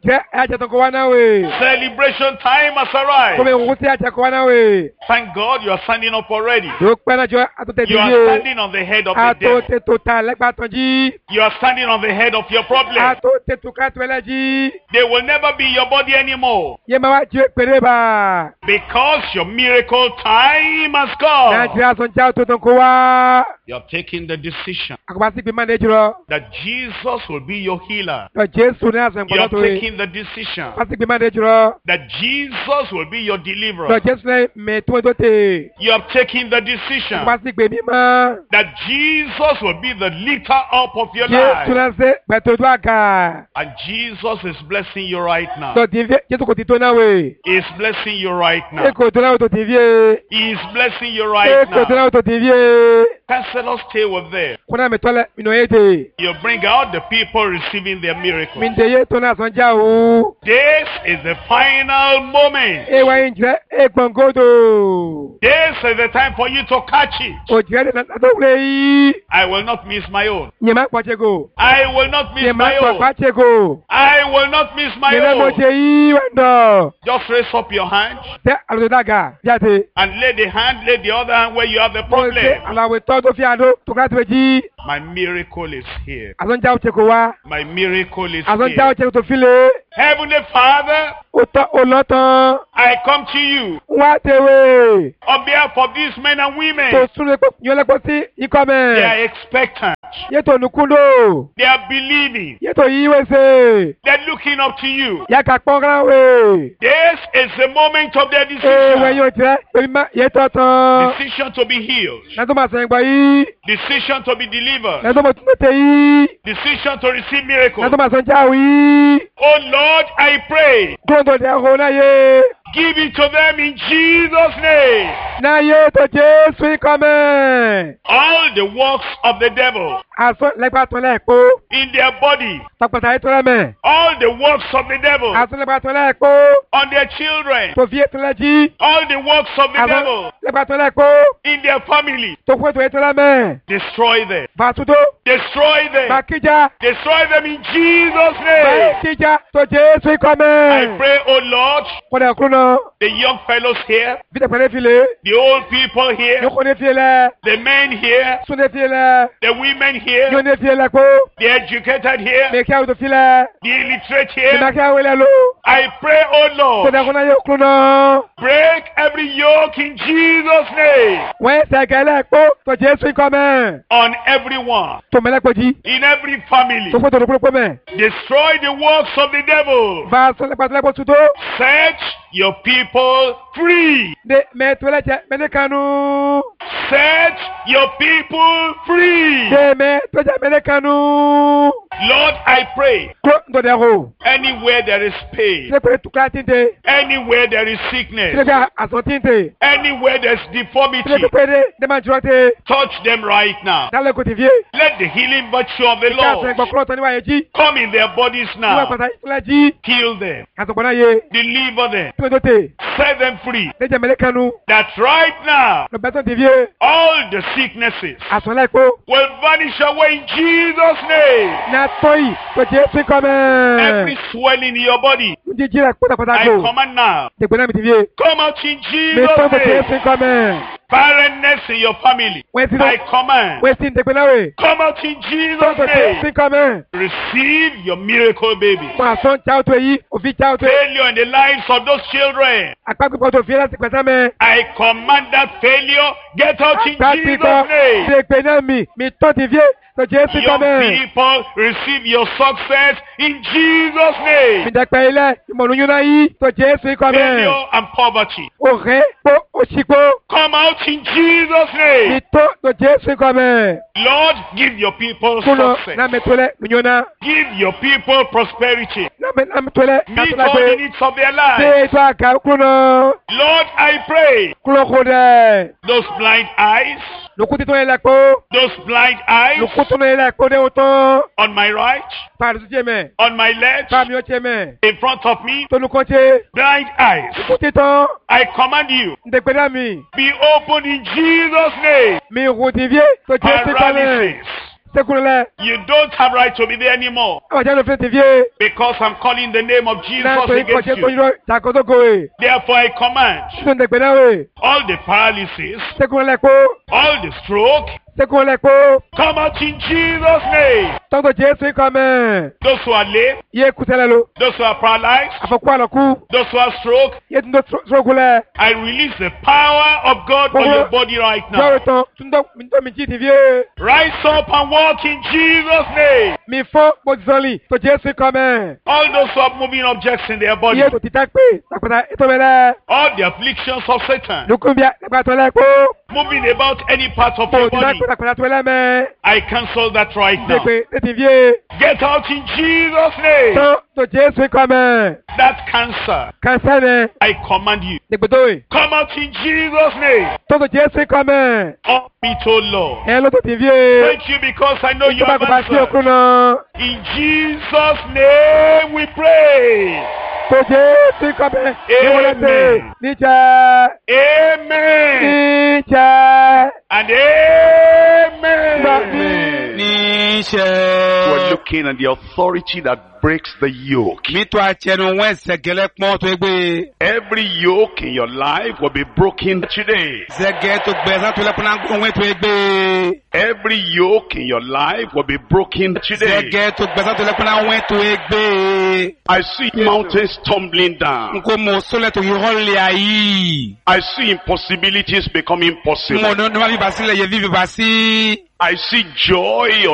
[SPEAKER 2] Je acha to kwa nawe.
[SPEAKER 1] Celebration time has
[SPEAKER 2] Kome
[SPEAKER 1] arrived.
[SPEAKER 2] nguti acha kwa nawe.
[SPEAKER 1] Thank God you are standing up already.
[SPEAKER 2] Yo pena jo atote
[SPEAKER 1] You are
[SPEAKER 2] diye.
[SPEAKER 1] standing on the head of the devil.
[SPEAKER 2] Atote total lekba tonji.
[SPEAKER 1] You are standing on the head of your problem.
[SPEAKER 2] Atote tukat welaji.
[SPEAKER 1] They will never be your body anymore.
[SPEAKER 2] Ye mawa je pereba.
[SPEAKER 1] Because your miracle time has
[SPEAKER 2] Na
[SPEAKER 1] come.
[SPEAKER 2] jira son chao to ton kwa.
[SPEAKER 1] You have taken the decision
[SPEAKER 2] Akubasi pe mande jiro.
[SPEAKER 1] that Jesus will be your healer.
[SPEAKER 2] To Jesu na sen
[SPEAKER 1] You
[SPEAKER 2] kwa
[SPEAKER 1] have
[SPEAKER 2] to we.
[SPEAKER 1] taken the decision
[SPEAKER 2] Akubasi pe mande jiro.
[SPEAKER 1] that Jesus will be your
[SPEAKER 2] To
[SPEAKER 1] deliverer.
[SPEAKER 2] Jesu na me to do te.
[SPEAKER 1] You have taken the decision
[SPEAKER 2] Akubasi pe mi ma.
[SPEAKER 1] that Jesus will be the lifter up of your
[SPEAKER 2] Jesu
[SPEAKER 1] life.
[SPEAKER 2] na se pe to do aka.
[SPEAKER 1] And Jesus is blessing you right now.
[SPEAKER 2] To divie Jesu ko ti to na we.
[SPEAKER 1] He is blessing you right
[SPEAKER 2] E
[SPEAKER 1] now.
[SPEAKER 2] ko to na to divie.
[SPEAKER 1] He is blessing you
[SPEAKER 2] E
[SPEAKER 1] right
[SPEAKER 2] ko to
[SPEAKER 1] now.
[SPEAKER 2] na to divie.
[SPEAKER 1] Counselors, stay with them.
[SPEAKER 2] Kuna me tole mi no ete.
[SPEAKER 1] You bring out the people receiving their miracle.
[SPEAKER 2] Mi de ye to na son chao.
[SPEAKER 1] This is the final moment.
[SPEAKER 2] E wa injre e gbangodo.
[SPEAKER 1] This is the time for you to catch it.
[SPEAKER 2] O jere na to we yi.
[SPEAKER 1] I will not miss my own.
[SPEAKER 2] Nyema kwa chego.
[SPEAKER 1] I will not miss
[SPEAKER 2] Nyema
[SPEAKER 1] my
[SPEAKER 2] kwa
[SPEAKER 1] own.
[SPEAKER 2] kwa chego.
[SPEAKER 1] I will not miss my
[SPEAKER 2] Nyema mo
[SPEAKER 1] own.
[SPEAKER 2] che yi wendo.
[SPEAKER 1] Just raise up your hand
[SPEAKER 2] Te alo daga. Jate.
[SPEAKER 1] and lay the hand, lay the other hand where you have the
[SPEAKER 2] Mo se
[SPEAKER 1] problem.
[SPEAKER 2] ala we to do fi ado to ka to ji.
[SPEAKER 1] My miracle is here.
[SPEAKER 2] Azon jao chego wa.
[SPEAKER 1] My miracle is
[SPEAKER 2] Azon jao
[SPEAKER 1] here.
[SPEAKER 2] chego to file.
[SPEAKER 1] Heavenly Father,
[SPEAKER 2] O to o lotan.
[SPEAKER 1] I come to you
[SPEAKER 2] Wa tewe.
[SPEAKER 1] on behalf of these men and women.
[SPEAKER 2] To sule po yole po si
[SPEAKER 1] They
[SPEAKER 2] ikome.
[SPEAKER 1] are expectant.
[SPEAKER 2] Ye to nukundo.
[SPEAKER 1] They are believing.
[SPEAKER 2] Ye to yi we se.
[SPEAKER 1] They're looking up to you.
[SPEAKER 2] Ya ka pon we.
[SPEAKER 1] This is the moment of their
[SPEAKER 2] E we
[SPEAKER 1] decision.
[SPEAKER 2] yo jre. Pe ma ye to tan.
[SPEAKER 1] Decision to be healed.
[SPEAKER 2] Na to ma se ngba yi.
[SPEAKER 1] Decision to be delivered.
[SPEAKER 2] Na to mo tun te yi.
[SPEAKER 1] Decision to receive miracle.
[SPEAKER 2] Na to ma son jao yi.
[SPEAKER 1] Oh Lord, I pray.
[SPEAKER 2] Kondo de ho na ye.
[SPEAKER 1] Give it to them in Jesus' name.
[SPEAKER 2] Na ye to Jesu ikome.
[SPEAKER 1] All the works of the devil
[SPEAKER 2] Aso legba to le po.
[SPEAKER 1] in their body.
[SPEAKER 2] Tapata to le me.
[SPEAKER 1] All the works of the devil
[SPEAKER 2] Aso legba to le po.
[SPEAKER 1] on their children.
[SPEAKER 2] To vie to le ji.
[SPEAKER 1] All the works of the
[SPEAKER 2] Aso
[SPEAKER 1] devil
[SPEAKER 2] legba to le po.
[SPEAKER 1] in their family.
[SPEAKER 2] To kwe to to le me.
[SPEAKER 1] Destroy them.
[SPEAKER 2] Ba tudo.
[SPEAKER 1] Destroy them.
[SPEAKER 2] Ba kija.
[SPEAKER 1] Destroy them in Jesus'
[SPEAKER 2] Ba
[SPEAKER 1] name.
[SPEAKER 2] kija to Jesu
[SPEAKER 1] I
[SPEAKER 2] ikome.
[SPEAKER 1] pray, oh Lord,
[SPEAKER 2] Ko de kuno.
[SPEAKER 1] the young fellows here,
[SPEAKER 2] Vite pele file.
[SPEAKER 1] the old people
[SPEAKER 2] Yo
[SPEAKER 1] here,
[SPEAKER 2] ko de file.
[SPEAKER 1] the men here,
[SPEAKER 2] Su de file.
[SPEAKER 1] the women
[SPEAKER 2] Yo
[SPEAKER 1] here,
[SPEAKER 2] de file ko.
[SPEAKER 1] the educated here,
[SPEAKER 2] Me ka to file.
[SPEAKER 1] the illiterate
[SPEAKER 2] Me ma
[SPEAKER 1] here.
[SPEAKER 2] ka wele lo.
[SPEAKER 1] I pray, oh
[SPEAKER 2] Ko
[SPEAKER 1] Lord,
[SPEAKER 2] de kuno yo kuno.
[SPEAKER 1] break every yoke in Jesus' name
[SPEAKER 2] Wọ́n ṣẹ̀gẹ̀lẹ̀ pọ́ tó Jésù ikọ̀ mẹ́.
[SPEAKER 1] on everyone,
[SPEAKER 2] Tó mẹ́lẹ́ pọ̀jì.
[SPEAKER 1] in every family.
[SPEAKER 2] Tó fún tòrò púpọ̀ mẹ́.
[SPEAKER 1] Destroy the works of the devil.
[SPEAKER 2] Bá a sọ lẹ́pàá tó lẹ́pọ̀ tutó.
[SPEAKER 1] Set your people free.
[SPEAKER 2] De mẹ́tò lẹ́jẹ̀ mẹ́lẹ́ kanú.
[SPEAKER 1] Set your people free.
[SPEAKER 2] De mẹ́tò lẹ́jẹ̀ mẹ́lẹ́ kanú.
[SPEAKER 1] Lord, I pray,
[SPEAKER 2] Kó ntọ̀dẹ̀ hó.
[SPEAKER 1] anywhere there is pain,
[SPEAKER 2] Sílẹ̀ pé tukura tínte.
[SPEAKER 1] anywhere there is
[SPEAKER 2] Sílẹ̀
[SPEAKER 1] sickness,
[SPEAKER 2] pé àsọ̀ tínte.
[SPEAKER 1] anywhere there's
[SPEAKER 2] Sílẹ̀
[SPEAKER 1] deformity,
[SPEAKER 2] pé péré dẹ́mà jùlọ tẹ.
[SPEAKER 1] touch them right now.
[SPEAKER 2] Dálẹ̀ kò ti fie.
[SPEAKER 1] Let the healing virtue of the
[SPEAKER 2] Ìka àṣẹ
[SPEAKER 1] Lord
[SPEAKER 2] ìgbọ̀kúrọ̀ tán níwáyé jí.
[SPEAKER 1] come in their bodies
[SPEAKER 2] Níwáyé
[SPEAKER 1] now.
[SPEAKER 2] pàtàkì ìfúnlẹ̀ jí.
[SPEAKER 1] Heal them,
[SPEAKER 2] Àsọ̀gbọ̀n náà yé.
[SPEAKER 1] deliver them,
[SPEAKER 2] Tí o tó tè.
[SPEAKER 1] set them free.
[SPEAKER 2] Lẹ́jẹ̀ mẹ́lẹ́ kanú.
[SPEAKER 1] That right now,
[SPEAKER 2] Lọ bẹ́tọ̀ ti fie.
[SPEAKER 1] all the sicknesses
[SPEAKER 2] Àsọ̀lẹ̀ kó.
[SPEAKER 1] will vanish away in Jesus' name.
[SPEAKER 2] Na tọ́yì tó Jésù ikọ̀ mẹ́.
[SPEAKER 1] Every swelling in your body,
[SPEAKER 2] Jíjí rẹ̀ pátápátá
[SPEAKER 1] I
[SPEAKER 2] kò.
[SPEAKER 1] command now,
[SPEAKER 2] Dègbè náà mi ti fie.
[SPEAKER 1] come out in
[SPEAKER 2] Mi
[SPEAKER 1] Jesus'
[SPEAKER 2] tọ́ tó
[SPEAKER 1] name.
[SPEAKER 2] Jésù ikọ̀ mẹ́.
[SPEAKER 1] Barrenness in your family,
[SPEAKER 2] Wọ́n ti
[SPEAKER 1] I
[SPEAKER 2] lọ.
[SPEAKER 1] command,
[SPEAKER 2] Wọ́n ti dègbè náà wẹ̀.
[SPEAKER 1] come out in
[SPEAKER 2] Tọ́
[SPEAKER 1] Jesus'
[SPEAKER 2] tó Jésù
[SPEAKER 1] name.
[SPEAKER 2] ikọ̀ mẹ́.
[SPEAKER 1] Receive your miracle, baby.
[SPEAKER 2] Wọ́n àsọ̀ ń jáwó tó yí. Òfin jáwó tó.
[SPEAKER 1] Failure in the lives of those children,
[SPEAKER 2] Àpapọ̀ tó fi láti pẹ̀sẹ̀ mẹ́.
[SPEAKER 1] I command that failure, get out in
[SPEAKER 2] Àpapọ̀
[SPEAKER 1] Jesus' name.
[SPEAKER 2] dègbè náà mi. Mi tọ́ ti fie. Tó Jésù ikọ̀
[SPEAKER 1] Young
[SPEAKER 2] mẹ́.
[SPEAKER 1] people, receive your success in Jesus'
[SPEAKER 2] Mi
[SPEAKER 1] name.
[SPEAKER 2] dẹ̀pẹ̀ ilẹ̀. Ìmọ̀lúyún náà yí. Tó Jésù ikọ̀ mẹ́.
[SPEAKER 1] Failure and poverty,
[SPEAKER 2] Òré pó òṣìpó.
[SPEAKER 1] come out in Jesus'
[SPEAKER 2] Mi
[SPEAKER 1] name.
[SPEAKER 2] tó tó Jésù ikọ̀ mẹ́.
[SPEAKER 1] Lord, give your people
[SPEAKER 2] Kúlọ̀ náà
[SPEAKER 1] success.
[SPEAKER 2] mi tó lẹ̀ lùyún náà.
[SPEAKER 1] Give your people prosperity.
[SPEAKER 2] Náà mi náà mi tó lẹ̀.
[SPEAKER 1] Meet all the needs of their
[SPEAKER 2] Ṣé
[SPEAKER 1] lives.
[SPEAKER 2] ètò àgà kúlọ̀ náà?
[SPEAKER 1] Lord, I pray,
[SPEAKER 2] Kúlọ̀ kò dẹ̀.
[SPEAKER 1] those blind eyes,
[SPEAKER 2] Lùkú títún yẹn lẹ̀ kó.
[SPEAKER 1] those blind eyes
[SPEAKER 2] Lùkú tún yẹn lẹ̀ kó dé o tán.
[SPEAKER 1] on my right,
[SPEAKER 2] Pàdé tó jẹ́ mẹ́.
[SPEAKER 1] on my left,
[SPEAKER 2] Pàmì ó jẹ́ mẹ́.
[SPEAKER 1] in front of me,
[SPEAKER 2] Tolukọ́ ṣe.
[SPEAKER 1] blind eyes.
[SPEAKER 2] Lùkú títún.
[SPEAKER 1] I command you,
[SPEAKER 2] Ǹdẹ̀gbẹ́ náà mi.
[SPEAKER 1] be open in Jesus' name.
[SPEAKER 2] Mi hù ti fie. Tó Jésù ikọ̀ mẹ́.
[SPEAKER 1] Paralysis,
[SPEAKER 2] Sekunle.
[SPEAKER 1] You don't have right to be there anymore.
[SPEAKER 2] Awajalo fe T V.
[SPEAKER 1] Because I'm calling the name of Jesus
[SPEAKER 2] Na to
[SPEAKER 1] against
[SPEAKER 2] ikoje
[SPEAKER 1] you.
[SPEAKER 2] konyo takoto we.
[SPEAKER 1] Therefore I command
[SPEAKER 2] Tunde gbe na we.
[SPEAKER 1] all the paralysis,
[SPEAKER 2] Sekunle ko.
[SPEAKER 1] all the stroke,
[SPEAKER 2] Sekunle ko.
[SPEAKER 1] come out in Jesus' name.
[SPEAKER 2] Todo Jesu ikome.
[SPEAKER 1] Those who are lame,
[SPEAKER 2] Ye kutelelo.
[SPEAKER 1] those who are paralyzed,
[SPEAKER 2] Afokwa aloku.
[SPEAKER 1] those who are stroke,
[SPEAKER 2] Ye tundo sokule.
[SPEAKER 1] I release the power of God on your body right now.
[SPEAKER 2] Yo to tundo tundo mi T V.
[SPEAKER 1] Rise up and walk in Jesus' name.
[SPEAKER 2] Mi fo bozoli. To Jesu ikome.
[SPEAKER 1] All those who have moving objects in their body,
[SPEAKER 2] Ye to titakpe. Takwata etobele.
[SPEAKER 1] all the afflictions of Satan,
[SPEAKER 2] Lukumbia takwatole ko.
[SPEAKER 1] moving about any part of
[SPEAKER 2] Po
[SPEAKER 1] your body,
[SPEAKER 2] titakpe takwata twele me.
[SPEAKER 1] I cancel that right now.
[SPEAKER 2] Dekpe T V.
[SPEAKER 1] Get out in Jesus' name.
[SPEAKER 2] To to Jesu ikome.
[SPEAKER 1] That cancer,
[SPEAKER 2] Kansane.
[SPEAKER 1] I command you,
[SPEAKER 2] Dekpe doe.
[SPEAKER 1] come out in Jesus' name.
[SPEAKER 2] To to Jesu ikome.
[SPEAKER 1] Up me to Lord.
[SPEAKER 2] Hello to T V.
[SPEAKER 1] Thank you because I know you
[SPEAKER 2] Tuba
[SPEAKER 1] have
[SPEAKER 2] ko ba si
[SPEAKER 1] answered.
[SPEAKER 2] okuno.
[SPEAKER 1] In Jesus' name we pray.
[SPEAKER 2] To Jesu ikome.
[SPEAKER 1] Amen.
[SPEAKER 2] Nicha.
[SPEAKER 1] Amen.
[SPEAKER 2] Nicha.
[SPEAKER 1] And amen.
[SPEAKER 2] Amen.
[SPEAKER 1] We're looking at the authority that breaks the yoke. Every yoke in your life will be broken today. Every yoke in your life will be broken today. I see mountains tumbling down. I see impossibilities becoming possible. I see joy